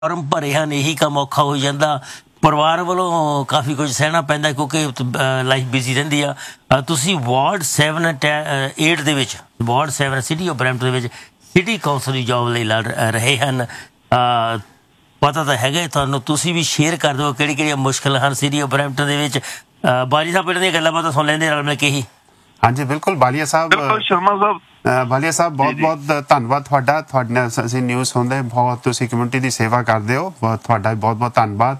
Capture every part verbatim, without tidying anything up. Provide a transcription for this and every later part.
Farm ਭਰੇ ਹਨ, ਇਹੀ ਕੰਮ ਔਖਾ ਹੋ ਜਾਂਦਾ। ਪਰਿਵਾਰ ਵੱਲੋਂ ਕਾਫੀ ਕੁਝ ਸਹਿਣਾ ਪੈਂਦਾ ਕਿਉਂਕਿ ਲਾਈਫ ਬਿਜ਼ੀ ਰਹਿੰਦੀ ਆ। ਤੁਸੀਂ ਵਾਰਡ ਸੈਵਨ ਏਟ ਦੇ ਵਿੱਚ, ward seven city of Brampton ਦੇ ਵਿੱਚ ਸਿਟੀ ਕੌਂਸਲ ਦੀ ਜੋਬ ਲਈ ਲੜ ਰਹੇ ਹਨ। ਪਤਾ ਤਾਂ ਹੈਗਾ ਤੁਹਾਨੂੰ, ਤੁਸੀਂ ਵੀ ਸ਼ੇਅਰ ਕਰ ਦਿਓ ਕਿਹੜੀ ਕਿਹੜੀਆਂ ਮੁਸ਼ਕਿਲਾਂ ਹਨ ਸਿਟੀ ਆਫ ਬਰੈਂਪਟਨ ਦੇ ਵਿੱਚ। ਬਾਲੀ ਸਾਹਿਬ ਪਿੰਡ ਦੀਆਂ ਗੱਲਾਂ ਬਾਤਾਂ ਸੁਣ ਲੈਂਦੇ ਰਲ ਮਿਲ ਕੇ ਹੀ। ਹਾਂਜੀ ਬਿਲਕੁਲ ਬਾਲੀਆ ਸਾਹਿਬ, ਸ਼ਰਮਾ ਸਾਹਿਬ ਬਾਲੀਆ ਸਾਹਿਬ ਬਹੁਤ ਬਹੁਤ ਧੰਨਵਾਦ ਤੁਹਾਡਾ। ਤੁਹਾਡੇ ਨਾਲ ਅਸੀਂ ਨਿਊਜ਼ ਸੁਣਦੇ ਬਹੁਤ, ਤੁਸੀਂ ਕਮਿਊਨਿਟੀ ਦੀ ਸੇਵਾ ਕਰਦੇ ਹੋ, ਤੁਹਾਡਾ ਬਹੁਤ ਬਹੁਤ ਧੰਨਵਾਦ।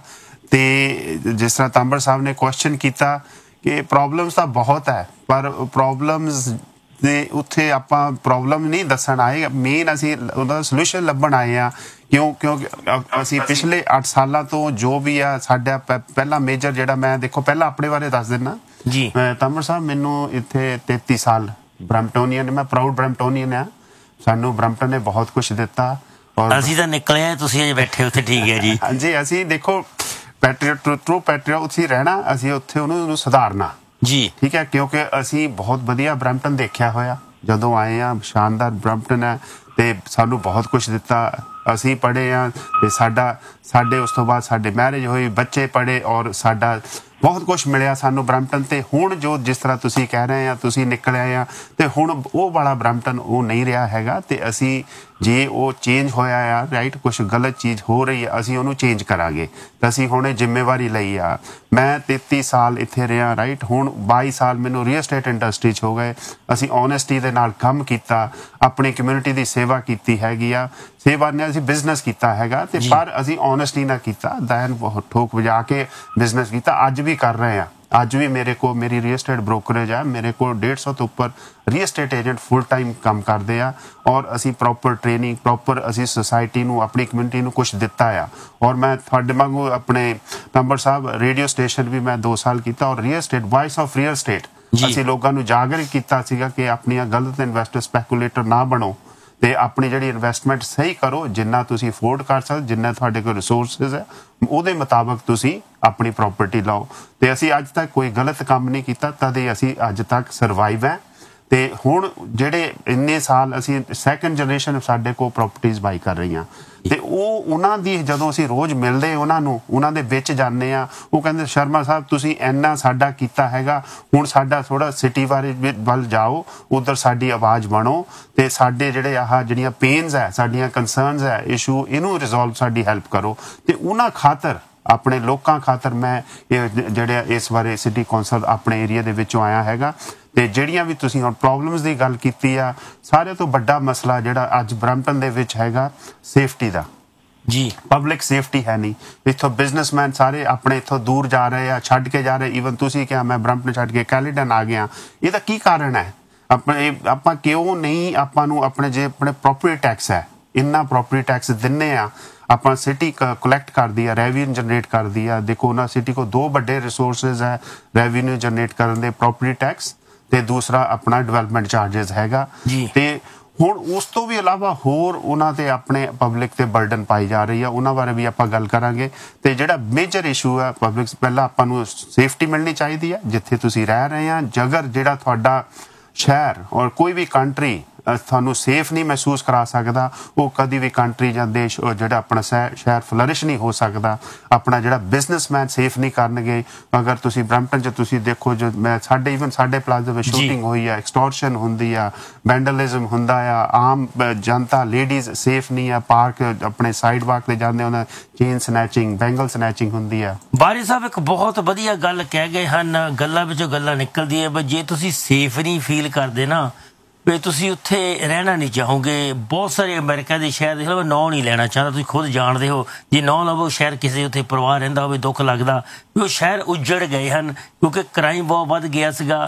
ਤੇ ਜਿਸ ਤਰ੍ਹਾਂ ਤਾਂਬਰ ਸਾਹਿਬ ਨੇ ਕੁਐਸਚਨ ਕੀਤਾ ਕਿ ਪ੍ਰੋਬਲਮਸ ਤਾਂ ਬਹੁਤ ਹੈ, ਪਰ ਪ੍ਰੋਬਲਮਸ ਦੇ ਉੱਥੇ ਆਪਾਂ ਪ੍ਰੋਬਲਮ ਨਹੀਂ ਦੱਸਣ ਆਏ, ਮੇਨ ਅਸੀਂ ਉਹਦਾ ਸੋਲੂਸ਼ਨ ਲੱਭਣ ਆਏ ਹਾਂ। ਕਿਉਂ ਕਿਉਂਕਿ ਅਸੀਂ ਪਿਛਲੇ ਅੱਠ ਸਾਲਾਂ ਤੋਂ ਜੋ ਵੀ ਆ ਸਾਡਾ ਪਹਿਲਾ ਮੇਜਰ ਜਿਹੜਾ, ਮੈਂ ਦੇਖੋ ਪਹਿਲਾਂ ਆਪਣੇ ਬਾਰੇ ਦੱਸ ਦਿੰਦਾ ਜੀ। ਤਾਂਬਰ ਸਾਹਿਬ ਮੈਨੂੰ ਇੱਥੇ ਤੇਤੀ ਸਾਲ ਬਰੈਂਪਟੋਨੀਅਨ, ਮੈਂ ਪ੍ਰਾਊਡ ਬਰੈਂਪਟੋਨੀਅਨ ਆ। ਸਾਨੂੰ ਬਰੈਂਪਟਨ ਨੇ ਬਹੁਤ ਕੁਛ ਦਿੱਤਾ ਔਰ ਅਸੀਂ ਤਾਂ ਨਿਕਲੇ ਆ, ਤੁਸੀਂ ਅਜੇ ਬੈਠੇ ਉੱਥੇ। ਠੀਕ ਹੈ ਜੀ। ਹਾਂਜੀ, ਅਸੀਂ ਦੇਖੋ ਪੈਟਰੀਅਟ, ਟਰੂ ਪੈਟਰੀਅਟ ਉੱਥੇ ਰਹਿਣਾ, ਅਸੀਂ ਉੱਥੇ ਉਹਨੂੰ ਸੁਧਾਰਨਾ ਜੀ। ਠੀਕ ਹੈ, ਕਿਉਂਕਿ ਅਸੀਂ ਬਹੁਤ ਵਧੀਆ ਬਰੈਂਪਟਨ ਦੇਖਿਆ ਹੋਇਆ ਜਦੋਂ ਆਏ ਹਾਂ। ਸ਼ਾਨਦਾਰ ਬਰੈਂਪਟਨ ਹੈ ਤੇ ਸਾਨੂੰ ਬਹੁਤ ਕੁਛ ਦਿੱਤਾ। ਅਸੀਂ ਪੜ੍ਹੇ ਹਾਂ ਤੇ ਸਾਡਾ ਸਾਡੇ ਉਸ ਤੋਂ ਬਾਅਦ ਸਾਡੇ ਮੈਰਿਜ ਹੋਈ, ਬੱਚੇ ਪੜ੍ਹੇ ਔਰ ਸਾਡਾ ਬਹੁਤ ਕੁਛ ਮਿਲਿਆ ਸਾਨੂੰ ਬਰੈਂਪਟਨ। ਤੇ ਹੁਣ ਜੋ ਜਿਸ ਤਰ੍ਹਾਂ ਤੁਸੀਂ ਕਹਿ ਰਹੇ ਆ, ਤੁਸੀਂ ਨਿਕਲ ਆਏ ਆ ਤੇ ਹੁਣ ਉਹ ਵਾਲਾ ਬਰੈਂਪਟਨ ਉਹ ਨਹੀਂ ਰਿਹਾ ਹੈਗਾ। ਤੇ ਅਸੀਂ ਜੇ ਉਹ ਚੇਂਜ ਹੋਇਆ ਆ, ਰਾਈਟ, ਕੁਛ ਗਲਤ ਚੀਜ਼ ਹੋ ਰਹੀ ਹੈ, ਅਸੀਂ ਉਹਨੂੰ ਚੇਂਜ ਕਰਾਂਗੇ। ਤਾਂ ਅਸੀਂ ਹੁਣ ਇਹ ਜ਼ਿੰਮੇਵਾਰੀ ਲਈ ਆ। ਮੈਂ ਤੇਤੀ ਸਾਲ ਇੱਥੇ ਰਿਹਾ, ਰਾਈਟ, ਹੁਣ ਬਾਈ ਸਾਲ ਮੈਨੂੰ ਰੀਅਲ ਸਟੇਟ ਇੰਡਸਟਰੀ 'ਚ ਹੋ ਗਏ। ਅਸੀਂ ਓਨੈਸਟੀ ਦੇ ਨਾਲ ਕੰਮ ਕੀਤਾ, ਆਪਣੀ ਕਮਿਊਨਿਟੀ ਦੀ ਸੇਵਾ ਕੀਤੀ ਹੈਗੀ ਆ। ਸੇਵਾ ਨੇ ਅਸੀਂ ਬਿਜ਼ਨਸ ਕੀਤਾ ਹੈਗਾ ਤੇ ਪਰ ਅਸੀਂ ਓਨੈਸਟੀ ਨਾਲ ਕੀਤਾ, ਦੈਨ ਠੋਕ ਵਜਾ ਕੇ ਬਿਜ਼ਨਸ ਕੀਤਾ। ਅੱਜ ਵੀ ਕਰ ਰਹੇ ਆ। ਅੱਜ ਵੀ ਮੇਰੇ ਕੋਲ ਮੇਰੀ ਰੀਅਲ ਸਟੇਟ ਬ੍ਰੋਕਰੇਜ ਹੈ, ਮੇਰੇ ਕੋਲ ਡੇਢ ਸੌ ਤੋਂ ਉੱਪਰ real estate agent full time ਕੰਮ ਕਰਦੇ ਆ ਔਰ ਅਸੀਂ ਪ੍ਰੋਪਰ ਟ੍ਰੇਨਿੰਗ, ਪ੍ਰੋਪਰ ਅਸੀਂ ਸੁਸਾਇਟੀ ਨੂੰ, ਆਪਣੀ ਕਮਿਊਨਿਟੀ ਨੂੰ ਕੁਛ ਦਿੱਤਾ ਆ। ਔਰ ਮੈਂ ਤੁਹਾਡੇ ਵਾਂਗੂ ਆਪਣੇ ਤਾਂਬਰ ਸਾਹਿਬ ਰੇਡੀਓ ਸਟੇਸ਼ਨ ਵੀ ਮੈਂ ਦੋ ਸਾਲ ਕੀਤਾ ਔਰ real estate, vice of real estate, ਅਸੀਂ ਲੋਕਾਂ ਨੂੰ ਜਾਗਰਿਤ ਕੀਤਾ ਸੀਗਾ ਕਿ ਆਪਣੀਆਂ ਗਲਤ ਇਨਵੈਸਟਰ, ਸਪੈਕੂਲੇਟਰ ਨਾ ਬਣੋ ਤੇ ਆਪਣੀ ਜਿਹੜੀ ਇਨਵੈਸਟਮੈਂਟ ਸਹੀ ਕਰੋ। ਜਿੰਨਾ ਤੁਸੀਂ ਅਫੋਰਡ ਕਰ ਸਕਦੇ, ਜਿੰਨਾ ਤੁਹਾਡੇ ਕੋਲ ਰਿਸੋਰਸਿਸ ਹੈ, ਉਹਦੇ ਮੁਤਾਬਕ ਤੁਸੀਂ ਆਪਣੀ ਪ੍ਰਾਪਰਟੀ ਲਾਓ। ਤੇ ਅਸੀਂ ਅੱਜ ਤੱਕ ਕੋਈ ਗਲਤ ਕੰਮ ਨਹੀਂ ਕੀਤਾ, ਤਦ ਹੀ ਅਸੀਂ ਅੱਜ ਤੱਕ ਸਰਵਾਈਵ ਹੈ। ਤੇ ਹੁਣ ਜਿਹੜੇ ਇੰਨੇ ਸਾਲ ਅਸੀਂ ਸੈਕੰਡ ਜਨਰੇਸ਼ਨ ਸਾਡੇ ਕੋਲ ਪ੍ਰਾਪਰਟੀਜ਼ ਬਾਈ ਕਰ ਰਹੀਆਂ ਤੇ ਉਹ ਉਹਨਾਂ ਦੀ ਜਦੋਂ ਅਸੀਂ ਰੋਜ਼ ਮਿਲਦੇ ਉਹਨਾਂ ਨੂੰ, ਉਹਨਾਂ ਦੇ ਵਿੱਚ ਜਾਂਦੇ ਆ, ਉਹ ਕਹਿੰਦੇ ਸ਼ਰਮਾ ਸਾਹਿਬ ਤੁਸੀਂ ਇੰਨਾ ਸਾਡਾ ਕੀਤਾ ਹੈਗਾ, ਹੁਣ ਸਾਡਾ ਥੋੜਾ ਸਿਟੀ ਬਾਰੇ ਵੱਲ ਜਾਓ, ਉਧਰ ਸਾਡੀ ਆਵਾਜ਼ ਬਣੋ ਤੇ ਸਾਡੇ ਜਿਹੜੇ ਆਹ ਜਿਹੜੀਆਂ ਪੇਨਸ ਹੈ, ਸਾਡੀਆਂ ਕੰਸਰਨਸ ਹੈ, ਇਸ਼ੂ, ਇਹਨੂੰ ਰਿਜ਼ੋਲਵ ਸਾਡੀ ਹੈਲਪ ਕਰੋ। ਤੇ ਉਹਨਾਂ ਖਾਤਰ, ਆਪਣੇ ਲੋਕਾਂ ਖਾਤਰ ਮੈਂ ਇਹ ਜਿਹੜੇ ਇਸ ਬਾਰੇ ਸਿਟੀ ਕੌਂਸਲ ਆਪਣੇ ਏਰੀਆ ਦੇ ਵਿੱਚੋਂ ਆਇਆ ਹੈਗਾ। ਤੇ ਜਿਹੜੀਆਂ ਵੀ ਤੁਸੀਂ ਹੁਣ ਪ੍ਰੋਬਲਮਸ ਦੀ ਗੱਲ ਕੀਤੀ ਆ, ਸਾਰਿਆਂ ਤੋਂ ਵੱਡਾ ਮਸਲਾ ਜਿਹੜਾ ਅੱਜ ਬਰੈਂਪਟਨ ਦੇ ਵਿੱਚ ਹੈਗਾ, ਸੇਫਟੀ ਦਾ ਜੀ। ਪਬਲਿਕ ਸੇਫਟੀ ਹੈ ਨਹੀਂ। ਇੱਥੋਂ ਬਿਜ਼ਨਸਮੈਨ ਸਾਰੇ ਆਪਣੇ ਇੱਥੋਂ ਦੂਰ ਜਾ ਰਹੇ ਆ, ਛੱਡ ਕੇ ਜਾ ਰਹੇ। ਈਵਨ ਤੁਸੀਂ ਕਿਹਾ ਮੈਂ ਬਰੈਂਪਟਨ ਛੱਡ ਕੇ ਕੈਲੀਡਨ ਆ ਗਿਆ। ਇਹਦਾ ਕੀ ਕਾਰਨ ਹੈ? ਆਪਣੇ ਆਪਾਂ ਕਿਉਂ ਨਹੀਂ, ਆਪਾਂ ਨੂੰ ਆਪਣੇ ਜੇ ਆਪਣੇ ਪ੍ਰੋਪਰਟੀ ਟੈਕਸ ਹੈ, ਇੰਨਾ ਪ੍ਰੋਪਰਟੀ ਟੈਕਸ ਦਿੰਨੇ ਆ, ਆਪਾਂ ਸਿਟੀ ਕਲੈਕਟ ਕਰਦੀ ਆ, ਰੈਵਨਿਊ ਜਨਰੇਟ ਕਰਦੀ ਆ। ਦੇਖੋ ਉਹਨਾਂ ਸਿਟੀ ਕੋਲ ਦੋ ਵੱਡੇ ਰਿਸੋਰਸਿਸ ਹੈ ਰੈਵਨਿਊ ਜਨਰੇਟ ਕਰਨ ਦੇ, ਪ੍ਰੋਪਰਟੀ ਟੈਕਸ ਤੇ ਦੂਸਰਾ ਆਪਣਾ ਡਿਵੈਲਪਮੈਂਟ ਚਾਰਜਸ ਹੈਗਾ। ਤੇ ਹੁਣ ਉਸ ਤੋਂ ਵੀ ਇਲਾਵਾ ਹੋਰ ਉਹਨਾਂ ਤੇ ਆਪਣੇ ਪਬਲਿਕ ਤੇ ਬਰਡਨ ਪਾਈ ਜਾ ਰਹੀ ਆ, ਉਹਨਾਂ ਬਾਰੇ ਵੀ ਆਪਾਂ ਗੱਲ ਕਰਾਂਗੇ। ਤੇ ਜਿਹੜਾ ਮੇਜਰ ਇਸ਼ੂ ਹੈ ਪਬਲਿਕ, ਪਹਿਲਾਂ ਆਪਾਂ ਨੂੰ ਸੇਫਟੀ ਮਿਲਣੀ ਚਾਹੀਦੀ ਹੈ ਜਿੱਥੇ ਤੁਸੀਂ ਰਹਿ ਰਹੇ ਆ। ਜੇਕਰ ਜਿਹੜਾ ਤੁਹਾਡਾ ਸ਼ਹਿਰ ਔਰ ਕੋਈ ਵੀ ਕੰਟਰੀ ਤੁਹਾਨੂੰ ਸੇਫ ਨਹੀਂ ਮਹਿਸੂਸ ਕਰਾ ਸਕਦਾ, ਉਹ ਕਦੀ ਵੀ ਕੰਟਰੀ ਜਾਂ ਦੇਸ਼ ਜਿਹੜਾ ਆਪਣਾ ਸ਼ਹਿਰ ਫਲਰਿਸ਼ ਨਹੀਂ ਹੋ ਸਕਦਾ। ਆਪਣਾ ਜਿਹੜਾ ਬਿਜ਼ਨਸਮੈਨ ਸੇਫ ਨਹੀਂ ਕਰਨਗੇ। ਅਗਰ ਤੁਸੀਂ ਬਰੈਂਪਟਨ 'ਚ ਤੁਸੀਂ ਦੇਖੋ, ਜੋ ਮੈਂ ਸਾਡੇ ਈਵਨ ਸਾਡੇ ਪਲਾਜ਼ਾ ਵਿੱਚ ਸ਼ੂਟਿੰਗ ਹੋਈ ਆ, ਐਕਸਟੋਰਸ਼ਨ ਹੁੰਦੀ ਆ, ਵੈਂਡਲਿਜ਼ਮ ਹੁੰਦਾ ਆ, ਆਮ ਜਨਤਾ ਲੇਡੀਜ਼ ਸੇਫ ਨਹੀਂ ਆ, ਪਾਰਕ ਆਪਣੇ ਸਾਈਡ ਵਾਕ ਤੇ ਜਾਂਦੇ ਉਹਨਾਂ ਚੇਨ ਸਨੈਚਿੰਗ, ਬੈਂਗਲ ਸਨੈਚਿੰਗ ਹੁੰਦੀ ਆ। ਬਾਰੀ ਸਾਹਿਬ ਇੱਕ ਬਹੁਤ ਵਧੀਆ ਗੱਲ ਕਹਿ ਗਏ ਹਨ, ਗੱਲਾਂ ਵਿੱਚੋਂ ਗੱਲਾਂ ਨਿਕਲਦੀਆਂ ਵੀ ਜੇ ਤੁਸੀਂ ਸੇਫ ਨਹੀਂ ਫੀਲ ਕਰਦੇ ਨਾ, ਵੀ ਤੁਸੀਂ ਉੱਥੇ ਰਹਿਣਾ ਨਹੀਂ ਚਾਹੋਗੇ। ਬਹੁਤ ਸਾਰੇ ਅਮਰੀਕਾ ਦੇ ਸ਼ਹਿਰ ਦੇਖ ਲਓ, ਨਾਂ ਨਹੀਂ ਲੈਣਾ ਚਾਹੁੰਦਾ, ਤੁਸੀਂ ਖੁਦ ਜਾਣਦੇ ਹੋ। ਜੇ ਨਾਂ ਲਵੋ, ਸ਼ਹਿਰ ਕਿਸੇ ਉੱਥੇ ਪਰਿਵਾਰ ਰਹਿੰਦਾ ਹੋਵੇ, ਦੁੱਖ ਲੱਗਦਾ ਵੀ ਉਹ ਸ਼ਹਿਰ ਉੱਜੜ ਗਏ ਹਨ ਕਿਉਂਕਿ ਕ੍ਰਾਈਮ ਬਹੁਤ ਵੱਧ ਗਿਆ ਸੀਗਾ।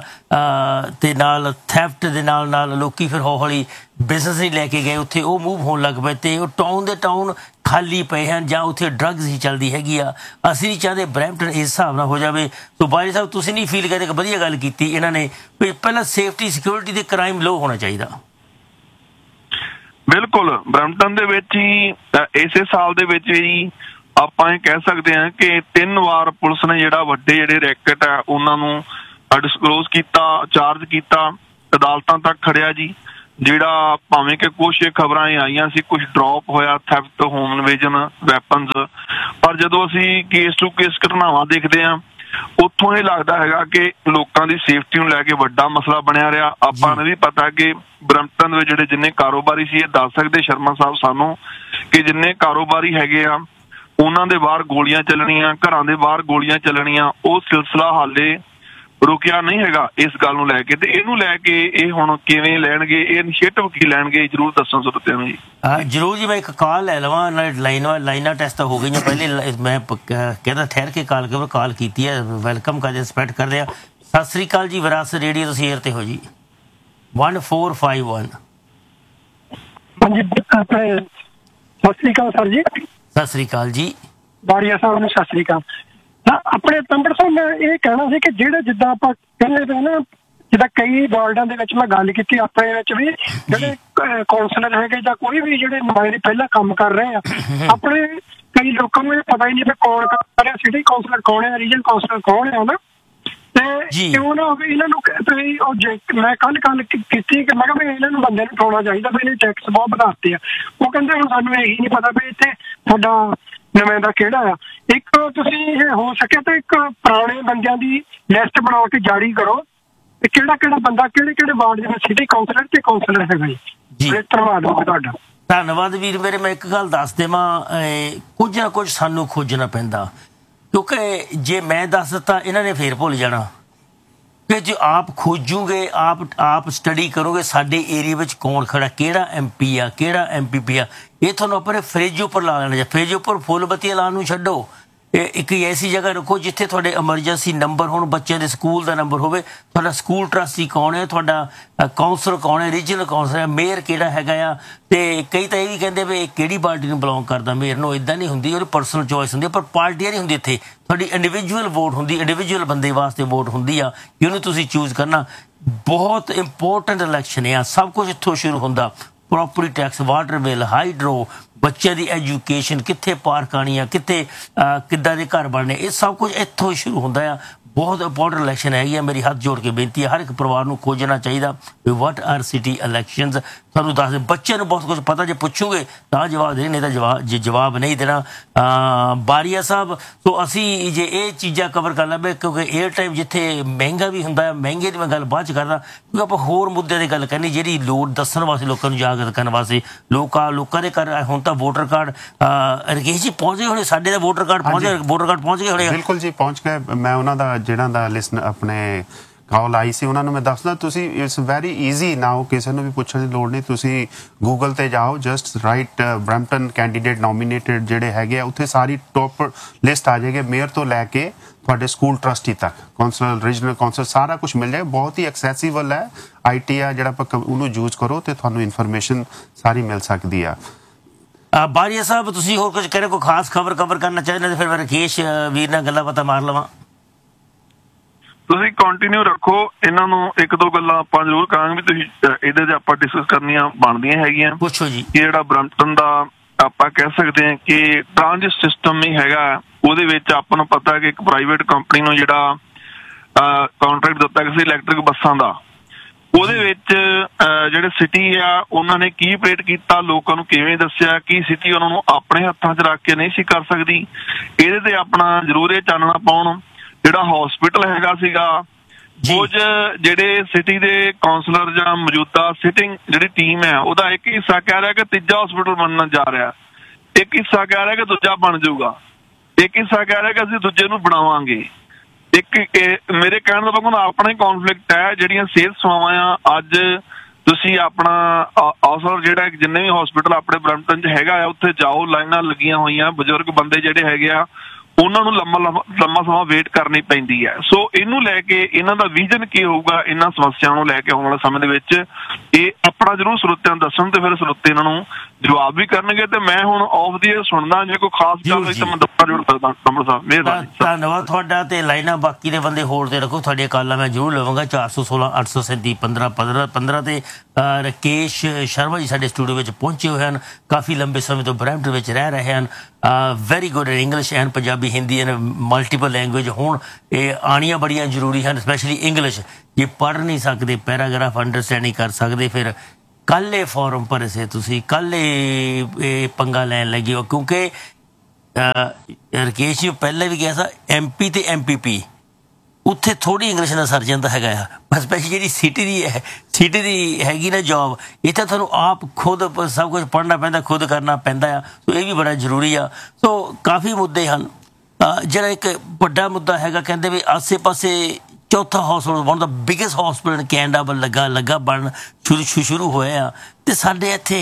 ਤੇ ਨਾਲ ਥੈਫਟ ਦੇ ਨਾਲ ਨਾਲ ਲੋਕੀ ਫਿਰ ਹੌਲੀ ਬਿਜ਼ਨਸ ਹੀ ਲੈ ਕੇ ਗਏ ਉੱਥੇ, ਉਹ ਮੂਵ ਹੋਣ ਲੱਗ ਪਏ ਤੇ ਉਹ ਟਾਊਨ ਦੇ ਟਾਊਨ ਖਾਲੀ ਪਏ ਹਨ ਜਾਂ ਉੱਥੇ ਡਰੱਗਸ ਹੀ ਚੱਲਦੀ ਹੈਗੀ ਆ। ਅਸੀਂ ਨਹੀਂ ਚਾਹੁੰਦੇ ਬਰੈਂਪਟਨ ਇਸ ਹਿਸਾਬ ਨਾਲ ਹੋ ਜਾਵੇ। ਸੋ ਬਾਰੀ ਸਾਹਿਬ ਤੁਸੀਂ ਨਹੀਂ ਫੀਲ ਕਰਦੇ? ਵਧੀਆ ਗੱਲ ਕੀਤੀ ਇਹਨਾਂ ਨੇ ਵੀ ਪਹਿਲਾਂ ਸੇਫਟੀ, ਸਿਕਿਉਰਿਟੀ ਤੇ ਕ੍ਰਾਈਮ ਲੋ ਹੋਣਾ ਚਾਹੀਦਾ। ਬਿਲਕੁਲ, ਬਰੈਂਪਟਨ ਦੇ ਵਿੱਚ ਹੀ ਇਸੇ ਸਾਲ ਦੇ ਵਿੱਚ ਹੀ ਆਪਾਂ ਇਹ ਕਹਿ ਸਕਦੇ ਹਾਂ ਕਿ ਤਿੰਨ ਵਾਰ ਪੁਲਿਸ ਨੇ ਜਿਹੜਾ ਵੱਡੇ ਜਿਹੜੇ ਰੈਕਟ ਹੈ ਉਹਨਾਂ ਨੂੰ ਡਿਸਕਲੋਜ਼ ਕੀਤਾ, ਚਾਰਜ ਕੀਤਾ, ਅਦਾਲਤਾਂ ਤੱਕ ਖੜਿਆ ਜੀ। ਜਿਹੜਾ ਭਾਵੇਂ ਕਿ ਕੁਛ ਖਬਰਾਂ ਇਹ ਆਈਆਂ ਸੀ ਕੁਛ ਡ੍ਰੌਪ ਹੋਇਆ ਥੈਫਟ ਹੋਮ ਇਨਵੇਜਨ ਵੈਪਨਸ, ਪਰ ਜਦੋਂ ਅਸੀਂ ਕੇਸ ਟੂ ਕੇਸ ਘਟਨਾਵਾਂ ਦੇਖਦੇ ਹਾਂ ਉੱਥੋਂ ਇਹ ਲੱਗਦਾ ਹੈਗਾ ਕਿ ਲੋਕਾਂ ਦੀ ਸੇਫਟੀ ਨੂੰ ਲੈ ਕੇ ਵੱਡਾ ਮਸਲਾ ਬਣਿਆ ਰਿਹਾ। ਆਪਾਂ ਨੂੰ ਵੀ ਪਤਾ ਕਿ ਬਰੰਪਟਨ ਦੇ ਵਿੱਚ ਜਿਹੜੇ ਜਿੰਨੇ ਕਾਰੋਬਾਰੀ ਸੀ ਇਹ ਦੱਸ ਸਕਦੇ ਸ਼ਰਮਾ ਸਾਹਿਬ ਸਾਨੂੰ ਕਿ ਜਿੰਨੇ ਕਾਰੋਬਾਰੀ ਹੈਗੇ ਆ ਉਹਨਾਂ ਦੇ ਬਾਹਰ ਗੋਲੀਆਂ ਚੱਲਣੀਆਂ, ਘਰਾਂ ਦੇ ਬਾਹਰ ਗੋਲੀਆਂ ਚੱਲਣੀਆਂ, ਉਹ ਸਿਲਸਿਲਾ ਹਾਲੇ ਰੁਕਿਆ ਨਹੀਂ ਹੈਗਾ ਇਸ ਗੱਲ ਨੂੰ ਲੈ ਕੇ। ਤੇ ਇਹਨੂੰ ਲੈ ਕੇ ਇਹ ਹੁਣ ਕਿਵੇਂ ਲੈਣਗੇ, ਇਹ ਇਨੀਸ਼ੀਏਟਿਵ ਕੀ ਲੈਣਗੇ, ਜ਼ਰੂਰ ਦੱਸਣ ਸਰੋਤਿਆਂ ਨੂੰ ਜੀ। ਜਰੂਰ ਜੀ, ਮੈਂ ਇੱਕ ਕਾਲ ਲੈ ਲਵਾਂ, ਲਾਈਨਾਂ ਲਾਈਨਾਂ ਟੈਸਟ ਤਾਂ ਹੋ ਗਈਆਂ ਪਹਿਲੇ, ਮੈਂ ਕਹਿੰਦਾ ਠਹਿਰ ਕੇ ਕਾਲ ਕਰ ਕਾਲ ਕੀਤੀ ਹੈ। ਵੈਲਕਮ ਕਰਦੇ, ਰਿਸਪੈਕਟ ਕਰਦੇ ਆ। ਸਤਿ ਸ੍ਰੀ ਅਕਾਲ ਜੀ, ਵਿਰਾਸਤ ਰੇਡੀਓ, ਤੁਸੀਂ ਏਅਰ ਤੇ ਹੋ ਜੀ। One four five one. ਹਾਂਜੀ, ਸਤਿ ਸ੍ਰੀ ਅਕਾਲ ਸਰ ਜੀ। ਸਤਿ ਸ੍ਰੀ ਅਕਾਲ ਜੀ। ਬਾੜੀਆ ਸਾਹਿਬ ਨੂੰ ਸਤਿ ਸ੍ਰੀ ਅਕਾਲ। ਆਪਣੇ ਤੰਬੜ ਸਾਹਿਬ ਮੈਂ ਇਹ ਕਹਿਣਾ ਸੀ ਕਿ ਜਿਹੜੇ ਜਿੱਦਾਂ ਆਪਾਂ ਕਹਿੰਦੇ ਪਏ ਨਾ, ਜਿੱਦਾਂ ਕਈ ਵਾਰਡਾਂ ਦੇ ਵਿੱਚ ਮੈਂ ਗੱਲ ਕੀਤੀ ਆਪਣੇ ਵਿੱਚ ਵੀ, ਜਿਹੜੇ ਕੌਂਸਲਰ ਹੈਗੇ ਜਾਂ ਕੋਈ ਵੀ ਜਿਹੜੇ ਨੁਮਾਇੰਦੇ ਪਹਿਲਾਂ ਕੰਮ ਕਰ ਰਹੇ ਆ, ਆਪਣੇ ਕਈ ਲੋਕਾਂ ਨੂੰ ਇਹ ਪਤਾ ਹੀ ਨਹੀਂ ਵੀ ਕੌਣ ਕਰ ਰਿਹਾ, ਸਿਟੀ ਕੌਂਸਲਰ ਕੌਣ ਹੈ, ਰੀਜਨ ਕੌਂਸਲਰ ਕੌਣ ਹੈ ਨਾ। ਤੇ ਕਿਉਂ ਨਾ ਹੋਵੇ ਇਹਨਾਂ ਨੂੰ ਮੈਂ ਕੱਲ ਗੱਲ ਕੀਤੀ ਕਿ ਮੈਂ ਕਿਹਾ ਵੀ ਇਹਨਾਂ ਨੂੰ ਬੰਦੇ ਨੂੰ ਉਠਾਉਣਾ ਚਾਹੀਦਾ ਵੀ ਇਹਨੇ ਟੈਕਸ ਬਹੁਤ ਵਧਾਤੇ ਆ। ਉਹ ਕਹਿੰਦੇ ਹੁਣ ਸਾਨੂੰ ਇਹੀ ਨਹੀਂ ਪਤਾ ਵੀ ਇੱਥੇ ਸਾਡਾ ਨੁਮਾਇੰਦਾ ਕਿਹੜਾ ਆ। ਇੱਕ ਤੁਸੀਂ ਹੋ ਸਕੇ ਤਾਂ ਇੱਕ ਪੁਰਾਣੇ ਬੰਦਿਆਂ ਦੀ ਲਿਸਟ ਬਣਾ ਕੇ ਜਾਰੀ ਕਰੋ ਤੇ ਕਿਹੜਾ ਕਿਹੜਾ ਬੰਦਾ ਕਿਹੜੇ ਕਿਹੜੇ ਵਾਰਡ ਦੇ ਵਿੱਚ ਸਿਟੀ ਕੌਂਸਲਰ ਤੇ ਕੌਂਸਲਰ ਹੈਗਾ ਜੀ। ਧੰਨਵਾਦ ਤੁਹਾਡਾ। ਧੰਨਵਾਦ ਵੀਰ ਮੇਰੇ। ਮੈਂ ਇੱਕ ਗੱਲ ਦੱਸ ਦੇਵਾਂ, ਕੁਝ ਨਾ ਕੁਝ ਸਾਨੂੰ ਖੋਜਣਾ ਪੈਂਦਾ, ਕਿਉਂਕਿ ਜੇ ਮੈਂ ਦੱਸ ਦਿੱਤਾ ਇਹਨਾਂ ਨੇ ਫੇਰ ਭੁੱਲ ਜਾਣਾ। ਕਿ ਜੇ ਆਪ ਖੋਜੂਗੇ, ਆਪ ਆਪ ਸਟੱਡੀ ਕਰੋਗੇ ਸਾਡੇ ਏਰੀਆ ਵਿੱਚ ਕੌਣ ਖੜਾ, ਕਿਹੜਾ ਐਮ ਪੀ ਆ, ਕਿਹੜਾ ਐਮ ਪੀ ਪੀ ਆ, ਇਹ ਤੁਹਾਨੂੰ ਆਪਣੇ ਫਰਿੱਜ ਉੱਪਰ ਲਾ ਲੈਣਾ। ਜਾਂ ਫਰਿੱਜ ਉੱਪਰ ਫੁੱਲ ਬੱਤੀਆਂ ਲਾਉਣ ਨੂੰ ਛੱਡੋ, ਇੱਕ ਐਸੀ ਜਗ੍ਹਾ ਰੱਖੋ ਜਿੱਥੇ ਤੁਹਾਡੇ ਐਮਰਜੈਂਸੀ ਨੰਬਰ ਹੋਣ, ਬੱਚਿਆਂ ਦੇ ਸਕੂਲ ਦਾ ਨੰਬਰ ਹੋਵੇ, ਤੁਹਾਡਾ ਸਕੂਲ ਟਰਸਟੀ ਕੌਣ ਹੈ, ਤੁਹਾਡਾ ਕਾਉਂਸਲਰ ਕੌਣ ਹੈ, ਰੀਜਨਲ ਕਾਉਂਸਲਰ ਹੈ, ਮੇਅਰ ਕਿਹੜਾ ਹੈਗਾ ਆ। ਤੇ ਕਈ ਤਾਂ ਇਹ ਵੀ ਕਹਿੰਦੇ ਵੀ ਕਿਹੜੀ ਪਾਰਟੀ ਨੂੰ ਬਿਲੋਂਗ ਕਰਦਾ ਮੇਅਰ ਨੂੰ। ਇਦਾਂ ਨਹੀਂ ਹੁੰਦੀ, ਉਹਦੀ ਪਰਸਨਲ ਚੋਇਸ ਹੁੰਦੀ, ਪਰ ਪਾਰਟੀਆਂ ਨਹੀਂ ਹੁੰਦੀ ਇੱਥੇ। ਤੁਹਾਡੀ ਇੰਡੀਵਿਜੂਅਲ ਵੋਟ ਹੁੰਦੀ, ਇੰਡੀਵਿਜੂਅਲ ਬੰਦੇ ਵਾਸਤੇ ਵੋਟ ਹੁੰਦੀ ਆ ਕਿ ਉਹਨੂੰ ਤੁਸੀਂ ਚੂਜ਼ ਕਰਨਾ। ਬਹੁਤ ਇੰਪੋਰਟੈਂਟ ਇਲੈਕਸ਼ਨ ਆ, ਸਭ ਕੁਝ ਇੱਥੋਂ ਸ਼ੁਰੂ ਹੁੰਦਾ। Property tax, water bill, hydro, ਬੱਚਿਆਂ ਦੀ ਐਜੂਕੇਸ਼ਨ, ਕਿੱਥੇ ਪਾਰਕ ਆਉਣੀ ਆ, ਕਿੱਥੇ ਕਿੱਦਾਂ ਦੇ ਘਰ ਬਣਨੇ, ਇਹ ਸਭ ਕੁਝ ਇੱਥੋਂ ਹੀ ਸ਼ੁਰੂ ਹੁੰਦਾ ਆ। ਬਹੁਤ ਇੰਪੋਰਟੈਂਟ ਇਲੈਕਸ਼ਨ ਹੈਗੀ ਆ। ਮੇਰੀ ਹੱਥ ਜੋੜ ਕੇ ਬੇਨਤੀ ਹੈ, ਹਰ ਇੱਕ ਪਰਿਵਾਰ ਨੂੰ ਖੋਜਣਾ ਚਾਹੀਦਾ ਵੀ ਵਾਟ ਆਰ ਸਿਟੀ ਇਲੈਕਸ਼ਨਸ। ਤੁਹਾਨੂੰ ਦੱਸ ਦੇ, ਬੱਚਿਆਂ ਨੂੰ ਬਹੁਤ ਕੁਝ ਪਤਾ, ਜੇ ਪੁੱਛੋਗੇ ਤਾਂ ਜਵਾਬ ਦੇ, ਨਹੀਂ ਤਾਂ ਜਵਾਬ ਜੇ ਜਵਾਬ ਨਹੀਂ ਦੇਣਾ। ਬਾਰੀਆ ਸਾਹਿਬ, ਸੋ ਅਸੀਂ ਜੇ ਇਹ ਚੀਜ਼ਾਂ ਕਵਰ ਕਰ ਲਵਾਂਗੇ, ਕਿਉਂਕਿ ਏਅਰ ਟਾਈਮ ਜਿੱਥੇ ਮਹਿੰਗਾ ਵੀ ਹੁੰਦਾ, ਮਹਿੰਗੇ ਦੀ ਮੈਂ ਗੱਲ ਬਾਅਦ 'ਚ ਕਰਦਾ, ਕਿਉਂਕਿ ਆਪਾਂ ਹੋਰ ਮੁੱਦਿਆਂ ਦੀ ਗੱਲ ਕਰਨੀ ਜਿਹੜੀ ਲੋੜ ਦੱਸਣ ਵਾਸਤੇ, ਲੋਕਾਂ ਨੂੰ ਜਾਗਰੂਕ ਕਰਨ ਵਾਸਤੇ। ਲੋਕਾਂ ਲੋਕਾਂ ਦੇ ਘਰ ਹੁਣ ਤਾਂ ਵੋਟਰ ਕਾਰਡ ਰਕੇਸ਼ ਜੀ ਪਹੁੰਚ ਗਏ ਹੋਣੇ, ਸਾਡੇ ਦਾ ਵੋਟਰ ਕਾਰਡ ਪਹੁੰਚ ਗਿਆ, ਵੋਟਰ ਕਾਰਡ ਪਹੁੰਚ ਗਏ ਹੋਣੇ। ਬਿਲਕੁਲ ਜੀ, ਪਹੁੰਚ ਗਏ। ਮੈਂ ਉਹਨਾਂ ਦਾ ਜਿਹੜਾ ਦਾ ਲਿਸਟ ਆਪਣੇ ਕਾਲ ਆਈ ਸੀ ਉਹਨਾਂ ਨੂੰ ਮੈਂ ਦੱਸਦਾ, ਤੁਸੀਂ ਇਟਸ ਵੈਰੀ ਈਜ਼ੀ ਨਾਓ, ਕਿਸੇ ਨੂੰ ਵੀ ਪੁੱਛਣ ਦੀ ਲੋੜ ਨਹੀਂ। ਤੁਸੀਂ ਗੂਗਲ ਤੇ ਜਾਓ, just right Brampton candidate nominated ਜਿਹੜੇ ਹੈਗੇ ਆ, ਉੱਥੇ ਸਾਰੀ ਟੌਪ ਲਿਸਟ ਆ ਜਾਏਗੀ, ਮੇਅਰ ਤੋਂ ਲੈ ਕੇ ਤੁਹਾਡੇ ਸਕੂਲ ਟਰਸਟੀ ਤੱਕ, ਕੌਂਸਲਰ, ਰੀਜਨਲ ਕੌਂਸਲਰ, ਸਾਰਾ ਕੁਝ ਮਿਲ ਜਾਏਗਾ। ਬਹੁਤ ਹੀ ਐਕਸੈਸਿਬਲ ਹੈ। ਆਈ ਟੀ ਆ ਜਿਹੜਾ ਆਪਾਂ ਉਹਨੂੰ ਯੂਜ਼ ਕਰੋ ਤੇ ਤੁਹਾਨੂੰ ਇਨਫੋਰਮੇਸ਼ਨ ਸਾਰੀ ਮਿਲ ਸਕਦੀ ਆ। ਬਾਰੀਆ ਸਾਹਿਬ, ਤੁਸੀਂ ਹੋਰ ਕੁਝ ਕਰੇ, ਕੋਈ ਖਾਸ ਖਬਰ ਕਵਰ ਕਰਨਾ ਚਾਹੁੰਦੇ ਤਾਂ ਫਿਰ ਮੈਂ ਰਕੇਸ਼ ਵੀਰ ਨਾਲ ਗੱਲਾਂ ਬਾਤਾਂ ਮਾਰ ਲਵਾਂ। ਤੁਸੀਂ ਕੰਟੀਨਿਊ ਰੱਖੋ, ਇਹਨਾਂ ਨੂੰ ਇੱਕ ਦੋ ਗੱਲਾਂ ਆਪਾਂ ਜ਼ਰੂਰ ਕਰਾਂਗੇ ਵੀ ਤੁਸੀਂ ਇਹਦੇ 'ਚ ਆਪਾਂ ਡਿਸਕਸ ਕਰਨੀਆਂ ਬਣਦੀਆਂ ਹੈਗੀਆਂ। ਪੁੱਛੋ ਜੀ। ਜਿਹੜਾ ਬਰੰਪਟਨ ਦਾ ਆਪਾਂ ਕਹਿ ਸਕਦੇ ਹਾਂ ਕਿ ਟ੍ਰਾਂਜਿਟ ਸਿਸਟਮ ਹੀ ਹੈਗਾ, ਉਹਦੇ ਵਿੱਚ ਆਪਾਂ ਨੂੰ ਪਤਾ ਕਿ ਇੱਕ ਪ੍ਰਾਈਵੇਟ ਕੰਪਨੀ ਨੂੰ ਜਿਹੜਾ ਕੰਟਰੈਕਟ ਦਿੱਤਾ ਕਿਸੇ ਇਲੈਕਟ੍ਰਿਕ ਬੱਸਾਂ ਦਾ, ਉਹਦੇ ਵਿੱਚ ਜਿਹੜੇ ਸਿਟੀ ਆ ਉਹਨਾਂ ਨੇ ਕੀ ਆਪਰੇਟ ਕੀਤਾ, ਲੋਕਾਂ ਨੂੰ ਕਿਵੇਂ ਦੱਸਿਆ ਕਿ ਸਿਟੀ ਉਹਨਾਂ ਨੂੰ ਆਪਣੇ ਹੱਥਾਂ 'ਚ ਰੱਖ ਕੇ ਨਹੀਂ ਸੀ ਕਰ ਸਕਦੀ। ਇਹਦੇ ਤੇ ਆਪਣਾ ਜ਼ਰੂਰ ਇਹ ਚਾਨਣਾ ਪਾਉਣ। ਜਿਹੜਾ ਹਸਪੀਟਲ ਹੈਗਾ ਸੀਗਾ, ਕੁਝ ਜਿਹੜੇ ਸਿਟੀ ਦੇ ਕਾਉਂਸਲਰ ਜਾਂ ਮੌਜੂਦਾ ਸਿਟਿੰਗ ਜਿਹੜੀ ਟੀਮ ਹੈ, ਉਹਦਾ ਇੱਕ ਹਿੱਸਾ ਕਹਿ ਰਿਹਾ ਕਿ ਤੀਜਾ ਹਸਪੀਟਲ ਬਣਨ ਜਾ ਰਿਹਾ, ਇੱਕ ਹਿੱਸਾ ਕਹਿ ਰਿਹਾ ਕਿ ਦੂਜਾ ਬਣ ਜਾਊਗਾ, ਇੱਕ ਹਿੱਸਾ ਕਹਿ ਰਿਹਾ ਕਿ ਅਸੀਂ ਦੂਜੇ ਨੂੰ ਬਣਾਵਾਂਗੇ। ਇੱਕ ਮੇਰੇ ਕਹਿਣ ਦਾ ਭਾਵ ਆਪਣਾ ਹੀ ਕੌਨਫਲਿਕਟ ਹੈ। ਜਿਹੜੀਆਂ ਸਿਹਤ ਸੇਵਾਵਾਂ ਆ, ਅੱਜ ਤੁਸੀਂ ਆਪਣਾ ਕਾਉਂਸਲਰ ਜਿਹੜਾ ਜਿੰਨੇ ਵੀ ਹਸਪੀਟਲ ਆਪਣੇ ਬਰੰਪਟਨ 'ਚ ਹੈਗਾ ਆ, ਉੱਥੇ ਜਾਓ, ਲਾਈਨਾਂ ਲੱਗੀਆਂ ਹੋਈਆਂ, ਬਜ਼ੁਰਗ ਬੰਦੇ ਜਿਹੜੇ ਹੈਗੇ ਆ ਉਹਨਾਂ ਨੂੰ ਲੰਮਾ ਲੰਮਾ ਸਮਾਂ ਵੇਟ ਕਰਨੀ ਪੈਂਦੀ ਹੈ। ਸੋ ਇਹਨੂੰ ਲੈ ਕੇ ਇਹਨਾਂ ਦਾ ਵਿਜ਼ਨ ਕੀ ਹੋਊਗਾ, ਇਹਨਾਂ ਸਮੱਸਿਆਵਾਂ ਨੂੰ ਲੈ ਕੇ ਆਉਣ ਵਾਲੇ ਸਮੇਂ ਦੇ ਵਿੱਚ ਇਹ ਆਪਣਾ ਜ਼ਰੂਰ ਸਰੋਤਿਆਂ ਨੂੰ ਦੱਸਣ ਤੇ ਫਿਰ ਸਰੋਤੇ ਇਹਨਾਂ ਨੂੰ ਜਵਾਬ ਵੀ ਕਰਨਗੇ। ਤੇ ਮੈਂ ਹੁਣ ਆਫ ਦੀ ਏਅਰ ਸੁਣਦਾ, ਜੇ ਕੋਈ ਖਾਸ ਗੱਲ ਹੋਈ ਤਾਂ ਮੈਂ ਦੁਬਾਰਾ ਜੁੜ ਸਕਦਾ। ਕਮਲ ਸਾਹਿਬ, ਮਿਹਰਬਾਨੀ। ਧੰਨਵਾਦ ਤੁਹਾਡਾ। ਤੇ ਲਾਈਨਾਂ ਬਾਕੀ ਦੇ ਬੰਦੇ ਹੋਲਡ ਤੇ ਰੱਖੋ, ਤੁਹਾਡੀਆਂ ਕਾਲਾਂ ਮੈਂ ਜ਼ਰੂਰ ਲਵਾਂਗਾ। ਚਾਰ ਸੌ ਸੋਲਾਂ ਅੱਠ ਸੌ ਸੈਂਤੀ ਪੰਦਰਾਂ ਪੰਦਰਾਂ ਪੰਦਰਾਂ ਤੇ ਰਕੇਸ਼ ਸ਼ਰਮਾ ਜੀ ਸਾਡੇ ਸਟੂਡੀਓ ਵਿੱਚ ਪਹੁੰਚੇ ਹੋਏ ਹਨ, ਕਾਫੀ ਲੰਬੇ ਸਮੇਂ ਤੋਂ ਬਰੈਂਪਟਨ ਵਿੱਚ ਰਹਿ ਰਹੇ ਹਨ। Very good in English and Punjabi, Hindi and multiple language. ਹੁਣ ਇਹ ਆਉਣੀਆਂ ਬੜੀਆਂ ਜ਼ਰੂਰੀ ਹਨ, ਸਪੈਸ਼ਲੀ ਇੰਗਲਿਸ਼। ਜੇ ਪੜ੍ਹ ਨਹੀਂ ਸਕਦੇ, ਪੈਰਾਗ੍ਰਾਫ ਅੰਡਰਸਟੈਂਡ ਨਹੀਂ ਕਰ ਸਕਦੇ, ਫਿਰ ਕੱਲ ਇਹ ਫਾਰਮ ਭਰੇ ਸੇ ਤੁਸੀਂ, ਕੱਲ ਇਹ ਇਹ ਪੰਗਾ ਲੈਣ ਲੱਗੇ ਹੋ? ਕਿਉਂਕਿ ਰਕੇਸ਼ ਜੀ ਪਹਿਲਾਂ ਵੀ ਕਿਹਾ ਸੀ ਐਮ ਪੀ ਤੇ ਐਮ ਪੀ ਪੀ ਉੱਥੇ ਥੋੜ੍ਹੀ ਇੰਗਲਿਸ਼ ਨਾਲ ਸਰ ਜਾਂਦਾ ਹੈਗਾ ਆ, ਬਸ ਸਪੈਸ਼ਲੀ ਜਿਹੜੀ ਸਿਟੀ ਦੀ ਹੈ ਸਿਟੀ ਦੀ ਹੈਗੀ ਨਾ ਜੋਬ, ਇੱਥੇ ਤੁਹਾਨੂੰ ਆਪ ਖੁਦ ਸਭ ਕੁਝ ਪੜ੍ਹਨਾ ਪੈਂਦਾ, ਖੁਦ ਕਰਨਾ ਪੈਂਦਾ ਆ। ਸੋ ਇਹ ਵੀ ਬੜਾ ਜ਼ਰੂਰੀ ਆ। ਸੋ ਕਾਫੀ ਮੁੱਦੇ ਹਨ। ਜਿਹੜਾ ਇੱਕ ਵੱਡਾ ਮੁੱਦਾ ਹੈਗਾ, ਕਹਿੰਦੇ ਵੀ ਆਸੇ ਪਾਸੇ ਚੌਥਾ ਹਸਪਤਾਲ ਵਨ ਦਾ ਬਿਗੇਸਟ ਹਸਪਤਾਲ ਇਨ ਕੈਨੇਡਾ ਵੱਲ ਲੱਗਾ ਲੱਗਾ ਬਣਨ ਸ਼ੁਰੂ ਸ਼ੁਰੂ ਹੋਇਆ, ਤੇ ਸਾਡੇ ਇੱਥੇ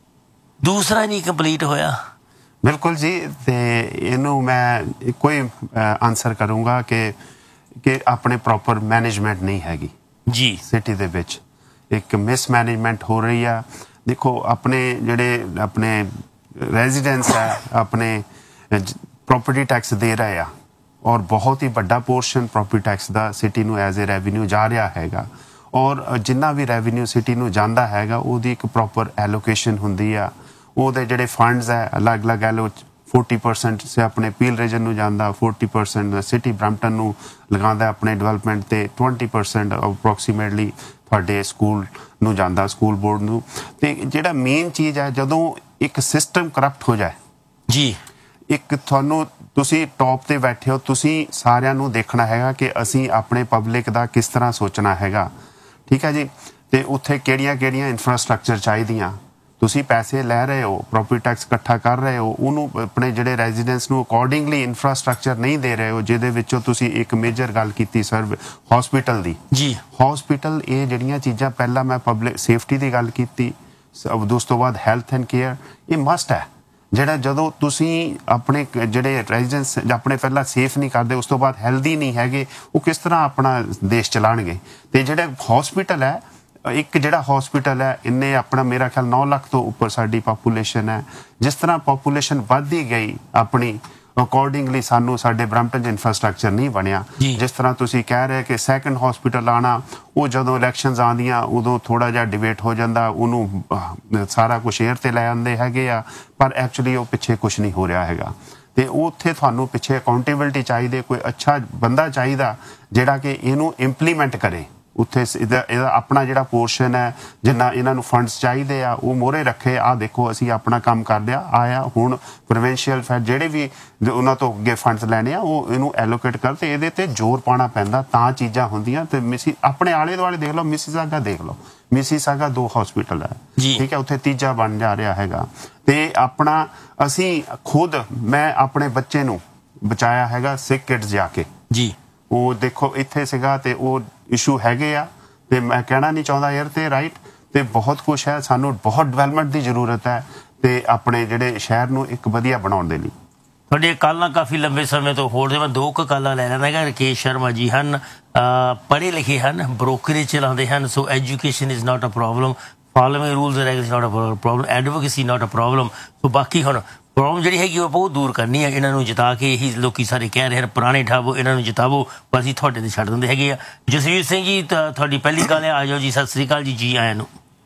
ਦੂਸਰਾ ਨਹੀਂ ਕੰਪਲੀਟ ਹੋਇਆ। ਬਿਲਕੁਲ ਜੀ, ਤੇ ਇਹਨੂੰ ਮੈਂ ਇੱਕੋ ਹੀ ਆਨਸਰ ਕਰੂੰਗਾ ਕਿ ਕਿ ਆਪਣੇ ਪ੍ਰੋਪਰ ਮੈਨੇਜਮੈਂਟ ਨਹੀਂ ਹੈਗੀ ਜੀ ਸਿਟੀ ਦੇ ਵਿੱਚ, ਇੱਕ ਮਿਸਮੈਨੇਜਮੈਂਟ ਹੋ ਰਹੀ ਆ। ਦੇਖੋ ਆਪਣੇ ਜਿਹੜੇ ਆਪਣੇ ਰੈਜ਼ੀਡੈਂਟਸ ਹੈ ਆਪਣੇ ਪ੍ਰੋਪਰਟੀ ਟੈਕਸ ਦੇ ਰਹੇ ਆ, ਔਰ ਬਹੁਤ ਹੀ ਵੱਡਾ ਪੋਰਸ਼ਨ ਪ੍ਰੋਪਰਟੀ ਟੈਕਸ ਦਾ ਸਿਟੀ ਨੂੰ ਐਜ਼ ਏ ਰੈਵਨਿਊ ਜਾ ਰਿਹਾ ਹੈਗਾ, ਔਰ ਜਿੰਨਾ ਵੀ ਰੈਵਨਿਊ ਸਿਟੀ ਨੂੰ ਜਾਂਦਾ ਹੈਗਾ ਉਹਦੀ ਇੱਕ ਪ੍ਰੋਪਰ ਐਲੋਕੇਸ਼ਨ ਹੁੰਦੀ ਆ। ਉਹਦੇ ਜਿਹੜੇ ਫੰਡਸ ਹੈ ਅਲੱਗ-ਅਲੱਗ ਐਲੋ forty percent ਸੇ ਆਪਣੇ ਪੀਲ ਰੀਜਨ ਨੂੰ ਜਾਂਦਾ, forty percent ਸਿਟੀ ਬ੍ਰੈਂਪਟਨ ਨੂੰ ਲਗਾਉਂਦਾ ਆਪਣੇ ਡਿਵੈਲਪਮੈਂਟ ਤੇ, twenty percent ਅਪਰੋਕਸੀਮੇਟਲੀ ਤੁਹਾਡੇ ਸਕੂਲ ਨੂੰ ਜਾਂਦਾ, ਸਕੂਲ ਬੋਰਡ ਨੂੰ। ਤੇ ਜਿਹੜਾ ਮੇਨ ਚੀਜ਼ ਹੈ, ਜਦੋਂ ਇੱਕ ਸਿਸਟਮ ਕਰਪਟ ਹੋ ਜਾਏ ਜੀ, ਇੱਕ ਤੁਹਾਨੂੰ ਤੁਸੀਂ ਟੌਪ ਤੇ ਬੈਠੇ ਹੋ, ਤੁਸੀਂ ਸਾਰਿਆਂ ਨੂੰ ਦੇਖਣਾ ਹੈਗਾ ਕਿ ਅਸੀਂ ਆਪਣੇ ਪਬਲਿਕ ਦਾ ਕਿਸ ਤਰ੍ਹਾਂ ਸੋਚਣਾ ਹੈਗਾ, ਠੀਕ ਹੈ ਜੀ। ਤੇ ਉੱਥੇ ਕਿਹੜੀਆਂ ਕਿਹੜੀਆਂ ਇਨਫਰਾਸਟਰਕਚਰ ਚਾਹੀਦੀਆਂ, ਤੁਸੀਂ ਪੈਸੇ ਲੈ ਰਹੇ ਹੋ, ਪ੍ਰੋਪਰਟੀ ਟੈਕਸ ਇਕੱਠਾ ਕਰ ਰਹੇ ਹੋ, ਉਹਨੂੰ ਆਪਣੇ ਜਿਹੜੇ ਰੈਜ਼ੀਡੈਂਟਸ ਨੂੰ ਅਕੋਰਡਿੰਗਲੀ ਇਨਫਰਾਸਟਰਕਚਰ ਨਹੀਂ ਦੇ ਰਹੇ ਹੋ, ਜਿਹਦੇ ਵਿੱਚੋਂ ਤੁਸੀਂ ਇੱਕ ਮੇਜਰ ਗੱਲ ਕੀਤੀ ਸਰ ਹਸਪੀਟਲ ਦੀ ਜੀ। ਹਸਪੀਟਲ ਇਹ ਜਿਹੜੀਆਂ ਚੀਜ਼ਾਂ, ਪਹਿਲਾਂ ਮੈਂ ਪਬਲਿਕ ਸੇਫਟੀ ਦੀ ਗੱਲ ਕੀਤੀ, ਉਸ ਤੋਂ ਬਾਅਦ ਹੈਲਥ ਐਂਡ ਕੇਅਰ, ਇਹ ਮਸਟ ਹੈ। ਜਿਹੜਾ ਜਦੋਂ ਤੁਸੀਂ ਆਪਣੇ ਜਿਹੜੇ ਰੈਜ਼ੀਡੈਂਟਸ ਆਪਣੇ ਪਹਿਲਾਂ ਸੇਫ ਨਹੀਂ ਕਰਦੇ, ਉਸ ਤੋਂ ਬਾਅਦ ਹੈਲਦੀ ਨਹੀਂ ਹੈਗੇ, ਉਹ ਕਿਸ ਤਰ੍ਹਾਂ ਆਪਣਾ ਦੇਸ਼ ਚਲਾਉਣਗੇ। ਤੇ ਜਿਹੜੇ ਹਸਪੀਟਲ ਹੈ, ਇੱਕ ਜਿਹੜਾ ਹਸਪੀਟਲ ਹੈ ਇਹਨੇ ਆਪਣਾ ਮੇਰਾ ਖਿਆਲ ਨੌ ਲੱਖ ਤੋਂ ਉੱਪਰ ਸਾਡੀ ਪਾਪੂਲੇਸ਼ਨ ਹੈ, ਜਿਸ ਤਰ੍ਹਾਂ ਪਾਪੂਲੇਸ਼ਨ ਵੱਧਦੀ ਗਈ ਆਪਣੀ ਅਕੋਰਡਿੰਗਲੀ ਸਾਨੂੰ ਸਾਡੇ ਬ੍ਰੈਂਪਟਨ 'ਚ ਇਨਫਰਾਸਟਰਕਚਰ ਨਹੀਂ ਬਣਿਆ। ਜਿਸ ਤਰ੍ਹਾਂ ਤੁਸੀਂ ਕਹਿ ਰਹੇ ਕਿ ਸੈਕੰਡ ਹਸਪੀਟਲ ਆਉਣਾ, ਉਹ ਜਦੋਂ ਇਲੈਕਸ਼ਨਸ ਆਉਂਦੀਆਂ ਉਦੋਂ ਥੋੜ੍ਹਾ ਜਿਹਾ ਡਿਬੇਟ ਹੋ ਜਾਂਦਾ, ਉਹਨੂੰ ਸਾਰਾ ਕੁਛ ਏਅਰ ਤੇ ਲੈ ਆਉਂਦੇ ਹੈਗੇ ਆ, ਪਰ ਐਕਚੁਅਲੀ ਉਹ ਪਿੱਛੇ ਕੁਛ ਨਹੀਂ ਹੋ ਰਿਹਾ ਹੈਗਾ। ਤੇ ਉੱਥੇ ਤੁਹਾਨੂੰ ਪਿੱਛੇ ਅਕਾਊਂਟੇਬਿਲਿਟੀ ਚਾਹੀਦੀ, ਕੋਈ ਅੱਛਾ ਬੰਦਾ ਚਾਹੀਦਾ ਜਿਹੜਾ ਕਿ ਇਹਨੂੰ ਇੰਪਲੀਮੈਂਟ ਕਰੇ। ਉੱਥੇ ਇਹਦਾ ਇਹਦਾ ਆਪਣਾ ਜਿਹੜਾ ਪੋਰਸ਼ਨ ਹੈ, ਜਿੰਨਾ ਇਹਨਾਂ ਨੂੰ ਫੰਡਸ ਚਾਹੀਦੇ ਆ, ਉਹ ਮੋਹਰੇ ਰੱਖੇ। ਆਹ ਦੇਖੋ ਅਸੀਂ ਆਪਣਾ ਕੰਮ ਕਰ ਲਿਆ ਆਇਆ, ਹੁਣ ਪ੍ਰੋਵਿੰਸ਼ੀਅਲ ਫੈਡ ਜਿਹੜੇ ਵੀ ਉਹਨਾਂ ਤੋਂ ਅੱਗੇ ਫੰਡਸ ਲੈਣੇ ਆ ਉਹ ਇਹਨੂੰ ਐਲੋਕੇਟ ਕਰ, ਤੇ ਇਹਦੇ ਤੇ ਜ਼ੋਰ ਪਾਉਣਾ ਪੈਂਦਾ ਤਾਂ ਚੀਜ਼ਾਂ ਹੁੰਦੀਆਂ। ਤੇ ਮਿਸੀ ਆਪਣੇ ਆਲੇ ਦੁਆਲੇ ਦੇਖ ਲਓ, ਮਿਸੀਸਾਗਾ ਦੇਖ ਲਓ, ਮਿਸੀਸਾਗਾ ਦੋ ਹਸਪੀਟਲ ਹੈ, ਠੀਕ ਹੈ, ਉੱਥੇ ਤੀਜਾ ਬਣ ਜਾ ਰਿਹਾ ਹੈਗਾ। ਤੇ ਆਪਣਾ ਅਸੀਂ ਖੁਦ, ਮੈਂ ਆਪਣੇ ਬੱਚੇ ਨੂੰ ਬਚਾਇਆ ਹੈਗਾ ਸਿਕ ਕਿਡਸ ਜਾ ਕੇ ਜੀ। ਉਹ ਦੇਖੋ ਇੱਥੇ ਸੀਗਾ ਤੇ ਉਹ ਇਸ਼ੂ ਹੈਗੇ ਆ, ਤੇ ਮੈਂ ਕਹਿਣਾ ਨਹੀਂ ਚਾਹੁੰਦਾ ਯਾਰ, ਤੇ ਰਾਈਟ, ਤੇ ਬਹੁਤ ਕੁਛ ਹੈ, ਸਾਨੂੰ ਬਹੁਤ ਡਿਵੈਲਪਮੈਂਟ ਦੀ ਜ਼ਰੂਰਤ ਹੈ ਤੇ ਆਪਣੇ ਜਿਹੜੇ ਸ਼ਹਿਰ ਨੂੰ ਇੱਕ ਵਧੀਆ ਬਣਾਉਣ ਦੇ ਲਈ। ਤੁਹਾਡੇ ਕਾਲਾਂ ਕਾਫੀ ਲੰਬੇ ਸਮੇਂ ਤੋਂ ਹੋਲਡ, ਮੈਂ ਦੋ ਕੁ ਕਾਲਾਂ ਲੈ ਲੈਣਾ ਹੈਗਾ। ਰਕੇਸ਼ ਸ਼ਰਮਾ ਜੀ ਹਨ, ਪੜ੍ਹੇ ਲਿਖੇ ਹਨ, ਬ੍ਰੋਕਰੇਜ ਚਲਾਉਂਦੇ ਹਨ, ਸੋ education is not a problem, following rules and regulations not a problem, advocacy not a problem. ਸੋ ਬਾਕੀ ਹੁਣ ਪ੍ਰੋਬਲਮ ਜਿਹੜੀ ਹੈਗੀ ਉਹ ਬਹੁਤ ਦੂਰ ਕਰਨੀ ਹੈ, ਇਹਨਾਂ ਨੂੰ ਜਿਤਾ ਕੇ। ਇਹੀ ਲੋਕੀ ਸਾਰੇ ਕਹਿ ਰਹੇ ਹਨ, ਪੁਰਾਣੇ ਠਾਵੋ, ਇਹਨਾਂ ਨੂੰ ਜਿਤਾਵੋ, ਬਸ ਅਸੀਂ ਤੁਹਾਡੇ ਤੇ ਛੱਡ ਦਿੰਦੇ ਹੈਗੇ ਆ। ਜਸਵੀਰ ਸਿੰਘ ਜੀ, ਤੁਹਾਡੀ ਪਹਿਲੀ ਗੱਲ ਹੈ, ਆ ਜਾਓ ਜੀ। ਸਤਿ ਸ੍ਰੀ ਅਕਾਲ ਜੀ, ਜੀ ਆਇਆਂ ਨੂੰ।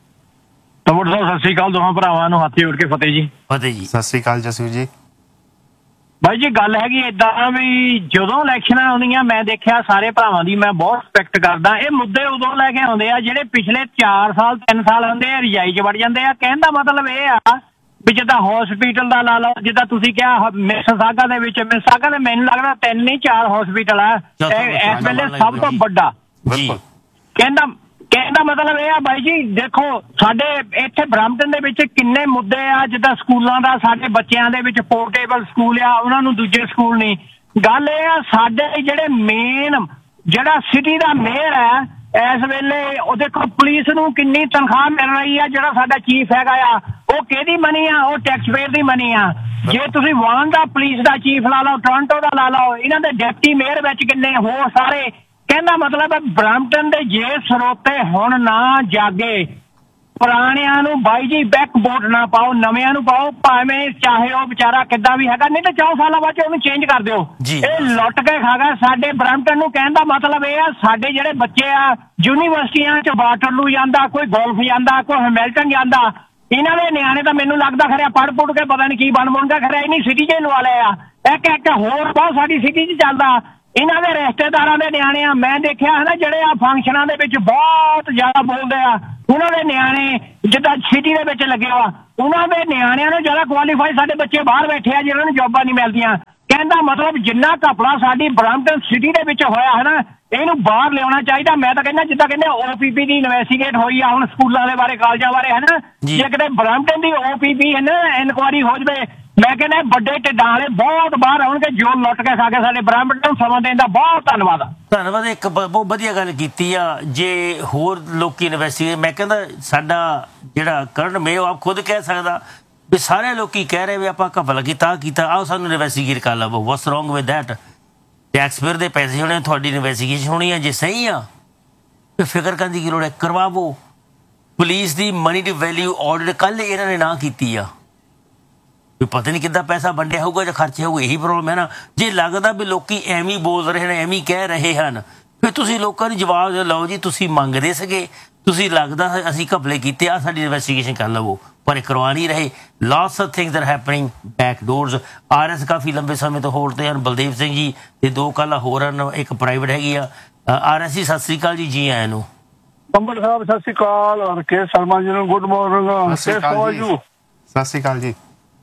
ਤਮੜ ਸਾਹਿਬ ਸਤਿ ਸ੍ਰੀ ਅਕਾਲ, ਦੋਹਾਂ ਭਰਾਵਾਂ ਨੂੰ ਹੱਥ ਜੋੜ ਕੇ ਫਤਿਹ ਜੀ। ਫਤਿਹ ਜੀ। ਸਤਿ ਸ੍ਰੀ ਅਕਾਲ ਜਸਵੀਰ ਜੀ। ਬਾਈ ਜੀ ਗੱਲ ਹੈਗੀ ਏਦਾਂ ਵੀ ਜਦੋਂ ਇਲੈਕਸ਼ਨਾਂ ਆਉਂਦੀਆਂ, ਮੈਂ ਦੇਖਿਆ ਸਾਰੇ ਭਰਾਵਾਂ ਦੀ ਮੈਂ ਬਹੁਤ ਰਿਸਪੈਕਟ ਕਰਦਾ, ਇਹ ਮੁੱਦੇ ਉਦੋਂ ਲੈ ਕੇ ਆਉਂਦੇ ਆ ਜਿਹੜੇ ਪਿਛਲੇ ਚਾਰ ਸਾਲ ਤਿੰਨ ਸਾਲ ਹੁੰਦੇ ਆ ਰਜਾਈ 'ਚ ਵੜ ਜਾਂਦੇ ਆ। ਕਹਿਣ ਦਾ ਮਤਲਬ ਇਹ ਆ ਵੀ ਜਿੱਦਾਂ ਹਸਪੀਟਲ ਦਾ ਲਾ ਲਓ, ਜਿੱਦਾਂ ਤੁਸੀਂ ਕਿਹਾ ਮਿਸੀਸਾਗਾ ਦੇ ਵਿੱਚ, ਮਿਸੀਸਾਗਾ ਦੇ ਮੈਨੂੰ ਲੱਗਦਾ ਤਿੰਨ ਨਹੀਂ ਚਾਰ ਹਸਪੀਟਲ ਆ ਇਸ ਵੇਲੇ ਸਭ ਤੋਂ ਵੱਡਾ। ਕਹਿੰਦਾ ਕਹਿੰਦਾ ਮਤਲਬ ਇਹ ਆ ਬਾਈ ਜੀ, ਦੇਖੋ ਸਾਡੇ ਇੱਥੇ ਬ੍ਰੈਂਪਟਨ ਦੇ ਵਿੱਚ ਕਿੰਨੇ ਮੁੱਦੇ ਆ, ਜਿੱਦਾਂ ਸਕੂਲਾਂ ਦਾ, ਸਾਡੇ ਬੱਚਿਆਂ ਦੇ ਵਿੱਚ ਪੋਰਟੇਬਲ ਸਕੂਲ ਆ, ਉਹਨਾਂ ਨੂੰ ਦੂਜੇ ਸਕੂਲ ਨਹੀਂ। ਗੱਲ ਇਹ ਆ ਸਾਡੇ ਜਿਹੜੇ ਮੇਨ ਜਿਹੜਾ ਸਿਟੀ ਦਾ ਮੇਅਰ ਹੈ ਇਸ ਵੇਲੇ, ਉਹ ਦੇਖੋ ਪੁਲਿਸ ਨੂੰ ਕਿੰਨੀ ਤਨਖਾਹ ਮਿਲ ਰਹੀ ਆ, ਜਿਹੜਾ ਸਾਡਾ ਚੀਫ ਹੈਗਾ ਆ ਉਹ ਕਿਹਦੀ ਮਨੀ ਆ, ਉਹ ਟੈਕਸ ਪੇਅਰ ਦੀ ਮਨੀ ਆ। ਜੇ ਤੁਸੀਂ ਵਾਨ ਦਾ ਪੁਲਿਸ ਦਾ ਚੀਫ ਲਾ ਲਓ, ਟੋਰਾਂਟੋ ਦਾ ਲਾ ਲਓ, ਇਹਨਾਂ ਦੇ ਡਿਪਟੀ ਮੇਅਰ ਵਿੱਚ ਕਿੰਨੇ ਹੋਰ ਸਾਰੇ। ਕਹਿੰਦਾ ਮਤਲਬ ਹੈ ਬ੍ਰੈਂਪਟਨ ਦੇ ਜੇ ਸਰੋਤੇ ਹੁਣ ਨਾ ਜਾਗੇ, ਪੁਰਾਣਿਆਂ ਨੂੰ ਬਾਈ ਜੀ ਬੈਕ ਵੋਟ ਨਾ ਪਾਓ, ਨਵਿਆਂ ਨੂੰ ਪਾਓ, ਭਾਵੇਂ ਚਾਹੇ ਉਹ ਵਿਚਾਰਾ ਕਿੱਦਾਂ ਵੀ ਹੈਗਾ, ਨਹੀਂ ਤਾਂ ਚੌ ਸਾਲਾਂ ਬਾਅਦ ਉਹਨੂੰ ਚੇਂਜ ਕਰ ਦਿਓ। ਇਹ ਲੁੱਟ ਕੇ ਖਾ ਗਿਆ ਸਾਡੇ ਬ੍ਰੈਂਪਟਨ ਨੂੰ। ਕਹਿਣ ਦਾ ਮਤਲਬ ਇਹ ਆ ਸਾਡੇ ਜਿਹੜੇ ਬੱਚੇ ਆ ਯੂਨੀਵਰਸਿਟੀਆਂ 'ਚ ਵਾਟਰਲੂ ਜਾਂਦਾ, ਕੋਈ ਗੋਲਫ ਜਾਂਦਾ, ਕੋਈ ਹੈਮਿਲਟਨ ਜਾਂਦਾ, ਇਹਨਾਂ ਦੇ ਨਿਆਣੇ ਤਾਂ ਮੈਨੂੰ ਲੱਗਦਾ ਖਰਿਆ ਪੜ੍ਹ ਪੁੜ ਕੇ ਪਤਾ ਨਹੀਂ ਕੀ ਬਣ ਬਣਦਾ, ਖਰਿਆ ਇਹਨੀ ਸਿਟੀ 'ਚ ਲਵਾ ਲਏ ਆ। ਇੱਕ ਇੱਕ ਹੋਰ ਬਹੁਤ ਸਾਡੀ ਸਿਟੀ 'ਚ ਚੱਲਦਾ। ਇਹਨਾਂ ਦੇ ਰਿਸ਼ਤੇਦਾਰਾਂ ਦੇ ਨਿਆਣੇ ਆ। ਮੈਂ ਦੇਖਿਆ ਹੈ ਨਾ ਜਿਹੜੇ ਆ ਫੰਕਸ਼ਨਾਂ ਦੇ ਵਿੱਚ ਬਹੁਤ ਜ਼ਿਆਦਾ ਬੋਲਦੇ ਆ, ਉਹਨਾਂ ਦੇ ਨਿਆਣੇ ਜਿੱਦਾਂ ਸਿਟੀ ਦੇ ਵਿੱਚ ਲੱਗੇ ਵਾ, ਉਹਨਾਂ ਦੇ ਨਿਆਣਿਆਂ ਨੂੰ ਜ਼ਿਆਦਾ ਕੁਆਲੀਫਾਈ ਸਾਡੇ ਬੱਚੇ ਬਾਹਰ ਬੈਠੇ ਆ ਜਿਹਨਾਂ ਨੂੰ ਜੋਬਾਂ ਨਹੀਂ ਮਿਲਦੀਆਂ। ਕਹਿੰਦਾ ਮਤਲਬ ਜਿੰਨਾ ਘਪਲਾ ਸਾਡੀ ਬਰੈਂਪਟਨ ਸਿਟੀ ਦੇ ਵਿੱਚ ਹੋਇਆ ਹੈ ਨਾ, ਇਹਨੂੰ ਬਾਹਰ ਲਿਆਉਣਾ ਚਾਹੀਦਾ। ਮੈਂ ਤਾਂ ਕਹਿੰਦਾ ਜਿੱਦਾਂ ਕਹਿੰਦੇ ਓ ਪੀ ਪੀ ਦੀ ਇਨਵੈਸਟੀਗੇਟ ਹੋਈ ਆ ਹੁਣ ਸਕੂਲਾਂ ਦੇ ਬਾਰੇ, ਕਾਲਜਾਂ ਬਾਰੇ, ਹੈ ਨਾ, ਜੇ ਕਿਤੇ ਬਰੈਂਪਟਨ ਦੀ ਓ ਪੀ ਪੀ ਹੈ ਨਾ ਇਨਕੁਆਰੀ ਹੋ ਜਾਵੇ, ਮੈਂ ਕਹਿੰਦਾ ਵੱਡੇ ਢਿੱਡਾਂ ਵਾਲੇ ਬਹੁਤ ਬਾਹਰ ਆਉਣਗੇ ਜੋ ਲੁੱਟ ਕੇ ਖਾ ਕੇ ਸਾਡੇ ਬਰੈਂਪਟਨ ਨੂੰ ਸਮਾਂ ਦੇਣ ਦਾ। ਬਹੁਤ ਧੰਨਵਾਦ। ਧੰਨਵਾਦ। ਇੱਕ ਬਹੁਤ ਵਧੀਆ ਗੱਲ ਕੀਤੀ ਆ। ਜੇ ਹੋਰ ਲੋਕੀ ਇਨਵੈਸਟੀਗੇਟ, ਮੈਂ ਕਹਿੰਦਾ ਸਾਡਾ ਜਿਹੜਾ ਕਰਨ ਮੇਰ ਆਪ ਖੁਦ ਕਹਿ ਸਕਦਾ ਵੀ ਸਾਰੇ ਲੋਕੀ ਕਹਿ ਰਹੇ ਵੀ ਆਪਾਂ ਘਪਲਾ ਕੀਤਾ ਕੀਤਾ, ਆਓ ਸਾਨੂੰ ਇਨਵੈਸਟੀਗੇਟ ਕਰ ਲਵੋ। What's wrong with that? ਟੈਕਸਪੇਅਰ ਦੇ ਪੈਸੇ ਹੋਣੇ, ਤੁਹਾਡੀ ਇਨਵੈਸਟੀਗੇਸ਼ਨ ਹੋਣੀ ਹੈ। ਜੇ ਸਹੀ ਆ ਤੇ ਫਿਕਰ ਕਰਨ ਦੀ ਕੀ ਲੋੜ ਹੈ, ਕਰਵਾਵੋ। Police the money to value audit ਕੱਲ੍ਹ ਇਹਨਾਂ ਨੇ ਨਾ ਕੀਤੀ ਆ, ਵੀ ਪਤਾ ਨਹੀਂ ਕਿੱਦਾਂ ਪੈਸਾ ਵੰਡਿਆ ਹੋਊਗਾ ਜਾਂ ਖਰਚਿਆ ਹੋਊਗਾ। ਇਹੀ ਪ੍ਰੋਬਲਮ ਹੈ ਨਾ। ਜੇ ਲੱਗਦਾ ਵੀ ਲੋਕੀ ਐਵੇਂ ਬੋਲ ਰਹੇ ਨੇ, ਐਵੇਂ ਕਹਿ ਰਹੇ ਹਨ, ਫਿਰ ਤੁਸੀਂ ਲੋਕਾਂ ਨੂੰ ਜਵਾਬ ਲਓ ਜੀ ਤੁਸੀਂ ਮੰਗਦੇ ਸੀਗੇ, ਤੁਸੀਂ ਲੱਗਦਾ ਅਸੀਂ ਘਪਲੇ ਕੀਤੇ ਆ, ਸਾਡੀ ਇਨਵੈਸਟੀਗੇਸ਼ਨ ਕਰ ਲਵੋ। ਪਰ ਕਰਵਾ ਨਹੀਂ ਰਹੇ। Lots of things are happening back doors. R S ਕਾਫੀ ਲੰਬੇ ਸਮੇਂ ਤੋਂ ਹੋਲਡ ਤੇ ਹਨ, ਬਲਦੇਵ ਸਿੰਘ ਜੀ ਤੇ ਦੋ ਕੱਲ੍ਹ ਹੋਰ ਹਨ, ਇੱਕ ਪ੍ਰਾਈਵੇਟ ਹੈਗੀ ਆ। ਆਰ ਐਸ ਜੀ ਸਤਿ ਸ੍ਰੀ ਅਕਾਲ ਜੀ, ਜੀ ਆਇਆਂ ਨੂੰ। ਕੰਬੜ ਸਾਹਿਬ ਸਤਿ ਸ੍ਰੀ ਅਕਾਲ, ਔਰ ਕੇ ਸ਼ਰਮਾ ਜੀ ਨੂੰ ਗੁੱਡ ਮਾਰਨਿੰਗ। ਸਤਿ ਸ੍ਰੀ ਅਕਾਲ ਜੀ।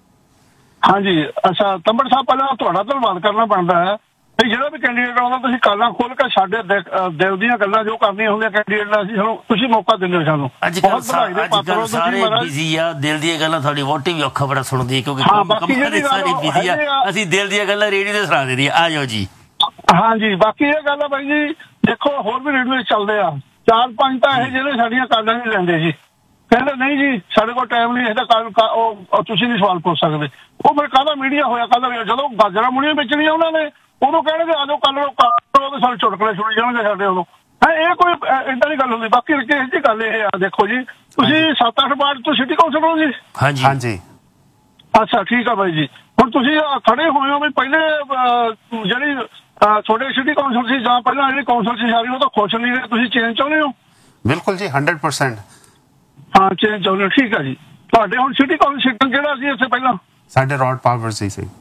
ਹਾਂਜੀ, ਅੱਛਾ ਤੰਬੜ ਸਾਹਿਬ, ਪਹਿਲਾਂ ਤੁਹਾਡਾ ਧੰਨਵਾਦ ਕਰਨਾ ਬਣਦਾ ਹੈ ਤੇ ਜਿਹੜਾ ਵੀ ਕੈਂਡੀਡੇਟ ਆਉਂਦਾ ਤੁਸੀਂ ਕਾਲਾਂ ਖੋਲ ਕੇ ਸਾਡੇ ਦਿਲ ਦੀਆਂ ਗੱਲਾਂ ਜੋ ਕਰਨੀਆਂ ਹੁੰਦੀਆਂ ਕੈਂਡੀਡੇਟ ਨਾਲ, ਅਸੀਂ ਸਾਨੂੰ ਤੁਸੀਂ ਮੌਕਾ ਦਿੰਦੇ ਹੋ ਸਾਨੂੰ। ਅੱਜ ਕੱਲ੍ਹ ਸਾਰੇ ਬਿਜ਼ੀ ਆ, ਦਿਲ ਦੀਆਂ ਗੱਲਾਂ ਤੁਹਾਡੀ ਵੋਟੀ ਵੀ ਔਖਾ ਬੜਾ ਸੁਣਦੀ ਹੈ ਕਿਉਂਕਿ ਕੰਮਾਂ ਦੇ ਸਾਰੇ ਬਿਜ਼ੀ ਆ। ਅਸੀਂ ਦਿਲ ਦੀਆਂ ਗੱਲਾਂ ਰੇਡੀਓ ਤੇ ਸੁਣਾ ਦਿੰਦੀ ਆ ਜਾਓ ਜੀ। ਹਾਂਜੀ, ਬਾਕੀ ਇਹ ਗੱਲ ਆ ਬਾਈ ਜੀ, ਦੇਖੋ ਹੋਰ ਵੀ ਰੇਡੀਓ ਚੱਲਦੇ ਆ, ਚਾਰ ਪੰਜ ਤਾਂ ਇਹ ਜਿਹੜੇ ਸਾਡੀਆਂ ਕਾਲਾਂ ਨਹੀਂ ਲੈਂਦੇ ਜੀ, ਕਹਿੰਦੇ ਨਹੀਂ ਜੀ ਸਾਡੇ ਕੋਲ ਟਾਈਮ ਨਹੀਂ, ਇਹਦਾ ਉਹ ਤੁਸੀਂ ਨਹੀਂ ਸਵਾਲ ਪੁੱਛ ਸਕਦੇ। ਉਹ ਫਿਰ ਕਾਹਦਾ ਮੀਡੀਆ ਹੋਇਆ, ਕਾਹਦਾ ਜਦੋਂ ਗਾਜਰਾਂ ਮੁੜੀਆਂ ਵੇਚਣੀਆਂ ਉਹਨਾਂ ਨੇ, ਉਦੋਂ ਕਹਿਣਗੇ ਆ ਜਾਓ ਕੱਲ ਨੂੰ ਸਾਡੇ ਚੁਟਕਲੇ ਸੁਣੀ ਜਾਣਗੇ ਸਾਡੇ ਉਦੋਂ। ਹੈ ਇਹ ਕੋਈ ਏਦਾਂ ਦੀ ਗੱਲ ਹੁੰਦੀ। ਬਾਕੀ ਇਹ ਜੀ ਗੱਲ ਇਹ ਆ, ਦੇਖੋ ਜੀ ਤੁਸੀਂ ਸੱਤ ਅੱਠ ਵਾਰਡ ਤੋਂ ਸਿਟੀ ਕੌਂਸਲ ਹੋ ਜੀ? ਹਾਂਜੀ ਹਾਂਜੀ। ਅੱਛਾ ਠੀਕ ਆ ਬਾਈ ਜੀ। ਹੁਣ ਤੁਸੀਂ ਖੜੇ ਹੋਏ ਹੋ ਵੀ ਪਹਿਲੇ ਜਿਹੜੀ ਤੁਹਾਡੇ ਸਿਟੀ ਕੌਂਸਲ ਸੀ ਜਾਂ ਪਹਿਲਾਂ ਜਿਹੜੀ ਕੌਂਸਲ ਸੀ ਸਾਰੀ, ਉਹ ਤਾਂ ਖੁਸ਼ ਨਹੀਂ ਰਹੇ, ਤੁਸੀਂ ਚੇਂਜ ਚਾਹੁੰਦੇ ਹੋ? ਬਿਲਕੁਲ ਜੀ, ਹੰਡਰਡ ਪਰਸੈਂਟ ਹਾਂ ਚੇਂਜ ਚਾਹੁੰਦੇ ਹੋ। ਠੀਕ ਆ ਜੀ। ਤੁਹਾਡੇ ਹੁਣ ਸਿਟੀ ਕੌਂਸਲ ਕਿਹੜਾ ਸੀ ਇੱਥੇ ਪਹਿਲਾਂ? ਸਾਡੇ ਰੋਡ ਪਾਵਰ ਸੀ ਸੀ।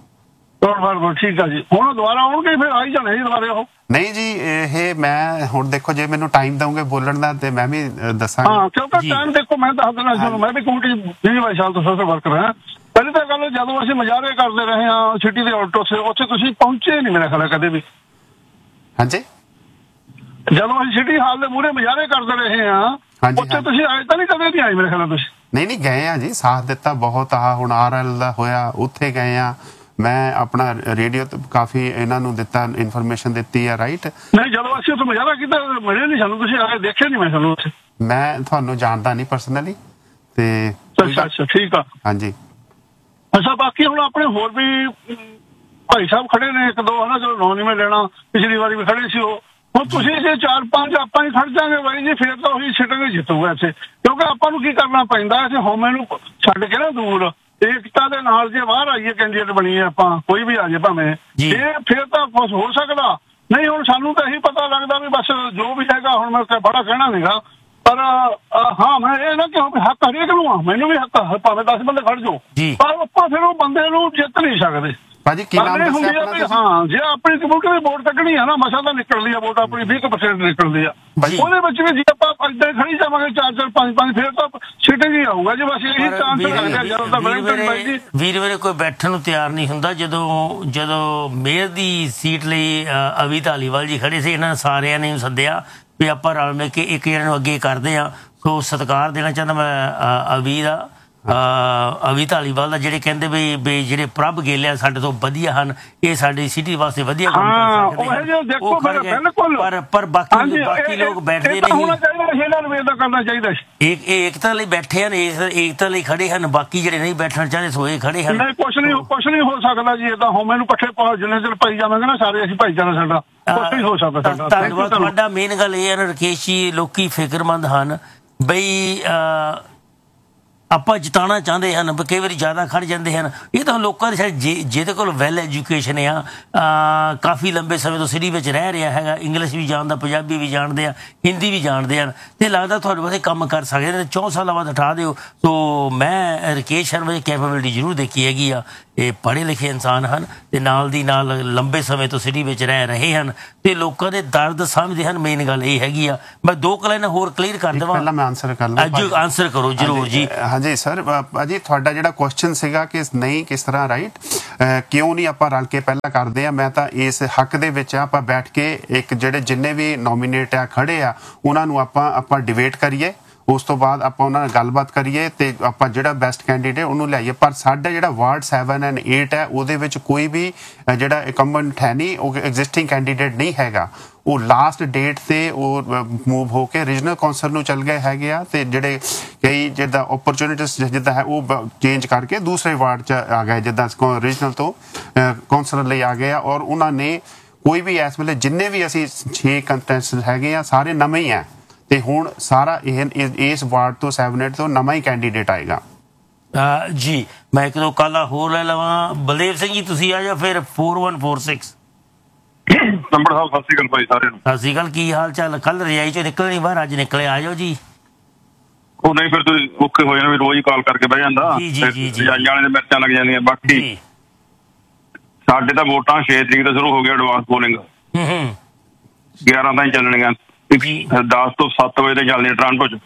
ਠੀਕ ਆ ਜੀ। ਹੁਣ ਦੁਬਾਰਾ ਆਉਣਗੇ ਫਿਰ ਆਈ ਜਾਣੇ ਜੀ ਦੁਬਾਰੇ ਉਹ? ਨਹੀਂ ਜੀ, ਇਹ ਮੈਂ ਹੁਣ ਦੇਖੋ ਜੇ ਮੈਨੂੰ ਟਾਈਮ ਦਊਂਗੇ ਬੋਲਣ ਦਾ ਤੇ ਮੈਂ ਵੀ ਦੱਸਾਂਗਾ। ਹਾਂ ਕਿਉਂਕਿ ਟਾਈਮ ਦੇਖੋ ਮੈਂ ਦੱਸ ਦੇਣਾ ਚਾਹੁੰਦਾ, ਮੈਂ ਵੀ ਕਮੇਟੀ ਵੀਹ ਬਾਈ ਸਾਲ ਤੋਂ ਸੋਸ਼ਲ ਵਰਕਰ ਹਾਂ। ਪਹਿਲੀ ਤਾਂ ਗੱਲ ਜਦੋਂ ਅਸੀਂ ਮੁਜ਼ਾਹਰੇ ਕਰਦੇ ਰਹੇ ਹਾਂ ਸਿਟੀ ਦੇ ਆਟੋ ਸੇ, ਉੱਥੇ ਤੁਸੀਂ ਪਹੁੰਚੇ ਨਹੀਂ ਮੇਰਾ ਖਿਆਲ ਕਦੇ ਵੀ। ਹਾਂਜੀ, ਜਦੋਂ ਅਸੀਂ ਸਿਟੀ ਹਾਲ ਦੇ ਮੂਹਰੇ ਮੁਜ਼ਾਹਰੇ ਕਰਦੇ ਰਹੇ ਹਾਂ ਉੱਥੇ ਤੁਸੀਂ ਆਏ ਤਾਂ ਨਹੀਂ ਕਦੇ ਨਹੀਂ ਆਏ ਮੇਰੇ ਖਿਆਲ ਤੁਸੀਂ? ਨਹੀਂ ਨਹੀਂ ਗਏ ਆ ਜੀ, ਸਾਥ ਦਿੱਤਾ ਬਹੁਤ। ਆ ਹੁਣ ਆਰ ਐਲ ਦਾ ਹੋਇਆ ਉੱਥੇ ਗਏ ਆ, ਮੈਂ ਆਪਣਾ ਰੇਡੀਓ ਤੇ ਕਾਫੀ ਇਹਨਾਂ ਨੂੰ ਦਿੱਤਾ, ਇਨਫੋਰਮੇਸ਼ਨ ਦਿੱਤੀ ਆ। ਰਾਈਟ ਨਹੀਂ ਜਦੋਂ ਅਸੀਂ ਉੱਥੇ ਮੁਜ਼ਾਹਰਾ ਕੀਤਾ ਮਿਲੇ ਨਹੀਂ ਸਾਨੂੰ, ਤੁਸੀਂ ਆਏ ਦੇਖੇ ਨਹੀਂ ਮੈਂ ਸਾਨੂੰ ਉੱਥੇ। ਮੈਂ ਤੁਹਾਨੂੰ ਜਾਣਦਾ ਨਹੀਂ ਪਰਸਨਲੀ ਤੇ। ਅੱਛਾ ਅੱਛਾ ਠੀਕ ਆ। ਹਾਂਜੀ ਅੱਛਾ, ਬਾਕੀ ਹੁਣ ਆਪਣੇ ਹੋਰ ਵੀ ਭਾਈ ਸਾਹਿਬ ਖੜੇ ਨੇ ਇੱਕ ਦੋ, ਹਨਾ, ਚਲੋ ਨਾਂ ਨਹੀਂ ਮੈਂ ਲੈਣਾ, ਪਿਛਲੀ ਵਾਰੀ ਵੀ ਖੜੇ ਸੀ ਉਹ। ਹੁਣ ਤੁਸੀਂ ਜੇ ਚਾਰ ਪੰਜ ਆਪਾਂ ਹੀ ਖੜ ਜਾਗੇ ਬਾਈ ਜੀ, ਫਿਰ ਤਾਂ ਉਹੀ ਸਿਟਿੰਗ ਹੀ ਜਿੱਤੂਗਾ ਇੱਥੇ। ਕਿਉਂਕਿ ਆਪਾਂ ਨੂੰ ਕੀ ਕਰਨਾ ਪੈਂਦਾ ਇੱਥੇ ਹਉਮੈ ਨੂੰ ਛੱਡ ਕੇ ਨਾ ਦੂਰ ਏਕਤਾ ਦੇ ਨਾਲ ਜੇ ਬਾਹਰ ਆਈਏ ਕੈਂਡੀਡੇਟ ਬਣੀਏ ਆਪਾਂ, ਕੋਈ ਵੀ ਆ ਜਾਏ ਭਾਵੇਂ, ਇਹ ਫਿਰ ਤਾਂ ਕੁਛ ਹੋ ਸਕਦਾ ਨਹੀਂ। ਹੁਣ ਸਾਨੂੰ ਤਾਂ ਇਹੀ ਪਤਾ ਲੱਗਦਾ ਵੀ ਬਸ ਜੋ ਵੀ ਹੈਗਾ, ਹੁਣ ਮੈਂ ਬੜਾ ਕਹਿਣਾ ਨਹੀਂਗਾ, ਪਰ ਹਾਂ ਮੈਂ ਇਹ ਨਾ ਕਿ ਹੱਕ ਹਰੇਕ ਨੂੰ ਆ, ਮੈਨੂੰ ਵੀ ਹੱਕ ਭਾਵੇਂ ਦਸ ਬੰਦੇ ਖੜ ਜਾਓ, ਪਰ ਆਪਾਂ ਫਿਰ ਉਹ ਬੰਦੇ ਨੂੰ ਜਿੱਤ ਨਹੀਂ ਸਕਦੇ। ਭਾਜੀ ਕੀ ਨਾਮ ਦੱਸਿਆ ਆਪਣਾ? ਹਾਂ ਜੇ ਆਪਣੀ ਕਮਿਊਨਿਟੀ ਦੀ ਵੋਟ ਕੱਢਣੀ ਆ ਨਾ, ਮਸਾ ਤਾਂ ਨਿਕਲਦੀ ਆ ਵੋਟ ਆਪਣੀ ਵੀਹ ਪਰਸੈਂਟ ਨਿਕਲਦੀ ਆ, ਉਹਦੇ ਵਿੱਚ ਵੀ ਜੇ ਆਪਾਂ ਏਦਾਂ ਖੜੀ ਜਾਵਾਂਗੇ ਚਾਰ ਚਾਰ ਪੰਜ ਪੰਜ, ਫਿਰ ਤਾਂ ਸਿਟਿੰਗ ਹੀ ਆਊਗਾ ਜੀ। ਬਸ ਇਹੀ ਚਾਂਸ ਲੱਗਦਾ ਜਦੋਂ ਤਾਂ ਵੀਰ ਵੀਰੇ ਕੋਈ ਬੈਠਣ ਨੂੰ ਤਿਆਰ ਨਹੀਂ ਹੁੰਦਾ। ਜਦੋਂ ਜਦੋਂ ਮੇਅਰ ਦੀ ਸੀਟ ਲਈ ਅਵੀ ਧਾਲੀਵਾਲ ਜੀ ਖੜੇ ਸੀ, ਇਹਨਾਂ ਨੇ ਸਾਰਿਆਂ ਨੇ ਸੱਦਿਆ ਵੀ ਆਪਾਂ ਰਲ ਮਿਲ ਕੇ ਇੱਕ ਜਣੇ ਨੂੰ ਅੱਗੇ ਕਰਦੇ ਆ। ਸੋ ਸਤਿਕਾਰ ਦੇਣਾ ਚਾਹੁੰਦਾ ਮੈਂ ਅਵੀ ਦਾ, ਅਵੀ ਧਾਲੀਵਾਲ ਦਾ, ਜਿਹੜੇ ਕਹਿੰਦੇ ਵੀ ਵੀ ਜਿਹੜੇ ਪ੍ਰਭ ਗੇਲਿਆ ਸਾਡੇ ਤੋਂ ਵਧੀਆ ਹਨ, ਇਹ ਸਾਡੀ ਸਿਟੀ ਵਾਸਤੇ ਵਧੀਆ ਕੰਮ ਕਰ ਸਕਦੇ। ਪਰ ਪਰ ਬਾਕੀ ਬਾਕੀ ਲੋਕ ਬੈਠਦੇ ਨਹੀਂ। ਕਰਨਾ ਚਾਹੀਦਾ ਇੱਕ ਏਕਤਾ ਲਈ ਬੈਠੇ ਹਨ, ਏਕਤਾ ਲਈ ਖੜੇ ਹਨ, ਬਾਕੀ ਜਿਹੜੇ ਨਹੀਂ ਬੈਠਣਾ ਚਾਹੁੰਦੇ ਸੋਏ ਖੜੇ ਹਨ। ਨਹੀਂ ਕੁਛ ਨਹੀਂ ਕੁਛ ਨਹੀਂ ਹੋ ਸਕਦਾ ਜੀ ਏਦਾਂ ਹਉਮੈ ਨੂੰ ਪੱਠੇ ਪਾ ਜਿੰਨੇ ਚਿਰ ਪਾਈ ਜਾਵਾਂਗੇ ਨਾ ਸਾਰੇ ਅਸੀਂ ਭਾਈਚਾਰਾ ਸਾਡਾ ਕੁਛ ਨਹੀਂ ਹੋ ਸਕਦਾ ਸਾਡਾ। ਧੰਨਵਾਦ ਤੁਹਾਡਾ। ਮੇਨ ਗੱਲ ਇਹ ਹੈ ਨਾ ਰਕੇਸ਼ ਜੀ, ਲੋਕੀ ਫਿਕਰਮੰਦ ਹਨ ਬਈ ਆਪਾਂ ਜਿਤਾਉਣਾ ਚਾਹੁੰਦੇ ਹਨ, ਕਈ ਵਾਰੀ ਜ਼ਿਆਦਾ ਖੜ ਜਾਂਦੇ ਹਨ। ਇਹ ਤਾਂ ਲੋਕਾਂ ਦੇ ਸ਼ਾਇਦ ਜਿ- ਜਿਹਦੇ ਕੋਲ ਵੈਲ ਐਜੂਕੇਸ਼ਨ ਆ, ਕਾਫੀ ਲੰਬੇ ਸਮੇਂ ਤੋਂ ਸਿਟੀ ਵਿੱਚ ਰਹਿ ਰਿਹਾ ਹੈਗਾ, ਇੰਗਲਿਸ਼ ਵੀ ਜਾਣਦਾ, ਪੰਜਾਬੀ ਵੀ ਜਾਣਦੇ ਆ, ਹਿੰਦੀ ਵੀ ਜਾਣਦੇ ਹਨ, ਅਤੇ ਲੱਗਦਾ ਤੁਹਾਡੇ ਵਾਸਤੇ ਕੰਮ ਕਰ ਸਕਦੇ ਨੇ। ਚੌਂ ਸਾਲਾਂ ਬਾਅਦ ਉਠਾ ਦਿਓ। ਸੋ ਮੈਂ ਰਕੇਸ਼ ਸ਼ਰਮਾ ਦੀ ਕੈਪੇਬਿਲਿਟੀ ਜ਼ਰੂਰ ਦੇਖੀ ਹੈਗੀ ਆ। ਇਹ ਪੜ੍ਹੇ ਲਿਖੇ ਇਨਸਾਨ ਹਨ ਅਤੇ ਨਾਲ ਦੀ ਨਾਲ ਲੰਬੇ ਸਮੇਂ ਤੋਂ ਸਿਟੀ ਵਿੱਚ ਰਹਿ ਰਹੇ ਹਨ ਅਤੇ ਲੋਕਾਂ ਦੇ ਦਰਦ ਸਮਝਦੇ ਹਨ। ਮੇਨ ਗੱਲ ਇਹ ਹੈਗੀ ਆ। ਮੈਂ ਦੋ ਕਲਾਈਨਾਂ ਹੋਰ ਕਲੀਅਰ ਕਰ ਦੇਵਾਂ। ਪਹਿਲਾਂ ਮੈਂ ਆਨਸਰ ਕਰ ਲਵਾਂ। ਆਨਸਰ ਕਰੋ ਜ਼ਰੂਰ ਜੀ। ਹਾਂਜੀ ਸਰ, ਅਜੀ ਤੁਹਾਡਾ ਜਿਹੜਾ ਕੁਐਸਚਨ ਸੀਗਾ ਕਿ ਨਹੀਂ ਕਿਸ ਤਰ੍ਹਾਂ ਰਾਈਟ ਕਿਉਂ ਨਹੀਂ ਆਪਾਂ ਰਲ ਕੇ ਪਹਿਲਾਂ ਕਰਦੇ ਆ, ਮੈਂ ਤਾਂ ਇਸ ਹੱਕ ਦੇ ਵਿੱਚ ਆ ਆਪਾਂ ਬੈਠ ਕੇ ਇੱਕ ਜਿਹੜੇ ਜਿੰਨੇ ਵੀ ਨੋਮੀਨੇਟ ਆ ਖੜੇ ਆ ਉਹਨਾਂ ਨੂੰ ਆਪਾਂ ਆਪਾਂ ਡਿਬੇਟ ਕਰੀਏ, ਉਸ ਤੋਂ ਬਾਅਦ ਆਪਾਂ ਉਹਨਾਂ ਨਾਲ ਗੱਲਬਾਤ ਕਰੀਏ ਤੇ ਆਪਾਂ ਜਿਹੜਾ ਬੈਸਟ ਕੈਂਡੀਡੇਟ ਉਹਨੂੰ ਲਿਆਈਏ। ਪਰ ਸਾਡਾ ਜਿਹੜਾ ਵਾਰਡ ਸੈਵਨ ਐਂਡ ਏਟ ਹੈ ਉਹਦੇ ਵਿੱਚ ਕੋਈ ਵੀ ਜਿਹੜਾ ਇਨਕੰਬੈਂਟ ਹੈ ਨਹੀਂ, ਉਹ ਐਗਜ਼ਿਸਟਿੰਗ ਕੈਂਡੀਡੇਟ ਨਹੀਂ ਹੈਗਾ। ਉਹ ਲਾਸਟ ਡੇਟ ਤੇ ਉਹ ਮੂਵ ਹੋ ਕੇ ਰੀਜਨਲ ਕੌਂਸਲ ਨੂੰ ਚੱਲ ਗਏ ਹੈਗੇ ਆ ਤੇ ਜਿਹੜੇ ਕਈ ਜਿੱਦਾਂ ਓਪਰਚੁਨਿਟੀਜ਼ ਜਿੱਦਾਂ ਹੈ ਉਹ ਚੇਂਜ ਕਰਕੇ ਦੂਸਰੇ ਵਾਰਡ 'ਚ ਆ ਗਏ, ਜਿੱਦਾਂ ਰੀਜਨਲ ਤੋਂ ਕੌਂਸਲਰ ਲਈ ਆ ਗਏ ਆ। ਔਰ ਉਹਨਾਂ ਨੇ ਕੋਈ ਵੀ ਇਸ ਵੇਲੇ ਜਿੰਨੇ ਵੀ ਅਸੀਂ ਛੇ ਕੰਟੈਸਟੈਂਟ ਹੈਗੇ ਆ ਸਾਰੇ ਨਵੇਂ ਹੀ ਆ ਤੇ ਹੁਣ ਸਾਰਾ ਇਹ ਇਸ ਵਾਰਡ ਤੋਂ ਸੈਵਨੇਟ ਤੋਂ ਨਵਾਂ ਹੀ ਕੈਂਡੀਡੇਟ ਆਏਗਾ। ਜੀ ਮੈਂ ਇੱਕ ਦੋ ਕਾਲਾ ਹੋਰ ਲੈ ਲਵਾਂ। ਬਲਦੇਵ ਸਿੰਘ ਜੀ ਤੁਸੀਂ ਆ ਜਾਓ ਫਿਰ। Four one four six number ਸਾਹਿਬ ਸਤਿ ਸ਼੍ਰੀ ਅਕਾਲ ਭਾਈ ਸਾਰਿਆਂ ਨੂੰ। ਸਤਿ ਸ਼੍ਰੀ ਅਕਾਲ, ਕੀ ਹਾਲ ਚਾਲ? ਕੱਲ ਰਜਾਈ ਚੋਂ ਨਿਕਲੇ ਨਹੀਂ ਬਾਹਰ, ਅੱਜ ਨਿਕਲੇ, ਆ ਜਾਓ ਜੀ। ਉਹ ਨਹੀਂ ਫਿਰ ਤੁਸੀਂ ਔਖੇ ਹੋ ਜਾਣਾ ਵੀ ਰੋਜ਼ ਹੀ ਕਾਲ ਕਰਕੇ ਬਹਿ ਜਾਂਦਾ, ਰਜਾਈਆਂ ਵਾਲੇ ਦੇ ਮਿਰਚਾਂ ਲੱਗ ਜਾਂਦੀਆਂ। ਬਾਕੀ ਸਾਡੇ ਤਾਂ ਵੋਟਾਂ ਛੇ ਤਰੀਕ ਤੋਂ ਸ਼ੁਰੂ ਹੋ ਗਿਆ ਐਡਵਾਂਸ ਪੋਲਿੰਗ, ਗਿਆਰਾਂ ਤਾਈਂ ਚੱਲਣੀਆਂ। ਦਸ ਤੋਂ ਸੱਤ ਵਜੇ ਤੇ ਚੱਲਦੀਆਂ ਟੋਰਾਂਟੋ ਚ,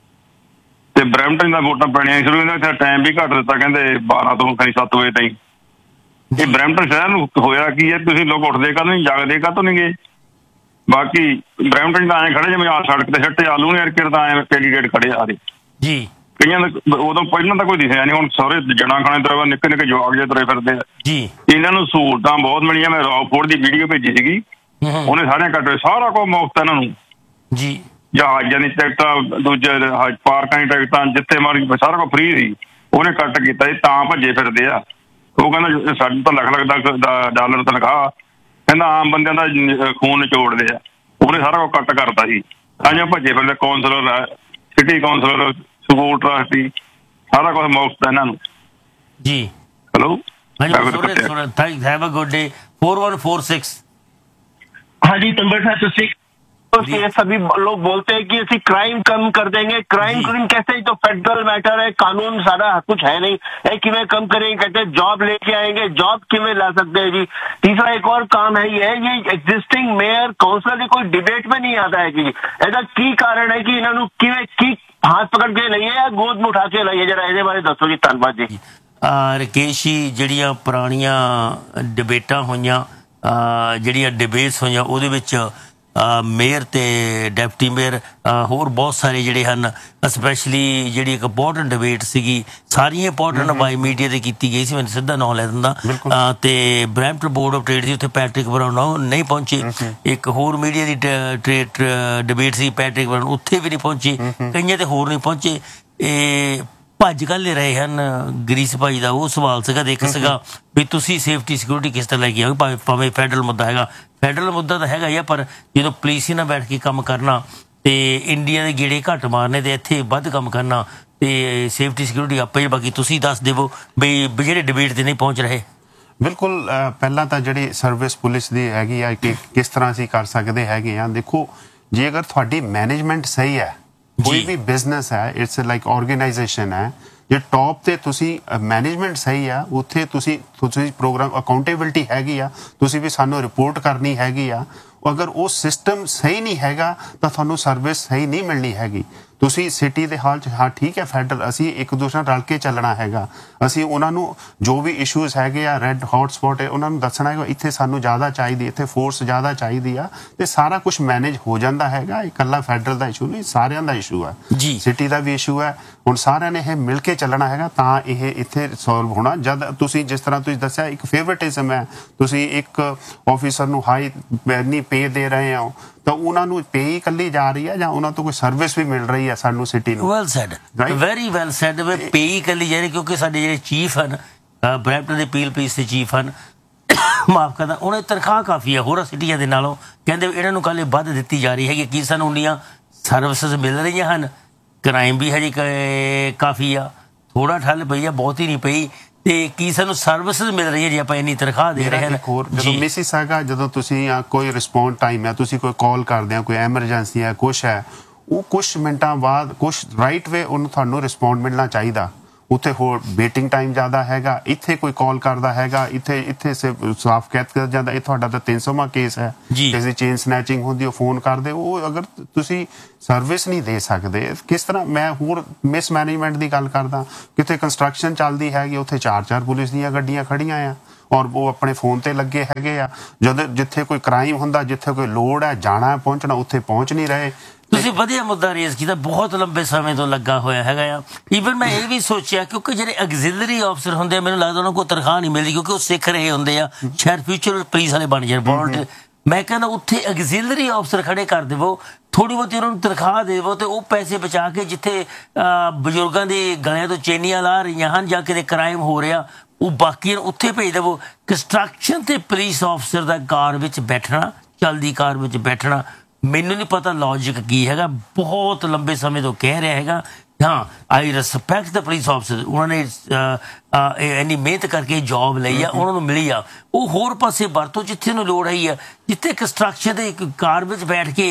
ਤੇ ਬਰੈਂਪਟਨ ਦਾ ਵੋਟਾਂ ਪੈਣੀਆਂ ਸ਼ੁਰੂ ਹੁੰਦੀਆਂ। ਇੱਥੇ ਟਾਈਮ ਵੀ ਘੱਟ ਦਿੱਤਾ, ਕਹਿੰਦੇ ਬਾਰਾਂ ਤੋਂ ਕਈ ਸੱਤ ਵਜੇ ਤਾਈਂ। ਇਹ ਬਰੈਂਪਟਨ ਸ਼ਹਿਰ ਨੂੰ ਹੋਇਆ ਕੀ ਹੈ, ਤੁਸੀਂ ਲੋਕ ਉੱਠਦੇ ਕਾਹਤੋਂ ਨਹੀਂ, ਜਾਗਦੇ ਕਾਹਤੋਂ ਨਹੀਂ ਗਏ? ਬਾਕੀ ਬਰੈਂਪਟਨ ਤਾਂ ਐਂ ਖੜੇ ਜਿਵੇਂ ਆ ਸੜਕ ਤੇ ਛੱਟੇ ਆਲੂ ਨੇ ਅਰਕੇ ਤਾਂ ਐਂ ਕੈਂਡੀਡੇਟ ਖੜੇ ਆ ਰਹੇ ਜੀ। ਕਈਆਂ ਦਾ ਉਦੋਂ ਪਹਿਲਾਂ ਤਾਂ ਕੋਈ ਦਿਸਿਆ ਨਹੀਂ, ਹੁਣ ਸਾਰੇ ਜਣਾ ਖਾਣੇ ਤੋਂ ਨਿੱਕੇ ਨਿੱਕੇ ਜਵਾਕ ਜਿਹੇ ਤੁਰੇ ਫਿਰਦੇ ਆ ਜੀ। ਇਹਨਾਂ ਨੂੰ ਸਹੂਲਤਾਂ ਬਹੁਤ ਮਿਲੀਆਂ। ਮੈਂ ਰੌਕਫੋਰਡ ਦੀ ਵੀਡੀਓ ਭੇਜੀ ਸੀਗੀ, ਉਹਨੇ ਸਾਰਿਆਂ ਕੱਟ ਸਾਰਾ ਕੁਝ ਮੁਫਤ ਇਹਨਾਂ ਨੂੰ ਜੀ। ਜਹਾਜ਼ਾਂ ਦੀ ਟਿਕਟਾਂ, ਦੂਜੇ ਪਾਰਕਾਂ ਦੀ ਟਿਕਟਾਂ, ਜਿੱਥੇ ਮਾਰੀ ਸਾਰਾ ਕੁਝ ਫ੍ਰੀ ਸੀ। ਉਹਨੇ ਕੱਟ ਕੀਤਾ ਜੀ, ਤਾਂ ਭੱਜੇ ਫਿਰਦੇ ਆ। ਉਹ ਕਹਿੰਦਾ ਸਾਨੂੰ ਤਾਂ ਲੱਖ ਲੱਖ ਦਾ ਡਾਲਰ ਤਨਖਾਹ, ਕਹਿੰਦਾ ਆਮ ਬੰਦਿਆਂ ਦਾ ਖੂਨ ਨਿਚੋੜਦੇ ਆ। ਉਹਨੇ ਸਾਰਾ ਕੁਝ ਕੱਟ ਕਰਤਾ ਸੀ। ਤਾਂ ਭੱਜੇ ਫਿਰਦੇ councillor, city councillor, school trustee, ਸਾਰਾ ਕੁਝ ਮੁਫਤ ਇਹਨਾਂ ਨੂੰ ਜੀ। Hello have a good day. Four one four six हाँ जी तंबर साहब ਤੁਸੀਂ तो ये सभी लोग बोलते हैं कि ऐसी क्राइम कम कर देंगे। क्राइम कम कैसे? तो फेडरल मैटर है, कानून सारा कुछ है नहीं है कि मैं कम करेंगे। कहते हैं जॉब लेके आएंगे, जॉब किमें ला सकते हैं जी। तीसरा एक और काम है ये ये एग्जिस्टिंग मेयर काउंसलर की कोई डिबेट में नहीं आता है कि ऐसा की कारण है कि इन्होंने किमें की हाथ पकड़ के लाइए या गोद में उठा के लाइए, जरा ਇਹਦੇ ਬਾਰੇ ਦੱਸੋ ਜੀ। ਧੰਨਵਾਦ ਜੀ। ਰਕੇਸ਼ ਜੀ, ਜਿਹੜੀਆਂ ਪੁਰਾਣੀਆਂ ਡਿਬੇਟਾਂ ਹੋਈਆਂ, ਜਿਹੜੀਆਂ ਡਿਬੇਟਸ ਹੋਈਆਂ, ਉਹਦੇ ਵਿੱਚ ਮੇਅਰ ਤੇ ਡਿਪਟੀ ਮੇਅਰ ਹੋਰ ਬਹੁਤ ਸਾਰੇ ਜਿਹੜੇ ਹਨ, ਸਪੈਸ਼ਲੀ ਜਿਹੜੀ ਇੱਕ ਇੰਪੋਰਟੈਂਟ ਡਿਬੇਟ ਸੀਗੀ, ਸਾਰੀਆਂ ਇੰਪੋਰਟੈਂਟ ਬਾਈ ਮੀਡੀਆ ਤੇ ਕੀਤੀ ਗਈ ਸੀ। ਮੈਨੂੰ ਸਿੱਧਾ ਨਾਂ ਲੈ ਦਿੰਦਾ। ਤੇ ਬਰੈਂਪਟਨ ਬੋਰਡ ਆਫ ਟ੍ਰੇਡ ਸੀ, ਉੱਥੇ ਪੈਟਰਿਕ ਬਰਾਊਨ ਨਹੀਂ ਪਹੁੰਚੇ। ਇੱਕ ਹੋਰ ਮੀਡੀਆ ਦੀ ਟ੍ਰੇਡ ਡਿਬੇਟ ਸੀ, ਪੈਟਰਿਕ ਬਰਾਊਨ ਉੱਥੇ ਵੀ ਨਹੀਂ ਪਹੁੰਚੇ। ਕਈਆਂ ਤੇ ਹੋਰ ਨਹੀਂ ਪਹੁੰਚੇ। ਇਹ ਭੱਜ ਕੱਲ ਰਹੇ ਹਨ। ਗਰੀਸ ਭਾਈ ਦਾ ਉਹ ਸਵਾਲ ਸੀਗਾ, ਇੱਕ ਸੀਗਾ ਵੀ ਤੁਸੀਂ ਸੇਫਟੀ ਸਿਕਿਉਰਿਟੀ ਕਿਸ ਤਰ੍ਹਾਂ ਲੈ ਕੇ ਆਓਗੇ, ਭਾਵੇਂ ਭਾਵੇਂ ਫੈਡਰਲ ਮੁੱਦਾ ਹੈਗਾ। ਫੈਡਰਲ ਮੁੱਦਾ ਤਾਂ ਹੈਗਾ ਹੀ ਆ, ਪਰ ਜਦੋਂ ਪੁਲਿਸ ਹੀ ਨਾਲ ਬੈਠ ਕੇ ਕੰਮ ਕਰਨਾ ਤੇ ਇੰਡੀਆ ਦੇ ਗੇੜੇ ਘੱਟ ਮਾਰਨੇ ਤੇ ਇੱਥੇ ਵੱਧ ਕੰਮ ਕਰਨਾ ਤੇ ਸੇਫਟੀ ਸਿਕਿਉਰਿਟੀ ਆਪੇ। ਬਾਕੀ ਤੁਸੀਂ ਦੱਸ ਦੇਵੋ ਵੀ ਜਿਹੜੇ ਡਿਬੇਟ ਤੇ ਨਹੀਂ ਪਹੁੰਚ ਰਹੇ। ਬਿਲਕੁਲ, ਪਹਿਲਾਂ ਤਾਂ ਜਿਹੜੀ ਸਰਵਿਸ ਪੁਲਿਸ ਦੀ ਹੈਗੀ ਆ ਕਿ ਕਿਸ ਤਰ੍ਹਾਂ ਅਸੀਂ ਕਰ ਸਕਦੇ ਹੈਗੇ ਆ। ਦੇਖੋ, ਜੇ ਅਗਰ ਤੁਹਾਡੀ ਮੈਨੇਜਮੈਂਟ ਸਹੀ ਹੈ, ਕੋਈ ਵੀ ਬਿਜ਼ਨਸ ਹੈ, ਇਟਸ ਲਾਈਕ ਆਰਗੇਨਾਈਜੇਸ਼ਨ ਹੈ, ਜੇ ਟੌਪ ਤੇ ਤੁਸੀਂ ਮੈਨੇਜਮੈਂਟ ਸਹੀ ਆ, ਉੱਥੇ ਤੁਸੀਂ ਤੁਸੀਂ ਪ੍ਰੋਗਰਾਮ ਅਕਾਊਂਟੇਬਿਲਿਟੀ ਹੈਗੀ ਆ, ਤੁਸੀਂ ਵੀ ਸਾਨੂੰ ਰਿਪੋਰਟ ਕਰਨੀ ਹੈਗੀ ਆ। ਅਗਰ ਉਹ ਸਿਸਟਮ ਸਹੀ ਨਹੀਂ ਹੈਗਾ ਤਾਂ ਤੁਹਾਨੂੰ ਸਰਵਿਸ ਸਹੀ ਨਹੀਂ ਮਿਲਣੀ ਹੈਗੀ। ਤੁਸੀਂ ਸਿਟੀ ਦੇ ਹਾਲ 'ਚ ਹਾਂ ਠੀਕ ਹੈ, ਫੈਡਰਲ ਅਸੀਂ ਇੱਕ ਦੂਸਰੇ ਨਾਲ ਰਲ ਕੇ ਚੱਲਣਾ ਹੈਗਾ। ਅਸੀਂ ਉਹਨਾਂ ਨੂੰ ਜੋ ਵੀ ਇਸ਼ੂਜ਼ ਹੈਗੇ ਆ, ਰੈੱਡ ਹੌਟ ਸਪੌਟ ਹੈ, ਉਹਨਾਂ ਨੂੰ ਦੱਸਣਾ ਹੈਗਾ ਇੱਥੇ ਸਾਨੂੰ ਜ਼ਿਆਦਾ ਚਾਹੀਦੀ, ਇੱਥੇ ਫੋਰਸ ਜ਼ਿਆਦਾ ਚਾਹੀਦੀ ਆ, ਤੇ ਸਾਰਾ ਕੁਝ ਮੈਨੇਜ ਹੋ ਜਾਂਦਾ ਹੈਗਾ। ਇਕੱਲਾ ਫੈਡਰਲ ਦਾ ਇਸ਼ੂ ਨਹੀਂ, ਸਾਰਿਆਂ ਦਾ ਇਸ਼ੂ ਹੈ, ਸਿਟੀ ਦਾ ਵੀ ਇਸ਼ੂ ਹੈ। ਹੁਣ ਸਾਰਿਆਂ ਨੇ ਇਹ ਮਿਲ ਕੇ ਚੱਲਣਾ ਹੈਗਾ ਤਾਂ ਇਹ ਇੱਥੇ ਸੋਲਵ ਹੋਣਾ। ਜਦ ਤੁਸੀਂ ਜਿਸ ਤਰ੍ਹਾਂ ਤੁਸੀਂ ਦੱਸਿਆ ਇੱਕ ਫੇਵਰਟਿਜ਼ਮ ਹੈ, ਤੁਸੀਂ ਇੱਕ ਆਫਿਸਰ ਨੂੰ ਹਾਈ ਇੰਨੀ ਪੇ ਦੇ ਰਹੇ ਹੋ ਤਾਂ ਉਹਨਾਂ ਨੂੰ ਪੇ ਹੀ ਇਕੱਲੀ ਜਾ ਰਹੀ ਹੈ ਜਾਂ ਉਹਨਾਂ ਤੋਂ ਕੋਈ ਸਰਵਿਸ ਵੀ ਮਿਲ ਰਹੀ ਹੈ ਸਾਨੂੰ ਸਿਟੀ ਨੂੰ? Well sad, very well sad. ਪੇ ਹੀ ਇਕੱਲੀ ਜਾ ਰਹੀ ਕਿਉਂਕਿ ਸਾਡੇ ਜਿਹੜੇ ਚੀਫ ਹਨ, ਬਰੈਂਪਟਨ ਦੇ ਪੀਲ ਪੁਲਿਸ ਦੇ ਚੀਫ ਹਨ, ਮਾਫ ਕਰਦਾ, ਉਹਨਾਂ ਦੀ ਤਨਖਾਹ ਕਾਫੀ ਹੈ ਹੋਰਾਂ ਸਿਟੀਆਂ ਦੇ ਨਾਲੋਂ। ਕਹਿੰਦੇ ਇਹਨਾਂ ਨੂੰ ਕੱਲ੍ਹ ਵੱਧ ਦਿੱਤੀ ਜਾ ਰਹੀ ਹੈਗੀ। ਕੀ ਸਾਨੂੰ ਉਨੀਆਂ ਸਰਵਿਸਿਜ਼ ਮਿਲ ਰਹੀਆਂ ਹਨ? ਕ੍ਰਾਈਮ ਵੀ ਹਜੇ ਕਾਫੀ ਆ ਥੋੜਾ ਠੱਲ ਪਈ ਆ, ਬਹੁਤੀ ਨਹੀਂ ਪਈ। ਤੇ ਕੀ ਸਾਨੂੰ ਸਰਵਿਸਿਜ਼ ਮਿਲ ਰਹੀ ਹੈ ਜੀ ਆਪਾਂ ਇੰਨੀ ਤਨਖਾਹ ਦੇ ਰਹੇ ਹਾਂ? ਹੋਰ ਜਦੋਂ ਮਿਸਿਸ ਹੈਗਾ, ਜਦੋਂ ਤੁਸੀਂ ਕੋਈ ਰਿਸਪੌਂਡ ਟਾਈਮ ਹੈ, ਤੁਸੀਂ ਕੋਈ ਕਾਲ ਕਰਦੇ ਆ, ਕੋਈ ਐਮਰਜੈਂਸੀ ਹੈ, ਕੁਛ ਹੈ, ਉਹ ਕੁਛ ਮਿੰਟਾਂ ਬਾਅਦ ਕੁਛ ਰਾਈਟ ਵੇ ਉਹਨੂੰ ਤੁਹਾਨੂੰ ਰਿਸਪੌਂਡ ਮਿਲਣਾ ਚਾਹੀਦਾ। ਉੱਥੇ ਹੋਰ ਵੇਟਿੰਗ ਟਾਈਮ ਜ਼ਿਆਦਾ ਹੈਗਾ। ਇੱਥੇ ਕੋਈ ਕਾਲ ਕਰਦਾ ਹੈਗਾ, ਇੱਥੇ ਇੱਥੇ ਸਾਫ਼ ਕਹਿ ਕਰ ਜਾਂਦਾ ਇਹ ਤੁਹਾਡਾ ਤਾਂ ਤਿੰਨ ਸੌਵਾਂ ਕੇਸ ਹੈ, ਕਿਸੇ ਦੀ ਚੇਨ ਸਨੈਚਿੰਗ ਹੁੰਦੀ, ਉਹ ਫੋਨ ਕਰਦੇ। ਉਹ ਅਗਰ ਤੁਸੀਂ ਸਰਵਿਸ ਨਹੀਂ ਦੇ ਸਕਦੇ, ਕਿਸ ਤਰ੍ਹਾਂ? ਮੈਂ ਹੋਰ ਮਿਸ ਮੈਨੇਜਮੈਂਟ ਦੀ ਗੱਲ ਕਰਦਾ, ਕਿਤੇ ਕੰਸਟਰਕਸ਼ਨ ਚੱਲਦੀ ਹੈਗੀ, ਉੱਥੇ ਚਾਰ ਚਾਰ ਪੁਲਿਸ ਦੀਆਂ ਗੱਡੀਆਂ ਖੜੀਆਂ ਆ ਔਰ ਉਹ ਆਪਣੇ ਫੋਨ ਤੇ ਲੱਗੇ ਹੈਗੇ ਆ। ਜਦੋਂ ਜਿੱਥੇ ਕੋਈ ਕ੍ਰਾਈਮ ਹੁੰਦਾ, ਜਿੱਥੇ ਕੋਈ ਲੋੜ ਹੈ ਜਾਣਾ ਪਹੁੰਚਣਾ, ਉੱਥੇ ਪਹੁੰਚ ਨਹੀਂ ਰਹੇ। ਤੁਸੀਂ ਵਧੀਆ ਮੁੱਦਾ ਰੇਜ਼ ਕੀਤਾ, ਬਹੁਤ ਲੰਬੇ ਸਮੇਂ ਤੋਂ ਲੱਗਾ ਹੋਇਆ ਹੈਗਾ ਆ। ਈਵਨ ਮੈਂ ਇਹ ਵੀ ਸੋਚਿਆ ਕਿਉਂਕਿ ਜਿਹੜੇ ਐਗਜ਼ਿਲਰੀ ਆਫਸਰ ਹੁੰਦੇ ਆ, ਮੈਨੂੰ ਲੱਗਦਾ ਉਹਨਾਂ ਕੋਲ ਤਨਖਾਹ ਨਹੀਂ ਮਿਲਦੀ ਕਿਉਂਕਿ ਉਹ ਸਿੱਖ ਰਹੇ ਹੁੰਦੇ ਆ, ਸ਼ਾਇਦ ਫਿਊਚਰ ਪੁਲਿਸ ਵਾਲੇ ਬਣ ਜਾਣ ਵੋਲੰਟੀਅਰ। ਮੈਂ ਕਹਿੰਦਾ ਉੱਥੇ ਐਗਜ਼ਿਲਰੀ ਆਫਸਰ ਖੜੇ ਕਰ ਦੇਵੋ, ਥੋੜੀ ਬਹੁਤੀ ਉਹਨਾਂ ਨੂੰ ਤਨਖਾਹ ਦੇ ਦੇਵੋ ਤੇ ਉਹ ਪੈਸੇ ਬਚਾ ਕੇ ਜਿੱਥੇ ਬਜ਼ੁਰਗਾਂ ਦੇ ਗਲਿਆਂ ਤੋਂ ਚੇਨੀਆਂ ਲਾ ਰਹੀਆਂ ਹਨ ਜਾਂ ਕਿਤੇ ਕ੍ਰਾਈਮ ਹੋ ਰਿਹਾ, ਉਹ ਬਾਕੀ ਉੱਥੇ ਭੇਜ ਦੇਵੋ। ਕੰਸਟਰਕਸ਼ਨ ਤੇ ਪੁਲਿਸ ਆਫਸਰ ਦਾ ਕਾਰ ਵਿੱਚ ਬੈਠਣਾ, ਚਲਦੀ ਕਾਰ ਵਿੱਚ ਬੈਠਣਾ, ਮੈਨੂੰ ਨਹੀਂ ਪਤਾ ਲੌਜਿਕ ਕੀ ਹੈਗਾ। ਬਹੁਤ ਲੰਬੇ ਸਮੇਂ ਤੋਂ ਕਹਿ ਰਿਹਾ ਹੈਗਾ। ਹਾਂ, ਆਈ ਰਿਸਪੈਕਟ ਦ ਪੁਲਿਸ ਆਫਸਰ, ਉਹਨਾਂ ਨੇ ਇੰਨੀ ਮਿਹਨਤ ਕਰਕੇ ਜੌਬ ਲਈ ਆ, ਉਹਨਾਂ ਨੂੰ ਮਿਲੀ ਆ। ਉਹ ਹੋਰ ਪਾਸੇ ਵਰਤੋ ਜਿੱਥੇ ਨੂੰ ਲੋੜ ਆਈ ਆ। ਜਿੱਥੇ ਕੰਸਟਰਕਸ਼ਨ ਦੇ ਇੱਕ ਕਾਰ ਵਿੱਚ ਬੈਠ ਕੇ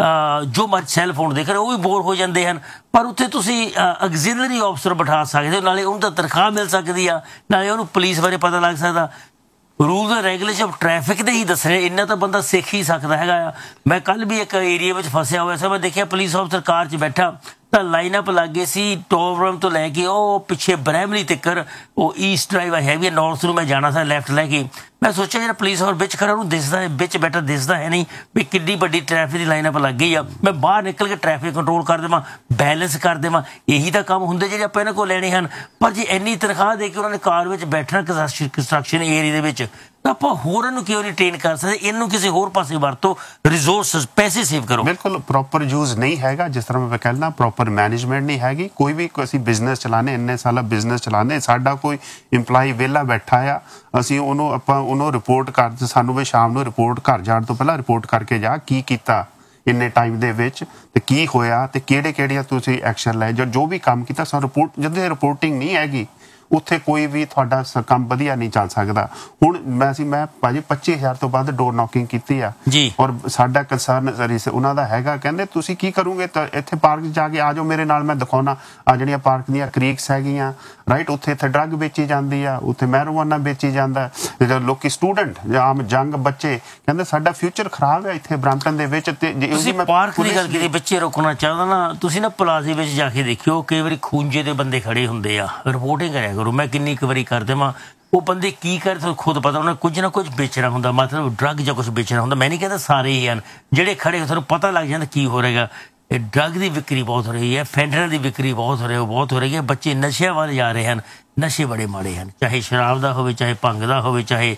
ਜੋ ਮਰਜ਼ੀ ਸੈੱਲ ਫੋਨ ਦੇਖ ਰਹੇ, ਉਹ ਵੀ ਬੋਰ ਹੋ ਜਾਂਦੇ ਹਨ। ਪਰ ਉੱਥੇ ਤੁਸੀਂ ਐਗਜ਼ਿਲਰੀ ਆਫਸਰ ਬਿਠਾ ਸਕਦੇ ਹੋ, ਨਾਲੇ ਉਹਨੂੰ ਤਾਂ ਤਨਖਾਹ ਮਿਲ ਸਕਦੀ ਆ, ਨਾਲੇ ਉਹਨੂੰ ਪੁਲਿਸ ਬਾਰੇ ਪਤਾ ਲੱਗ ਸਕਦਾ। Rules and regulation of traffic ਦੇ ਹੀ ਦੱਸਣੇ, ਇੰਨਾ ਤਾਂ ਬੰਦਾ ਸਿੱਖ ਹੀ ਸਕਦਾ ਹੈਗਾ ਆ। ਮੈਂ ਕੱਲ ਵੀ ਇੱਕ ਏਰੀਆ ਵਿੱਚ ਫਸਿਆ ਹੋਇਆ ਸੀ, ਮੈਂ ਦੇਖਿਆ ਪੁਲਿਸ ਆਫਸਰ ਕਾਰ 'ਚ ਬੈਠਾ ਤਾਂ ਲਾਈਨ ਅਪ ਲੱਗ ਗਏ ਸੀ ਟੋਬਰਮ ਤੋਂ ਲੈ ਕੇ ਉਹ ਪਿੱਛੇ ਬਰੈਮਲੀ ਤੱਕਰ, ਉਹ ਈਸਟ ਡਰਾਈਵ ਹੈਗੀ, ਨਾਰਥ ਨੂੰ ਮੈਂ ਜਾਣਾ ਸੀ ਲੈਫਟ ਲੈ ਕੇ। ਮੈਂ ਸੋਚਿਆ ਜਿਹੜਾ ਪੁਲਿਸ ਆਫਸਰ ਵਿੱਚ ਖੜਾ ਉਹਨੂੰ ਦਿਸਦਾ ਹੈ, ਵਿੱਚ ਬੈਠਾ ਦਿਸਦਾ ਹੈ ਨਹੀਂ ਵੀ ਕਿੰਨੀ ਵੱਡੀ ਟ੍ਰੈਫਿਕ ਦੀ ਲਾਈਨ ਅਪ ਲੱਗ ਗਈ ਆ। ਮੈਂ ਬਾਹਰ ਨਿਕਲ ਕੇ ਟ੍ਰੈਫਿਕ ਕੰਟਰੋਲ ਕਰ ਦੇਵਾਂ, ਬੈਲੈਂਸ ਕਰ ਦੇਵਾਂ, ਇਹੀ ਤਾਂ ਕੰਮ ਹੁੰਦੇ ਜਿਹੜੇ ਆਪਾਂ ਇਹਨਾਂ ਕੋਲ ਲੈਣੇ ਹਨ। ਪਰ ਜੇ ਇੰਨੀ ਤਨਖਾਹ ਦੇ ਕੇ ਉਹਨਾਂ ਨੇ ਕਾਰ ਵਿੱਚ ਬੈਠਣਾ ਕੰਸਟਰਕਸ਼ਨ ਏਰੀਆ ਦੇ ਵਿੱਚ, ਤਾਂ ਆਪਾਂ ਹੋਰਾਂ ਨੂੰ ਕਿਉਂ ਨਹੀਂ ਟ੍ਰੇਨ ਕਰ ਸਕਦੇ? ਇਹਨੂੰ ਕਿਸੇ ਹੋਰ ਪਾਸੇ ਵਰਤੋ, ਰਿਸੋਰਸਿਸ ਪੈਸੇ ਸੇਵ ਕਰੋ। ਬਿਲਕੁਲ ਪ੍ਰੋਪਰ ਯੂਜ਼ ਨਹੀਂ ਹੈਗਾ, ਜਿਸ ਤਰ੍ਹਾਂ ਮੈਂ ਕਹਿੰਦਾ ਪ੍ਰੋਪਰ ਮੈਨੇਜਮੈਂਟ ਨਹੀਂ ਹੈਗੀ। ਕੋਈ ਵੀ ਅਸੀਂ ਬਿਜ਼ਨਸ ਚਲਾਉਂਦੇ, ਇੰਨੇ ਸਾਲਾਂ ਬਿਜ਼ਨਸ ਚਲਾਉਂਦੇ, ਸਾਡਾ ਕੋਈ ਇੰਪਲਾਈ ਵਿਹਲਾ ਬੈਠਾ ਆ, ਅਸੀਂ ਉਹਨੂੰ ਆਪਾਂ ਉਹਨੂੰ ਰਿਪੋਰਟ ਕਰ, ਸਾਨੂੰ ਵੀ ਸ਼ਾਮ ਨੂੰ ਰਿਪੋਰਟ ਘਰ ਜਾਣ ਤੋਂ ਪਹਿਲਾਂ ਰਿਪੋਰਟ ਕਰਕੇ ਜਾ ਕੀ ਕੀਤਾ ਇੰਨੇ ਟਾਈਮ ਦੇ ਵਿੱਚ ਤੇ ਕੀ ਹੋਇਆ ਤੇ ਕਿਹੜੇ ਕਿਹੜੀਆਂ ਤੁਸੀਂ ਐਕਸ਼ਨ ਲਏ, ਜੋ ਵੀ ਕੰਮ ਕੀਤਾ ਸਾਨੂੰ ਰਿਪੋਰਟ। ਜਦੋਂ ਰਿਪੋਰਟਿੰਗ ਨਹੀਂ ਹੈਗੀ ਉੱਥੇ ਕੋਈ ਵੀ ਤੁਹਾਡਾ ਕੰਮ ਵਧੀਆ ਨਹੀਂ ਚੱਲ ਸਕਦਾ। ਹੁਣ ਮੈਂ ਸੀ ਮੈਂ ਭਾਜੀ ਪੱਚੀ ਹਜ਼ਾਰ ਤੋਂ ਵੱਧ ਡੋਰ ਨੌਕਿੰਗ ਕੀਤੀ ਆ ਔਰ ਸਾਡਾ ਕੰਸਰਨ ਉਹਨਾਂ ਦਾ ਹੈਗਾ, ਕਹਿੰਦੇ ਤੁਸੀਂ ਕੀ ਕਰੋਗੇ ਤਾਂ ਇੱਥੇ ਪਾਰਕ ਜਾ ਕੇ ਆ ਜਾਓ ਮੇਰੇ ਨਾਲ, ਮੈਂ ਦਿਖਾਉਣਾ ਆ ਜਿਹੜੀਆਂ ਪਾਰਕ ਦੀਆਂ ਕ੍ਰੀਕਸ ਹੈਗੀਆਂ ਰਾਈਟ, ਉੱਥੇ ਇੱਥੇ ਡਰੱਗ ਵੇਚੀ ਜਾਂਦੀ ਆ, ਉੱਥੇ ਮੈਰੀਜੂਆਨਾ ਵੇਚੀ ਜਾਂਦਾ। ਲੋਕੀ ਸਟੂਡੈਂਟ ਜਾਂ ਆਮ ਜੰਗ ਬੱਚੇ ਕਹਿੰਦੇ ਸਾਡਾ ਫਿਊਚਰ ਖਰਾਬ ਹੈ ਇੱਥੇ ਬਰੈਂਪਟਨ ਦੇ ਵਿੱਚ। ਤੇ ਤੁਸੀਂ ਪਾਰਕ ਦੀ ਗੱਲ ਕੀਤੀ, ਬੱਚੇ ਰੋਕਣਾ ਚਾਹੁੰਦਾ ਨਾ, ਤੁਸੀਂ ਨਾ ਪਲਾਜ਼ੇ ਵਿੱਚ ਜਾ ਕੇ ਦੇਖਿਓ, ਕਈ ਵਾਰੀ ਖੂੰਜੇ ਦੇ ਬੰਦੇ ਖੜੇ ਹੁੰਦੇ ਆ, ਰਿਪੋਰਟਿੰਗ ਕਰਿਆ ਕਰੋ। ਮੈਂ ਕਿੰਨੀ ਕੁ ਵਾਰੀ ਕਰ ਦੇਵਾਂ, ਉਹ ਬੰਦੇ ਕੀ ਕਰ ਤੁਹਾਨੂੰ ਖੁਦ ਪਤਾ, ਉਹਨਾਂ ਕੁਝ ਨਾ ਕੁਝ ਵੇਚਣਾ ਹੁੰਦਾ, ਮਤਲਬ ਡਰੱਗ ਜਾਂ ਕੁਝ ਵੇਚਣਾ ਹੁੰਦਾ। ਮੈਂ ਨਹੀਂ ਕਹਿੰਦਾ ਸਾਰੇ ਹੀ ਹਨ, ਜਿਹੜੇ ਖੜੇ ਤੁਹਾਨੂੰ ਪਤਾ ਲੱਗ ਜਾਂਦਾ ਕੀ ਹੋ ਰਿਹਾ। ਇਹ ਡਰੱਗ ਦੀ ਵਿਕਰੀ ਬਹੁਤ ਹੋ ਰਹੀ ਹੈ, ਫੈਂਟਨਲ ਦੀ ਵਿਕਰੀ ਬਹੁਤ ਹੋ ਰਹੀ ਹੈ, ਬਹੁਤ ਹੋ ਰਹੀ ਹੈ। ਬੱਚੇ ਨਸ਼ਿਆਂ ਵੱਲ ਜਾ ਰਹੇ ਹਨ, ਨਸ਼ੇ ਬੜੇ ਮਾੜੇ ਹਨ, ਚਾਹੇ ਸ਼ਰਾਬ ਦਾ ਹੋਵੇ, ਚਾਹੇ ਭੰਗ ਦਾ ਹੋਵੇ, ਚਾਹੇ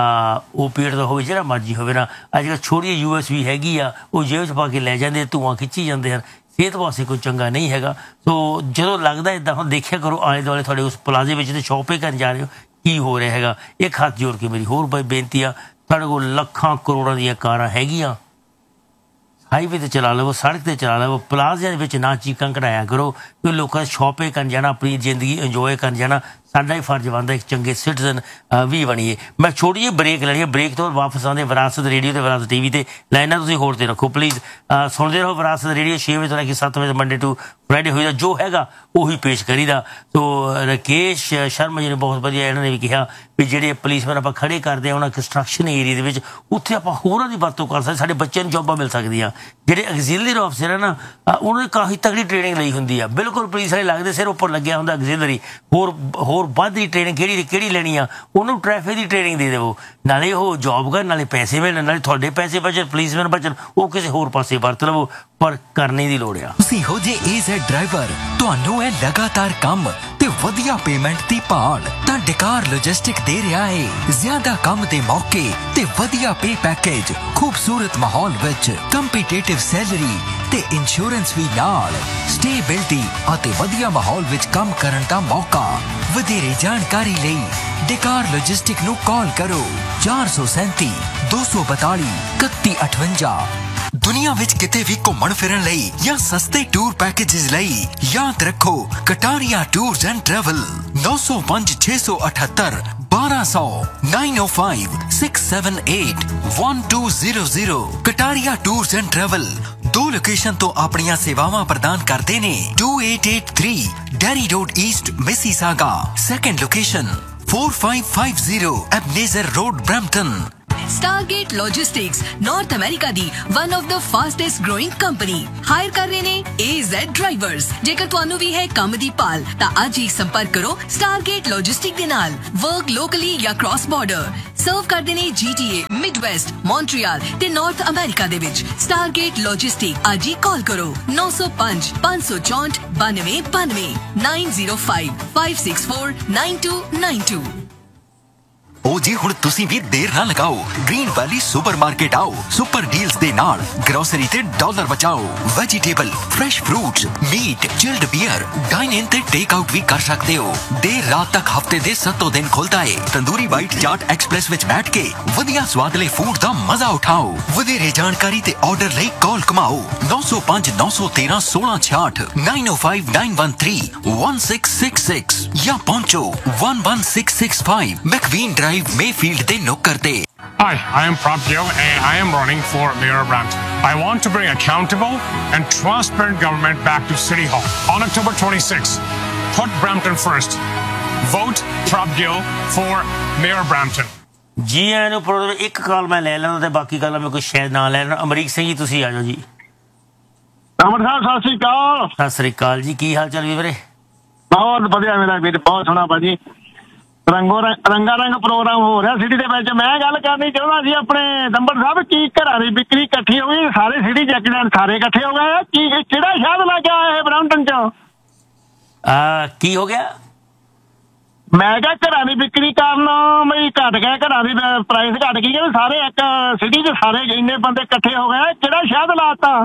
ਓਪੀਐਡ ਦਾ ਹੋਵੇ, ਜਿਹੜਾ ਮਰਜ਼ੀ ਹੋਵੇ ਨਾ। ਅੱਜ ਕੱਲ੍ਹ ਛੋਟੀ ਯੂ ਐਸ ਵੀ ਹੈਗੀ ਆ, ਉਹ ਜੇਬ 'ਚ ਪਾ ਕੇ ਲੈ ਜਾਂਦੇ, ਧੂੰਆਂ ਖਿੱਚੀ ਜਾਂਦੇ ਹਨ। ਸਿਹਤ ਵਾਸਤੇ ਕੋਈ ਚੰਗਾ ਨਹੀਂ ਹੈਗਾ। ਸੋ ਜਦੋਂ ਲੱਗਦਾ ਇੱਦਾਂ, ਹੁਣ ਦੇਖਿਆ ਕਰੋ ਆਲੇ ਦੁਆਲੇ ਤੁਹਾਡੇ ਉਸ ਪਲਾਜ਼ੇ ਵਿੱਚ ਤੇ ਸ਼ੌਪਿੰਗ ਕਰਨ ਜਾ ਰਹੇ ਹੋ, ਕੀ ਹੋ ਰਿਹਾ ਹੈਗਾ। ਇੱਕ ਹੱਥ ਜੋੜ ਕੇ ਮੇਰੀ ਹੋਰ ਬੇਨਤੀ ਆ, ਤੁਹਾਡੇ ਕੋਲ ਲੱਖਾਂ ਕਰੋੜਾਂ ਦੀਆਂ ਕਾਰਾਂ ਹੈਗੀਆਂ, ਹਾਈਵੇ ਤੇ ਚਲਾ ਲਵੋ, ਸੜਕ ਤੇ ਚਲਾ ਲਵੋ, ਪਲਾਜ਼ਿਆਂ ਦੇ ਵਿੱਚ ਨਾ ਚੀਕਾਂ ਕਢਾਇਆ ਕਰੋ। ਕਿ ਲੋਕਾਂ ਸ਼ੌਪਿੰਗ ਕਰਨ ਜਾਣਾ, ਆਪਣੀ ਜ਼ਿੰਦਗੀ ਇੰਜੋਏ ਕਰਨ ਜਾਣਾ, ਸਾਡਾ ਹੀ ਫਰਜ਼ ਬਣਦਾ ਇੱਕ ਚੰਗੇ ਸਿਟੀਜ਼ਨ ਵੀ ਬਣੀਏ। ਮੈਂ ਛੋਟੀ ਜਿਹੀ ਬ੍ਰੇਕ ਲੈਣੀ ਹੈ, ਬ੍ਰੇਕ ਤੋਂ ਵਾਪਸ ਆਉਂਦੇ ਵਿਰਾਸਤ ਰੇਡੀਓ ਤੇ ਵਿਰਾਸਤ ਟੀਵੀ ਤੇ ਲਾਈਨਾਂ ਤੁਸੀਂ ਹੋਰ ਤੇ ਰੱਖੋ ਪਲੀਜ਼। ਸੁਣਦੇ ਰਹੋ ਵਿਰਾਸਤ ਰੇਡੀਓ, ਛੇ ਵਜੇ ਤੋਂ ਲੈ ਕੇ ਸੱਤ ਵਜੇ ਮੰਡੇ ਟੂ ਫਰਾਈਡੇ ਹੋਈਦਾ, ਜੋ ਹੈਗਾ ਉਹੀ ਪੇਸ਼ ਕਰੀਦਾ। ਸੋ ਰਾਕੇਸ਼ ਸ਼ਰਮਾ ਜੀ ਨੇ ਬਹੁਤ ਵਧੀਆ ਇਹਨਾਂ ਨੇ ਵੀ ਕਿਹਾ ਵੀ ਜਿਹੜੇ ਪੁਲਿਸਮੈਨ ਆਪਾਂ ਖੜੇ ਕਰਦੇ ਹਾਂ ਉਹਨਾਂ ਕੰਸਟਰਕਸ਼ਨ ਏਰੀਆ ਦੇ ਵਿੱਚ, ਉੱਥੇ ਆਪਾਂ ਹੋਰਾਂ ਦੀ ਵਰਤੋਂ ਕਰ ਸਕਦੇ, ਸਾਡੇ ਬੱਚਿਆਂ ਨੂੰ ਜੋਬਾਂ ਮਿਲ ਸਕਦੀਆਂ। ਜਿਹੜੇ ਐਗਜ਼ਿਲਰੀ ਆਫਿਸਰ ਹੈ ਨਾ, ਉਹਨਾਂ ਨੇ ਕਾਫੀ ਤਗੜੀ ਟ੍ਰੇਨਿੰਗ ਲਈ ਹੁੰਦੀ ਆ, ਬਿਲਕੁਲ ਪੁਲਿਸ ਵਾਲੇ ਲੱਗਦੇ, ਸਿਰ ਉੱਪਰ ਲੱਗਿਆ ਹੁੰਦਾ ਐਗਜ਼ਿਲਰੀ। ਹੋਰ ਹੋਰ ਵੱਧ ਦੀ ਟ੍ਰੇਨਿੰਗ ਕਿਹੜੀ ਕਿਹੜੀ ਲੈਣੀ ਆ, ਉਹਨੂੰ ਟ੍ਰੈਫਿਕ ਦੀ ਟ੍ਰੇਨਿੰਗ ਦੇ ਦੇਵੋ, ਨਾਲੇ ਉਹ ਜੋਬ ਕਰਨ, ਨਾਲੇ ਪੈਸੇ ਮਿਲਣ, ਨਾਲੇ ਤੁਹਾਡੇ ਪੈਸੇ ਬਚਣ, ਪੁਲਿਸਮੈਨ ਬਚਣ। ਉਹ ਕਿਸੇ ਹੋਰ ਪਾਸੇ ਵਰਤ ਲਵੋ, ਪਰ ਕਰਨੇ ਦੀ ਲੋੜ ਆ। ਤੁਸੀਂ ਹੋ ਜੇ ਏਜ਼ੈਡ ਡਰਾਈਵਰ, ਤੁਹਾਨੂੰ ਹੈ ਲਗਾਤਾਰ ਕੰਮ ਤੇ ਵਧੀਆ ਪੇਮੈਂਟ ਦੀ ਭਾਲ, ਤਾਂ ਡਿਕਾਰ ਲੌਜਿਸਟਿਕ ਦੇ ਰਿਹਾ ਹੈ ਜ਼ਿਆਦਾ ਕੰਮ ਦੇ ਮੌਕੇ ਤੇ ਵਧੀਆ ਪੇ ਪੈਕੇਜ, ਖੂਬਸੂਰਤ ਮਾਹੌਲ ਵਿੱਚ ਕੰਪੀਟੀਟਿਵ ਸੈਲਰੀ ਤੇ ਇੰਸ਼ੋਰੈਂਸ ਵੀ ਨਾਲ, ਸਟੇਬਿਲਿਟੀ ਅਤੇ ਵਧੀਆ ਮਾਹੌਲ ਵਿੱਚ ਕੰਮ ਕਰਨ ਦਾ ਮੌਕਾ। ਵਧੇਰੇ ਜਾਣਕਾਰੀ ਲਈ ਡਿਕਾਰ ਲੌਜਿਸਟਿਕ ਨੂੰ ਕਾਲ ਕਰੋ ਚਾਰ ਸੌ ਸੈਂਤੀ ਦੋ ਸੌ ਬਤਾਲੀ ਇਕੱਤੀ ਅਠਵੰਜਾ। ਦੁਨੀਆ ਵਿੱਚ ਕਿਤੇ ਵੀ ਘੁੰਮਣ ਫਿਰਨ ਲਈ ਜਾਂ ਸਸਤੇ ਟੂਰ ਪੈਕੇजेस ਲਈ ਯਾਦ ਰੱਖੋ ਕਟਾਰੀਆ ਟੂਰਸ ਐਂਡ ਟਰੈਵਲ ਨੌ ਸੌ ਪੰਜ ਛੇ ਸੌ ਅਠੱਤਰ ਬਾਰਾਂ ਸੌ ਨਾइन ओ five six seven eight one two zero zero Kataria tours and travel ਦੋ ਲੋਕੇਸ਼ਨ ਤੋਂ ਆਪਣੀਆਂ ਸੇਵਾਵਾਂ ਪ੍ਰਦਾਨ ਕਰਦੇ ਨੇ to eight eight three dairy road East Mississauga second location four five five zero एबनेज़र road Brampton Stargate Logistics North America the one of the fastest growing company hire ਕਰ ਰਹੇ ਨੇ A Z ਡਰਾਈਵਰਸ। ਜੇਕਰ ਤੁਹਾਨੂੰ ਵੀ ਹੈ ਕੰਮ ਦੀ ਭਾਲ ਤਾਂ ਅੱਜ ਹੀ ਸੰਪਰਕ ਕਰੋ Stargate Logistics ਦੇ ਨਾਲ। ਵਰਕ ਲੋਕਲੀ ਜਾਂ ਕ੍ਰਾਸ ਬਾਰਡਰ ਸਰਵ ਕਰਦੇ ਨੇ G T A, Midwest, Montreal ਤੇ ਨਾਰਥ ਅਮਰੀਕਾ ਦੇ ਵਿੱਚ। Stargate Logistics ਅੱਜ ਹੀ ਕਾਲ ਕਰੋ ਨੌ ਸੌ ਪੰਜ ਪੰਜ ਸੌ ਚੌਂਹਠ ਬਾਨਵੇਂ ਬਾਨਵੇਂ nine zero five five six four nine to nine to. ਉਹ ਜੀ ਹੁਣ ਤੁਸੀਂ ਵੀ ਦੇਰ ਨਾ ਲਗਾਓ ਗ੍ਰੀਨ ਵੈਲੀ ਸੁਪਰਮਾਰਕੀਟ ਆਓ ਸੁਪਰ ਡੀਲਸ ਦੇ ਨਾਲ ਗਰੋਸਰੀ ਤੇ ਡਾਲਰ ਬਚਾਓ vegetable fresh fruits meat chilled beer dine ਇਨ ਤੇ ਟੇਕ ਆਊਟ ਵੀ ਕਰ ਸਕਦੇ ਹੋ ਦੇਰ ਰਾਤ ਤੱਕ ਹਫਤੇ ਦੇ ਸੱਤੋਂ ਦਿਨ ਖੁੱਲਦਾ ਏ ਤੰਦੂਰੀ ਵਾਈਟ ਚਾਟ ਐਕਸਪ੍ਰੈਸ ਵਿੱਚ ਬੈਠ ਕੇ ਵਧੀਆ ਸਵਾਦਲੇ ਫੂਡ ਦਾ ਮਜ਼ਾ ਉਠਾਓ ਵਧੇਰੇ ਜਾਣਕਾਰੀ ਤੇ ਆਰਡਰ ਲਈ ਕਾਲ ਕਮਾਓ ਨੌ ਸੌ ਪੰਜ ਨੌ ਸੌ ਤੇਰਾਂ सोलह छियासठ नाइन ओ five nine one three one six six six या पहुंचो one one six six five मैकवीन drive Mayfield ਦੇ ਨੌਕਰ ਤੇ। Hi, I am Prab Gill and I am running for Mayor of Brampton. I want to bring accountable and transparent government back to City Hall on October twenty-sixth. Put Brampton first. Vote Prab Gill for Mayor of Brampton. ਜੀ ਆਇਆਂ ਨੂੰ programme ਇੱਕ ਕਾਲ ਮੈਂ ਲੈ ਲੈਣਾ ਤੇ ਬਾਕੀ ਗੱਲਾਂ ਮੈਂ ਕੋਈ ਸ਼ਾਇਦ ਨਾ ਲੈ ਲੈਣਾ। ਅਮਰੀਕ ਸਿੰਘ ਜੀ ਤੁਸੀਂ ਆ ਜਾਓ ਜੀ। ਅਮਰ ਸਾਹਿਬ ਸਤਿ ਸ੍ਰੀ ਅਕਾਲ। ਸਤਿ ਸ੍ਰੀ ਅਕਾਲ ਜੀ ਕੀ ਹਾਲ ਚਾਲ ਵੀਰੇ? ਬਹੁਤ ਵਧੀਆ ਮੇਰਾ ਵੀਰ ਬਹੁਤ ਸੋਹਣਾ ਭਾਜੀ ਰੰਗੋ ਰੰਗਾ ਰੰਗ ਪ੍ਰੋਗਰਾਮ ਹੋ ਰਿਹਾ ਸਿਟੀ ਦੇ ਵਿੱਚ। ਮੈਂ ਗੱਲ ਕਰਨੀ ਚਾਹੁੰਦਾ ਸੀ ਆਪਣੇ ਦੰਬੜ ਸਾਹਿਬ ਕੀ ਘਰਾਂ ਦੀ ਵਿਕਰੀ ਇਕੱਠੀ ਹੋ ਗਈ ਸਾਰੇ ਸਿਟੀ ਚੱਕ ਲੈਣ ਸਾਰੇ ਇਕੱਠੇ ਹੋ ਗਏ ਕੀ ਕਿਹੜਾ ਸ਼ਹਿਰ ਲੱਗ ਗਿਆ ਇਹ ਬ੍ਰਾਂਪਟਨ ਚ? ਆ ਕੀ ਹੋ ਗਿਆ? ਮੈਂ ਕਿਹਾ ਘਰਾਂ ਦੀ ਵਿਕਰੀ ਕਾਰਨ ਬਈ ਘਟ ਗਏ ਘਰਾਂ ਦੀ ਪ੍ਰਾਈਸ ਘਟ ਗਈ ਕਿ ਸਾਰੇ ਇੱਕ ਸਿਟੀ ਚ ਸਾਰੇ ਇੰਨੇ ਬੰਦੇ ਇਕੱਠੇ ਹੋ ਗਏ ਕਿਹੜਾ ਸ਼ਹਿਰ ਲਾਤਾ?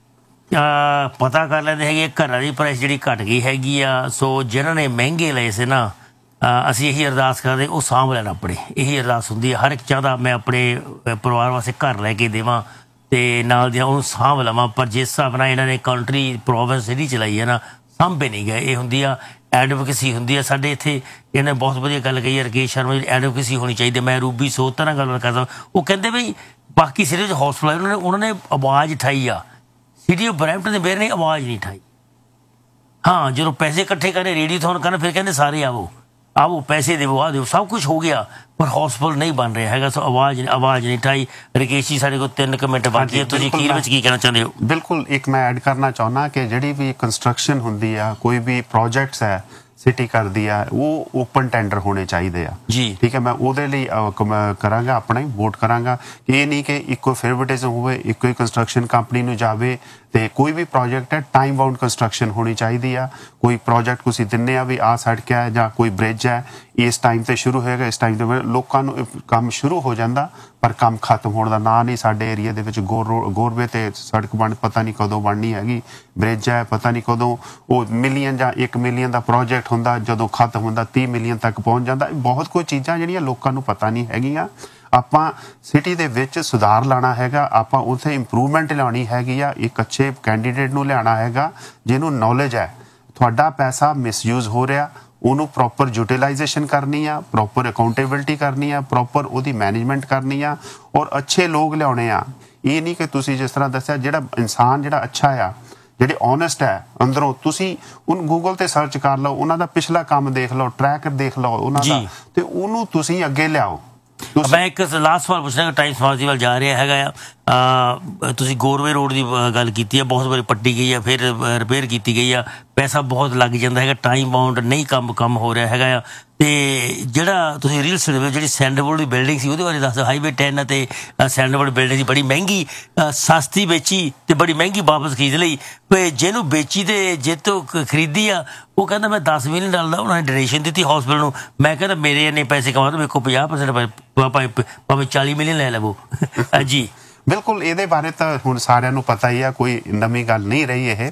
ਪਤਾ ਕਰ ਲੈਂਦੇ ਹੈਗੇ ਘਰਾਂ ਦੀ ਪ੍ਰਾਈਸ ਜਿਹੜੀ ਘਟ ਗਈ ਹੈਗੀ ਆ ਸੋ ਜਿਹਨਾਂ ਨੇ ਮਹਿੰਗੇ ਲਏ ਸੀ ਨਾ ਅਸੀਂ ਇਹੀ ਅਰਦਾਸ ਕਰਦੇ ਉਹ ਸਾਂਭ ਲੈਣ ਆਪਣੇ ਇਹੀ ਅਰਦਾਸ ਹੁੰਦੀ ਹੈ ਹਰ ਇੱਕ ਚਾਹੁੰਦਾ ਮੈਂ ਆਪਣੇ ਪਰਿਵਾਰ ਵਾਸਤੇ ਘਰ ਲੈ ਕੇ ਦੇਵਾਂ ਤੇ ਨਾਲ ਦੀਆਂ ਉਹਨੂੰ ਸਾਂਭ ਲਵਾਂ ਪਰ ਜਿਸ ਹਿਸਾਬ ਨਾਲ ਇਹਨਾਂ ਨੇ ਕੰਟਰੀ ਪ੍ਰੋਵਿੰਸ ਜਿਹੜੀ ਚਲਾਈ ਹੈ ਨਾ ਸਾਂਭੇ ਨਹੀਂ ਗਏ ਇਹ ਹੁੰਦੀ ਆ ਐਡਵੋਕੇਸੀ ਹੁੰਦੀ ਆ ਸਾਡੇ ਇੱਥੇ ਇਹਨੇ ਬਹੁਤ ਵਧੀਆ ਗੱਲ ਕਹੀ ਹੈ ਰਕੇਸ਼ ਸ਼ਰਮਾ ਜੀ ਐਡਵੋਕੇਸੀ ਹੋਣੀ ਚਾਹੀਦੀ ਮੈਂ ਰੂਬੀ ਸੋਤ ਨਾਲ ਗੱਲ ਕਰਦਾ ਉਹ ਕਹਿੰਦੇ ਬਈ ਬਾਕੀ ਸਿਰੇ 'ਚ ਹੌਸਪਿਟਲ ਉਹਨਾਂ ਨੇ ਉਹਨਾਂ ਨੇ ਆਵਾਜ਼ ਉਠਾਈ ਆ ਸਿਟੀ ਆਫ ਬਰੈਂਪਟਨ ਦੇ ਮੇਅਰ ਨੇ ਆਵਾਜ਼ ਨਹੀਂ ਉਠਾਈ ਹਾਂ ਜਦੋਂ ਪੈਸੇ ਇਕੱਠੇ ਕਰੇ ਰੇਡੀਓਥੋਨ ਕਰਨ ਫਿਰ ਕਹਿੰਦੇ ਸਾਰੇ ਆਵੋ ਆਵੋ ਪੈਸੇ ਦੇਵੋ ਆ ਦਿਓ ਸਭ ਕੁਛ ਹੋ ਗਿਆ ਪਰ ਹੌਸਪਿਟਲ ਨਹੀਂ ਬਣ ਰਿਹਾ ਹੈਗਾ ਸੋ ਆਵਾਜ਼ ਆਵਾਜ਼ ਨਹੀਂ ਉਠਾਈ ਰਕੇਸ਼ ਜੀ ਸਾਡੇ ਕੋਲ ਤਿੰਨ ਕੁ ਮਿੰਟ ਬਾਕੀ ਹੈ ਤੁਸੀਂ ਅਖੀਰ ਵਿੱਚ ਕੀ ਕਹਿਣਾ ਚਾਹੁੰਦੇ ਹੋ? ਬਿਲਕੁਲ ਇੱਕ ਮੈਂ ਐਡ ਕਰਨਾ ਚਾਹੁੰਦਾ ਕਿ ਜਿਹੜੀ ਵੀ ਕੰਸਟਰਕਸ਼ਨ ਹੁੰਦੀ ਆ ਕੋਈ ਵੀ ਪ੍ਰੋਜੈਕਟਸ ਹੈ ਸਿਟੀ ਕਰਦੀ ਆ ਉਹ ਓਪਨ ਟੈਂਡਰ ਹੋਣੇ ਚਾਹੀਦੇ ਆ ਜੀ ਠੀਕ ਹੈ ਮੈਂ ਉਹਦੇ ਲਈ ਕਰਾਂਗਾ ਆਪਣਾ ਹੀ ਵੋਟ ਕਰਾਂਗਾ ਕਿ ਇਹ ਨਹੀਂ ਕਿ ਇੱਕੋ ਫੇਵਰਟਿਜ਼ਮ ਹੋਵੇ ਇੱਕੋ ਹੀ ਕੰਸਟਰਕਸ਼ਨ ਕੰਪਨੀ ਨੂੰ ਜਾਵੇ ਤੇ ਕੋਈ ਵੀ ਪ੍ਰੋਜੈਕਟ ਹੈ ਟਾਈਮ ਬਾਉਂਡ ਕੰਸਟਰਕਸ਼ਨ ਹੋਣੀ ਚਾਹੀਦੀ ਆ ਕੋਈ ਪ੍ਰੋਜੈਕਟ ਤੁਸੀਂ ਦਿੰਨੇ ਆ ਵੀ ਆ ਸੜਕ ਹੈ ਜਾਂ ਕੋਈ ਬ੍ਰਿਜ ਹੈ ਇਸ ਟਾਈਮ ਤੇ ਸ਼ੁਰੂ ਹੋਏਗਾ ਇਸ ਟਾਈਮ ਤੇ ਲੋਕਾਂ ਨੂੰ ਕੰਮ ਸ਼ੁਰੂ ਹੋ ਜਾਂਦਾ ਪਰ ਕੰਮ ਖਤਮ ਹੋਣ ਦਾ ਨਾਂ ਨਹੀਂ ਸਾਡੇ ਏਰੀਆ ਦੇ ਵਿੱਚ ਗੋਰ ਗੋਰਵੇ ਤੇ ਸੜਕ ਬਣ ਪਤਾ ਨਹੀਂ ਕਦੋਂ ਬਣਨੀ ਹੈਗੀ ਬ੍ਰਿਜ ਹੈ ਪਤਾ ਨਹੀਂ ਕਦੋਂ ਉਹ ਮਿਲੀਅਨ ਜਾਂ ਇੱਕ ਮਿਲੀਅਨ ਦਾ ਪ੍ਰੋਜੈਕਟ ਹੁੰਦਾ ਜਦੋਂ ਖਤਮ ਹੁੰਦਾ तीस ਮਿਲੀਅਨ ਤੱਕ ਪਹੁੰਚ ਜਾਂਦਾ ਬਹੁਤ ਕੋਈ ਚੀਜ਼ਾਂ ਜਿਹੜੀਆਂ ਲੋਕਾਂ ਨੂੰ ਪਤਾ ਨਹੀਂ ਹੈਗੀਆਂ ਆਪਾਂ ਸਿਟੀ ਦੇ ਵਿੱਚ ਸੁਧਾਰ ਲਾਣਾ ਹੈਗਾ ਆਪਾਂ ਉੱਥੇ ਇੰਪਰੂਵਮੈਂਟ ਲਿਆਉਣੀ ਹੈਗੀ ਆ ਇੱਕ ਅੱਛੇ ਕੈਂਡੀਡੇਟ ਨੂੰ ਲਿਆਉਣਾ ਹੈਗਾ ਜਿਹਨੂੰ ਨੌਲੇਜ ਹੈ ਤੁਹਾਡਾ ਪੈਸਾ ਮਿਸਯੂਜ਼ ਹੋ ਰਿਹਾ ਉਹਨੂੰ ਪ੍ਰੋਪਰ ਯੂਟਿਲਾਈਜੇਸ਼ਨ ਕਰਨੀ ਆ ਪ੍ਰੋਪਰ ਅਕਾਊਂਟੇਬਿਲਿਟੀ ਕਰਨੀ ਆ ਪ੍ਰੋਪਰ ਉਹਦੀ ਮੈਨੇਜਮੈਂਟ ਕਰਨੀ ਆ ਔਰ ਅੱਛੇ ਲੋਕ ਲਿਆਉਣੇ ਆ ਇਹ ਨਹੀਂ ਕਿ ਤੁਸੀਂ ਜਿਸ ਤਰ੍ਹਾਂ ਦੱਸਿਆ ਜਿਹੜਾ ਇਨਸਾਨ ਜਿਹੜਾ ਅੱਛਾ ਆ ਜਿਹੜੇ ਓਨੈਸਟ ਹੈ ਅੰਦਰੋਂ ਤੁਸੀਂ ਉਹਨੂੰ ਗੂਗਲ ਤੇ ਸਰਚ ਕਰ ਲਓ ਉਹਨਾਂ ਦਾ ਪਿਛਲਾ ਕੰਮ ਦੇਖ ਲਓ ਟਰੈਕ ਦੇਖ ਲਓ ਉਹਨਾਂ ਦਾ ਤੇ ਉਹਨੂੰ ਤੁਸੀਂ ਅੱਗੇ ਲਿਆਓ ਮੈਂ ਇੱਕ ਲਾਸਟ ਸਵਾਲ ਪੁੱਛਣਾ ਟਾਈਮ ਸਮਾਜ ਵੱਲ ਜਾ ਰਿਹਾ ਹੈਗਾ ਆ ਤੁਸੀਂ ਗੋਰਵੇ ਰੋਡ ਦੀ ਗੱਲ ਕੀਤੀ ਹੈ ਬਹੁਤ ਵਾਰੀ ਪੱਟੀ ਗਈ ਆ ਫਿਰ ਰਿਪੇਅਰ ਕੀਤੀ ਗਈ ਆ ਪੈਸਾ ਬਹੁਤ ਲੱਗ ਜਾਂਦਾ ਹੈਗਾ ਟਾਈਮ ਬਾਉਂਡ ਨਹੀਂ ਕੰਮ ਕੰਮ ਹੋ ਰਿਹਾ ਹੈਗਾ ਆ ਤੇ ਜਿਹੜਾ ਤੁਸੀਂ ਰੀਲ ਸੁਣਦੇ ਜਿਹੜੀ ਸੈਂਡਲਵੁੱਡ ਦੀ ਬਿਲਡਿੰਗ ਸੀ ਉਹਦੇ ਬਾਰੇ ਦੱਸ ਹਾਈਵੇ ਟੈਨ ਅਤੇ ਸੈਂਡਲਵੁੱਡ ਬਿਲਡਿੰਗ ਸੀ ਬੜੀ ਮਹਿੰਗੀ ਸਸਤੀ ਵੇਚੀ ਤੇ ਬੜੀ ਮਹਿੰਗੀ ਵਾਪਸ ਖਰੀਦ ਲਈ ਜਿਹਨੂੰ ਵੇਚੀ ਤੇ ਜੇ ਤੋਂ ਖਰੀਦੀ ਆ ਉਹ ਕਹਿੰਦਾ ਮੈਂ ਦਸ ਮਿਲੀਅਨ ਡਾਲਰ ਦਾ ਉਹਨਾਂ ਨੇ ਡੋਨੇਸ਼ਨ ਦਿੱਤੀ ਹੌਸਪਿਟਲ ਨੂੰ ਮੈਂ ਕਹਿੰਦਾ ਮੇਰੇ ਇੰਨੇ ਪੈਸੇ ਕਮਾ ਦੋ ਮੇਰੇ ਕੋਲ ਪੰਜਾਹ ਪਰਸੈਂਟ ਭਾਵੇਂ ਚਾਲੀ ਮਿਲੀਅਨ ਲੈ ਲਵੋ ਜੀ ਬਿਲਕੁਲ ਇਹਦੇ ਬਾਰੇ ਤਾਂ ਹੁਣ ਸਾਰਿਆਂ ਨੂੰ ਪਤਾ ਹੀ ਆ ਕੋਈ ਨਵੀਂ ਗੱਲ ਨਹੀਂ ਰਹੀ ਇਹ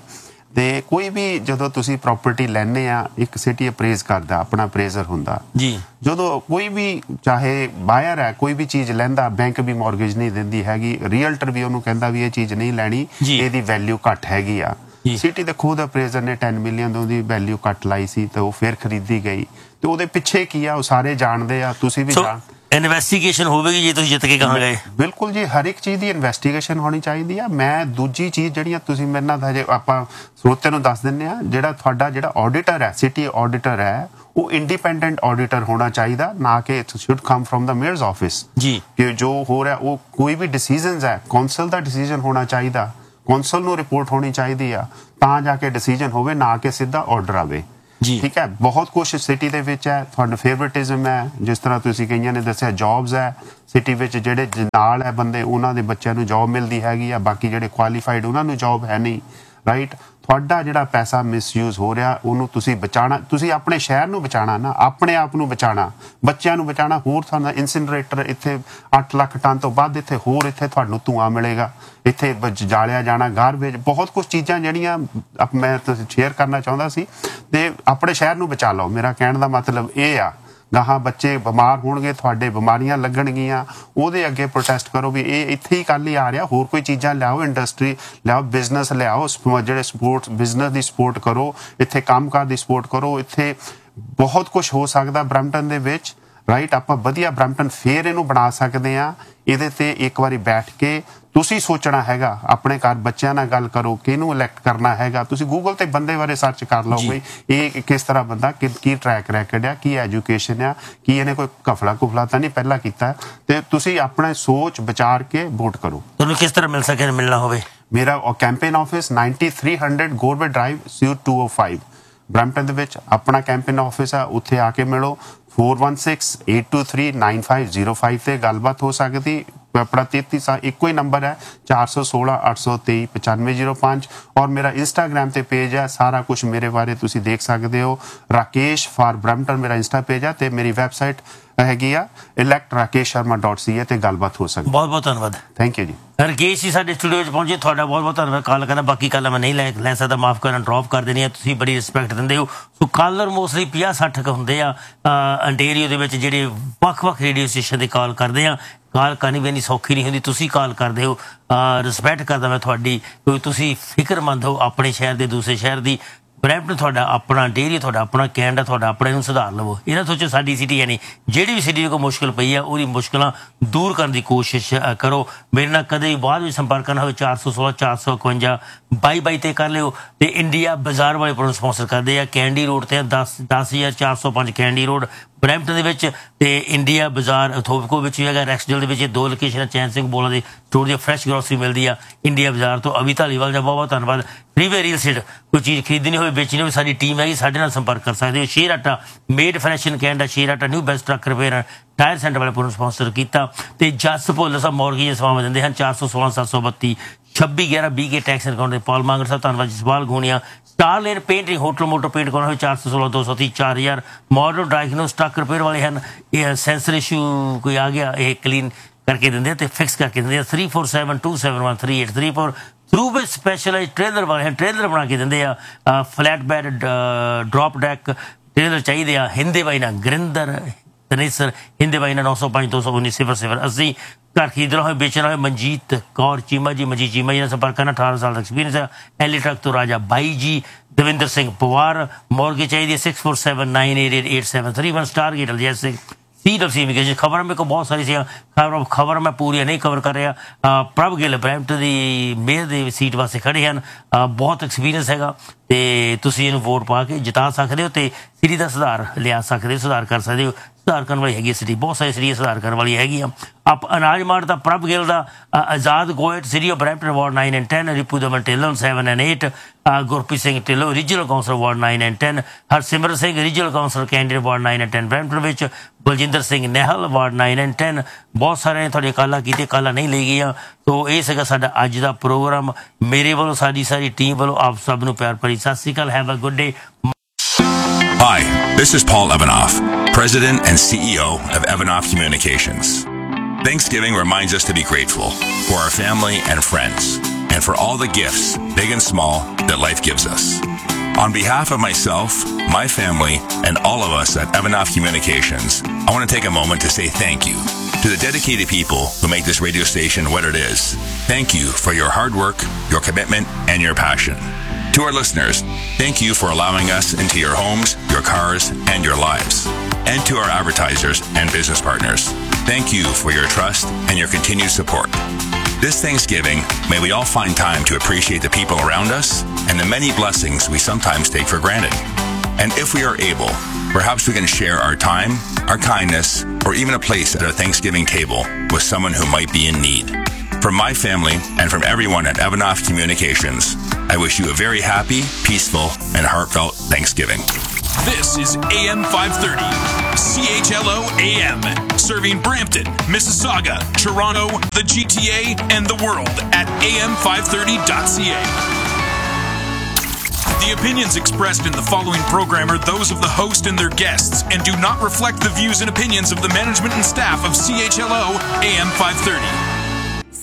ਤੇ ਕੋਈ ਵੀ ਜਦੋਂ ਤੁਸੀਂ ਪ੍ਰਾਪਰਟੀ ਲੈਣੇ ਆ ਇੱਕ ਸਿਟੀ ਅਪਰੇਜ਼ ਕਰਦਾ ਆਪਣਾ ਅਪਰੇਜ਼ਰ ਹੁੰਦਾ ਜੀ ਜਦੋਂ ਕੋਈ ਵੀ ਚਾਹੇ ਬਾਇਰ ਹੈ ਕੋਈ ਵੀ ਚੀਜ਼ ਲੈਂਦਾ ਬੈਂਕ ਵੀ ਮੌਰਗੇਜ ਨਹੀਂ ਦਿੰਦੀ ਹੈਗੀ ਰੀਅਲਟਰ ਵੀ ਉਹਨੂੰ ਕਹਿੰਦਾ ਵੀ ਇਹ ਚੀਜ਼ ਨਹੀਂ ਲੈਣੀ ਇਹਦੀ ਵੈਲਿਊ ਘੱਟ ਹੈਗੀ ਆ ਸਿਟੀ ਦੇ ਖੁਦ ਅਪਰੇਜ਼ਰ ਨੇ ਦਸ ਮਿਲੀਅਨ ਦੀ ਵੈਲਿਊ ਘੱਟ ਲਾਈ ਸੀ ਤੇ ਉਹ ਫਿਰ ਖਰੀਦੀ ਗਈ ਤੇ ਉਹਦੇ ਪਿੱਛੇ ਕੀ ਆ ਉਹ ਸਾਰੇ ਜਾਣਦੇ ਆ ਤੁਸੀਂ ਵੀ ਜਾਣ ਇਨਵੈਸਟੀਗੇਸ਼ਨ ਹੋਵੇਗੀ ਜੇ ਤੁਸੀਂ ਜਿੱਤ ਕੇ ਕਹਾਂ ਗਏ ਬਿਲਕੁਲ ਜੀ ਹਰ ਇੱਕ ਚੀਜ਼ ਦੀ ਇਨਵੈਸਟੀਗੇਸ਼ਨ ਹੋਣੀ ਚਾਹੀਦੀ ਆ ਮੈਂ ਦੂਜੀ ਚੀਜ਼ ਜਿਹੜੀਆਂ ਤੁਸੀਂ ਮੇਰੇ ਨਾਲ ਹਜੇ ਆਪਾਂ ਸਰੋਤਿਆਂ ਨੂੰ ਦੱਸ ਦਿੰਦੇ ਆ ਜਿਹੜਾ ਤੁਹਾਡਾ ਜਿਹੜਾ ਆਡੀਟਰ ਹੈ ਸਿਟੀ ਆਡੀਟਰ ਹੈ ਉਹ ਇੰਡੀਪੈਂਡੈਂਟ ਆਡੀਟਰ ਹੋਣਾ ਚਾਹੀਦਾ ਨਾ ਕਿ it should come firm the mayors office ਜੀ ਕਿ ਜੋ ਹੋ ਰਿਹਾ ਉਹ ਕੋਈ ਵੀ ਡਿਸੀਜਨਸ ਹੈ ਕੌਂਸਲ ਦਾ ਡਿਸੀਜਨ ਹੋਣਾ ਚਾਹੀਦਾ ਕੌਂਸਲ ਨੂੰ ਰਿਪੋਰਟ ਹੋਣੀ ਚਾਹੀਦੀ ਆ ਤਾਂ ਜਾ ਕੇ ਡਿਸੀਜਨ ਹੋਵੇ ਨਾ ਕਿ ਸਿੱਧਾ ਆਰਡਰ ਆਵੇ ਜੀ ਠੀਕ ਹੈ ਬਹੁਤ ਕੁਝ ਸਿਟੀ ਦੇ ਵਿੱਚ ਹੈ ਤੁਹਾਡਾ ਫੇਵਰਿਟਿਜ਼ਮ ਹੈ ਜਿਸ ਤਰ੍ਹਾਂ ਤੁਸੀਂ ਕਈਆਂ ਨੇ ਦੱਸਿਆ ਜੌਬਸ ਹੈ ਸਿਟੀ ਵਿੱਚ ਜਿਹੜੇ ਨਾਲ ਹੈ ਬੰਦੇ ਉਹਨਾਂ ਦੇ ਬੱਚਿਆਂ ਨੂੰ ਜੌਬ ਮਿਲਦੀ ਹੈਗੀ ਆ ਬਾਕੀ ਜਿਹੜੇ ਕੁਆਲੀਫਾਈਡ ਉਹਨਾਂ ਨੂੰ ਜੌਬ ਹੈ ਨਹੀਂ ਰਾਈਟ ਤੁਹਾਡਾ ਜਿਹੜਾ ਪੈਸਾ ਮਿਸਯੂਜ਼ ਹੋ ਰਿਹਾ ਉਹਨੂੰ ਤੁਸੀਂ ਬਚਾਉਣਾ ਤੁਸੀਂ ਆਪਣੇ ਸ਼ਹਿਰ ਨੂੰ ਬਚਾਉਣਾ ਨਾ ਆਪਣੇ ਆਪ ਨੂੰ ਬਚਾਉਣਾ ਬੱਚਿਆਂ ਨੂੰ ਬਚਾਉਣਾ ਹੋਰ ਤੁਹਾਨੂੰ ਇਨਸਿਨਰੇਟਰ ਇੱਥੇ ਅੱਠ ਲੱਖ ਟਨ ਤੋਂ ਵੱਧ ਇੱਥੇ ਹੋਰ ਇੱਥੇ ਤੁਹਾਨੂੰ ਧੂਆਂ ਮਿਲੇਗਾ ਇੱਥੇ ਜਾਲਿਆ ਜਾਣਾ ਗਾਰਬੇਜ ਬਹੁਤ ਕੁਝ ਚੀਜ਼ਾਂ ਜਿਹੜੀਆਂ ਮੈਂ ਸ਼ੇਅਰ ਕਰਨਾ ਚਾਹੁੰਦਾ ਸੀ ਤੇ ਆਪਣੇ ਸ਼ਹਿਰ ਨੂੰ ਬਚਾ ਲਓ ਮੇਰਾ ਕਹਿਣ ਦਾ ਮਤਲਬ ਇਹ ਆ ਗਾਹਾਂ ਬੱਚੇ ਬਿਮਾਰ ਹੋਣਗੇ ਤੁਹਾਡੇ ਬਿਮਾਰੀਆਂ ਲੱਗਣਗੀਆਂ ਉਹਦੇ ਅੱਗੇ ਪ੍ਰੋਟੈਸਟ ਕਰੋ ਵੀ ਇਹ ਇੱਥੇ ਹੀ ਕੱਲ ਹੀ ਆ ਰਿਹਾ ਹੋਰ ਕੋਈ ਚੀਜ਼ਾਂ ਲਿਆਓ ਇੰਡਸਟਰੀ ਲਿਆਓ ਬਿਜ਼ਨਸ ਲਿਆਓ ਜਿਹੜੇ ਸਪੋਰਟਸ ਬਿਜ਼ਨਸ ਦੀ ਸਪੋਰਟ ਕਰੋ ਇੱਥੇ ਕੰਮਕਾਰ ਦੀ ਸਪੋਰਟ ਕਰੋ ਇੱਥੇ ਬਹੁਤ ਕੁਝ ਹੋ ਸਕਦਾ ਬਰੈਂਪਟਨ ਦੇ ਵਿੱਚ ਰਾਈਟ ਆਪਾਂ ਵਧੀਆ ਬਰੈਂਪਟਨ ਫੇਰ ਇਹਨੂੰ ਬਣਾ ਸਕਦੇ ਆ ਇਹਦੇ ਤੇ ਇੱਕ ਵਾਰੀ ਬੈਠ ਕੇ ਤੁਸੀਂ ਸੋਚਣਾ ਹੈਗਾ ਆਪਣੇ ਘਰ ਬੱਚਿਆਂ ਨਾਲ ਗੱਲ ਕਰੋ ਕਿਹਨੂੰ ਇਲੈਕਟ ਕਰਨਾ ਹੈਗਾ ਤੁਸੀਂ ਗੂਗਲ ਤੇ ਬੰਦੇ ਬਾਰੇ ਸਰਚ ਕਰ ਲਓ ਬਈ ਇਹ ਕਿਸ ਤਰ੍ਹਾਂ ਬੰਦਾ ਕੀ ਟਰੈਕ ਰੈਕਡ ਆ ਕੀ ਐਜੂਕੇਸ਼ਨ ਆ ਕੀ ਇਹਨੇ ਕੋਈ ਕਫਲਾ ਕੁਫਲਾ ਤਾਂ ਨਹੀਂ ਪਹਿਲਾਂ ਕੀਤਾ ਤੇ ਤੁਸੀਂ ਆਪਣਾ ਸੋਚ ਵਿਚਾਰ ਕੇ ਵੋਟ ਕਰੋ ਤੁਹਾਨੂੰ ਕਿਸ ਤਰ੍ਹਾਂ ਮਿਲ ਸਕੇ ਮਿਲਣਾ ਹੋਵੇ ਮੇਰਾ campaign office ninety-three hundred ਗੋਰਬੇ drive suite two oh five Brampton ਦੇ ਵਿੱਚ ਆਪਣਾ ਕੈਂਪੇਨ ਆਫਿਸ ਆ ਉੱਥੇ ਆ ਕੇ ਮਿਲੋ four one six eight two three nine five zero five ਤੇ ਗੱਲਬਾਤ ਹੋ ਸਕਦੀ ਆਪਣਾ ਤੇਤੀ ਸਾ ਇੱਕੋ ਹੀ ਨੰਬਰ ਹੈ ਚਾਰ ਸੌ ਸੋਲਾਂ ਅੱਠ ਸੌ ਤੇਈ ਪਚਾਨਵੇਂ ਜ਼ੀਰੋ ਪੰਜ ਔਰ ਮੇਰਾ ਇੰਸਟਾਗ੍ਰਾਮ ਤੇ ਪੇਜ ਹੈ ਸਾਰਾ ਕੁਝ ਮੇਰੇ ਬਾਰੇ ਤੁਸੀਂ ਦੇਖ ਸਕਦੇ ਹੋ ਰਾਕੇਸ਼ ਫਾਰ ਬਰੈਂਪਟਨ ਮੇਰਾ ਇੰਸਟਾ ਪੇਜ ਹੈ ਤੇ ਮੇਰੀ ਵੈਬਸਾਈਟ ਹੈਗੀ ਆ elect rakesh sharma dot c a ਤੇ ਗੱਲਬਾਤ ਹੋ ਸਕਦੀ ਬਹੁਤ ਬਹੁਤ ਧੰਨਵਾਦ ਥੈਂਕ ਯੂ ਜੀ ਰਕੇਸ਼ ਜੀ ਸਾਡੇ ਸਟੂਡੀਓ 'ਚ ਪਹੁੰਚੇ ਤੁਹਾਡਾ ਬਹੁਤ ਬਹੁਤ ਧੰਨਵਾਦ ਕਾਲ ਕਰਨਾ ਬਾਕੀ ਕੱਲ੍ਹ ਮੈਂ ਨਹੀਂ ਲੈ ਲੈ ਸਕਦਾ ਮਾਫ ਕਰਨਾ ਡਰੋਪ ਕਰ ਦੇਣੀ ਹੈ ਤੁਸੀਂ ਬੜੀ ਰਿਸਪੈਕਟ ਦਿੰਦੇ ਹੋ ਸੋ ਕਾਲਰ ਮੋਸਟਲੀ ਪੰਜਾਹ ਸੱਠ ਕੁ ਹੁੰਦੇ ਆ ਅੰਟੇਰੀਓ ਦੇ ਵਿੱਚ ਜਿਹੜੇ ਵੱਖ-ਵੱਖ ਰੇਡੀਓ ਸਟੇਸ਼ਨ 'ਤੇ ਕਾਲ ਕਰਦੇ ਆ ਕਾਲ ਕਰਨੀ ਵੀ ਇੰਨੀ ਸੌਖੀ ਨਹੀਂ ਹੁੰਦੀ ਤੁਸੀਂ ਕਾਲ ਕਰਦੇ ਹੋ ਰਿਸਪੈਕਟ ਕਰਦਾ ਮੈਂ ਤੁਹਾਡੀ ਕਿਉਂਕਿ ਤੁਸੀਂ ਫਿਕਰਮੰਦ ਹੋ ਆਪਣੇ ਸ਼ਹਿਰ ਦੇ ਦੂਸਰੇ ਸ਼ਹਿਰ ਦੀ ਬਰੈਂਪਟਨ ਤੁਹਾਡਾ ਆਪਣਾ ਡੇਅਰੀ ਤੁਹਾਡਾ ਆਪਣਾ ਕੈਨੇਡਾ ਤੁਹਾਡਾ ਆਪਣੇ ਨੂੰ ਸੁਧਾਰ ਲਵੋ ਇਹ ਨਾ ਸੋਚੋ ਸਾਡੀ ਸਿਟੀ ਹੈ ਨਹੀਂ ਜਿਹੜੀ ਵੀ ਸਿਟੀ ਕੋਈ ਮੁਸ਼ਕਿਲ ਪਈ ਆ ਉਹਦੀ ਮੁਸ਼ਕਿਲਾਂ ਦੂਰ ਕਰਨ ਦੀ ਕੋਸ਼ਿਸ਼ ਕਰੋ ਮੇਰੇ ਨਾਲ ਕਦੇ ਵੀ ਬਾਅਦ ਵਿੱਚ ਸੰਪਰਕ ਕਰਨਾ ਹੋਵੇ ਚਾਰ ਸੌ ਸੋਲਾਂ ਚਾਰ ਸੌ ਇਕਵੰਜਾ ਬਾਈ ਬਾਈ ਤੇ ਕਰ ਲਿਓ ਤੇ ਇੰਡੀਆ ਬਾਜ਼ਾਰ ਵਾਲੇ ਪ੍ਰੋਗਰਾਮ ਸਪਾਂਸਰ ਕਰਦੇ ਆ ਕੈਂਡੀ ਰੋਡ ਤੇ ਦਸ ਦਸ ਹਜ਼ਾਰ ਚਾਰ ਸੌ ਪੰਜ ਕੈਂਡੀ ਰੋਡ ਬਰੈਂਪਟਨ ਦੇ ਵਿੱਚ ਤੇ ਇੰਡੀਆ ਬਾਜ਼ਾਰ ਅਥੋਬਕੋ ਵਿੱਚ ਵੀ ਹੈਗਾ ਰੈਕਸਡੇਲ ਦੇ ਵਿੱਚ ਦੋ ਲੋਕੇਸ਼ਨ ਚੈਨ ਸਿੰਘ ਬੋਲਾ ਦੇ ਸਟੋਰ ਦੀ ਫਰੈਸ਼ ਗਰੋਸਰੀ ਮਿਲਦੀ ਆ ਇੰਡੀਆ ਬਾਜ਼ਾਰ ਤੋਂ ਅਵੀ ਧਾਲੀਵਾਲ ਦਾ ਬਹੁਤ ਬਹੁਤ ਧੰਨਵਾਦ ਫਰੀਵੇ ਰੀਅਲ ਸਟੇਟ ਕੋਈ ਚੀਜ਼ ਖਰੀਦਣੀ ਹੋਵੇ ਵੇਚਣੀ ਹੋਵੇ ਸਾਡੀ ਟੀਮ ਹੈਗੀ ਸਾਡੇ ਨਾਲ ਸੰਪਰਕ ਕਰ ਸਕਦੇ ਹੋ ਸ਼ੇਰ ਆਟਾ ਮੇਡ ਫੈਸ਼ਨ ਕੈਨੇਡਾ ਸ਼ੇਰ ਆਟਾ new best truck repair tyre centre ਵਾਲੇ ਪੂਰਨ ਸਪਾਂਸਰ ਕੀਤਾ ਤੇ ਜਸ ਭੁੱਲਰ ਸਾਹਿਬ ਮੌਰਗੇਜ ਸੇਵਾਵਾਂ ਦਿੰਦੇ ਹਨ ਚਾਰ ਸੌ ਸੋਲਾਂ ਸੱਤ ਸੌ ਬੱਤੀ ਛੱਬੀ ਗਿਆਰਾਂ ਵੀਹ ਕੇ ਟੈਕਸ ਅਕਾਊਂਟ ਦੇ ਪਾਲ ਮਾਂਗਰ ਸਾਹਿਬ ਧੰਨਵਾਦ Jaspal ਗੋਣੀਆ star lane painting hotel motor paint ਕਰਾਉਣਾ ਹੋਵੇ ਚਾਰ ਸੌ ਸੋਲਾਂ ਦੋ ਸੌ ਤੀਹ ਚਾਰ ਹਜ਼ਾਰ ਮਾਡਰਨ ਡਾਇਗਨੋਸ ਟਰੱਕ ਰਿਪੇਅਰ ਵਾਲੇ ਹਨ ਇਹ ਸੈਂਸਰ ਇਸ਼ੂ ਕੋਈ ਆ ਗਿਆ ਇਹ ਕਲੀਨ ਕਰਕੇ ਦਿੰਦੇ ਤੇ ਫਿਕਸ ਕਰਕੇ ਦਿੰਦੇ ਆ three four seven to seven one three eight three four through ਵਿੱਚ ਸਪੈਸ਼ਲਾਈਜ਼ ਟ੍ਰੇਲਰ ਵਾਲੇ ਹਨ ਟ੍ਰੇਲਰ ਬਣਾ ਕੇ ਦਿੰਦੇ ਆ flat bed drop deck trailer ਚਾਹੀਦੇ ਆ ਹਿੰਦੇ ਬਾਈ ਨਾਲ ਗੁਰਿੰਦਰ ਤਨੇਸਰ ਹਿੰਦੇ ਬਾਈ ਨਾਲ ਨੌ ਸੌ ਪੰਜ ਦੋ ਸੌ ਉੱਨੀ ਸਿਫਰ ਸਿਫਰ ਅੱਸੀ ਘਰ ਖਰੀਦਣਾ ਹੋਵੇ ਵੇਚਣਾ ਹੋਵੇ ਮਨਜੀਤ ਕੌਰ ਚੀਮਾ ਜੀ ਮਨਜੀਤ ਚੀਮਾ ਜੀ ਨਾਲ ਸੰਪਰਕ ਕਰਨਾ ਅਠਾਰਾਂ ਸਾਲ ਦਾ ਐਕਸਪੀਰੀਅੰਸ ਹੈ ਐਲੀ ਟਰੱਕ ਤੋਂ ਰਾਜਾ ਬਾਈ ਜੀ ਦਵਿੰਦਰ ਸਿੰਘ ਪਵਾਰ ਮੋਰਗੇ ਚਾਹੀਦੀ ਹੈ six four seven ਨਾइन eight eight eight seven three one star gate अलजैज Singh C W C immigration खबर मेरे को बहुत सारी सी खबर खबर मैं पूरी नहीं कवर कर रहा प्रभ गिल ब्रैम्पटन की मेयर की सीट वास्ते खड़े हैं बहुत एक्सपीरियंस हैगा ਤੇ ਤੁਸੀਂ ਇਹਨੂੰ ਵੋਟ ਪਾ ਕੇ ਜਿਤਾ ਸਕਦੇ ਹੋ ਤੇ ਸਿਟੀ ਦਾ ਸੁਧਾਰ ਲਿਆ ਸਕਦੇ ਹੋ ਸੁਧਾਰ ਕਰ ਸਕਦੇ ਹੋ ਸੁਧਾਰ ਕਰਨ ਵਾਲੀ ਹੈਗੀ ਸਿਟੀ ਬਹੁਤ ਸਾਰੀ ਸਿਟੀ ਸੁਧਾਰ ਕਰਨ ਵਾਲੀ ਹੈਗੀ ਆ ਆਪ ਅਨਾਜ mart the Prabh Gill the Azad ਗੋਇਟ city of Brampton ward nine and ten Ripu Daman Dhillon seven and eight Gurpreet Singh Dhillon regional councillor ward nine and ten Harsimran Singh regional councillor candidate ward nine and ten Brampton ਵਿੱਚ Baljinder Singh ਨਹਿਲ ward nine and ten ਬਹੁਤ ਸਾਰੇ ਨੇ ਤੁਹਾਡੀਆਂ ਕਾਲਾਂ ਕੀਤੀਆਂ ਕਾਲਾਂ ਨਹੀਂ ਲਈ ਗਈਆਂ ਤੋ ਇਹ ਸੀਗਾ ਸਾਡਾ ਅੱਜ ਦਾ ਪ੍ਰੋਗਰਾਮ ਮੇਰੇ ਵੱਲੋਂ ਸਾਡੀ ਸਾਰੀ ਟੀਮ ਵੱਲੋਂ ਆਪ ਸਭ ਨੂੰ ਪਿਆਰ ਭਰੀ ਸਤਿ ਸ਼੍ਰੀ ਅਕਾਲ have a good day Hi, this is Paul Evanoff, President and C E O of Evanoff Communications. Thanksgiving reminds us to be grateful for our family and friends. and for all the gifts, big and small, that life gives us. On behalf of myself, my family, and all of us at Evanoff Communications, I want to take a moment to say thank you to the dedicated people who make this radio station what it is. Thank you for your hard work, your commitment, and your passion. To our listeners, thank you for allowing us into your homes, your cars, and your lives. And to our advertisers and business partners, thank you for your trust and your continued support. This Thanksgiving, may we all find time to appreciate the people around us and the many blessings we sometimes take for granted. And if we are able, perhaps we can share our time, our kindness, or even a place at our Thanksgiving table with someone who might be in need. From my family and from everyone at Evanoff Communications, I wish you a very happy, peaceful, and heartfelt Thanksgiving. This is A M five thirty, C H L O A M, serving Brampton, Mississauga, Toronto, the G T A, and the world at A M five thirty dot C A. The opinions expressed in the following program are those of the host and their guests and do not reflect the views and opinions of the management and staff of C H L O A M five thirty.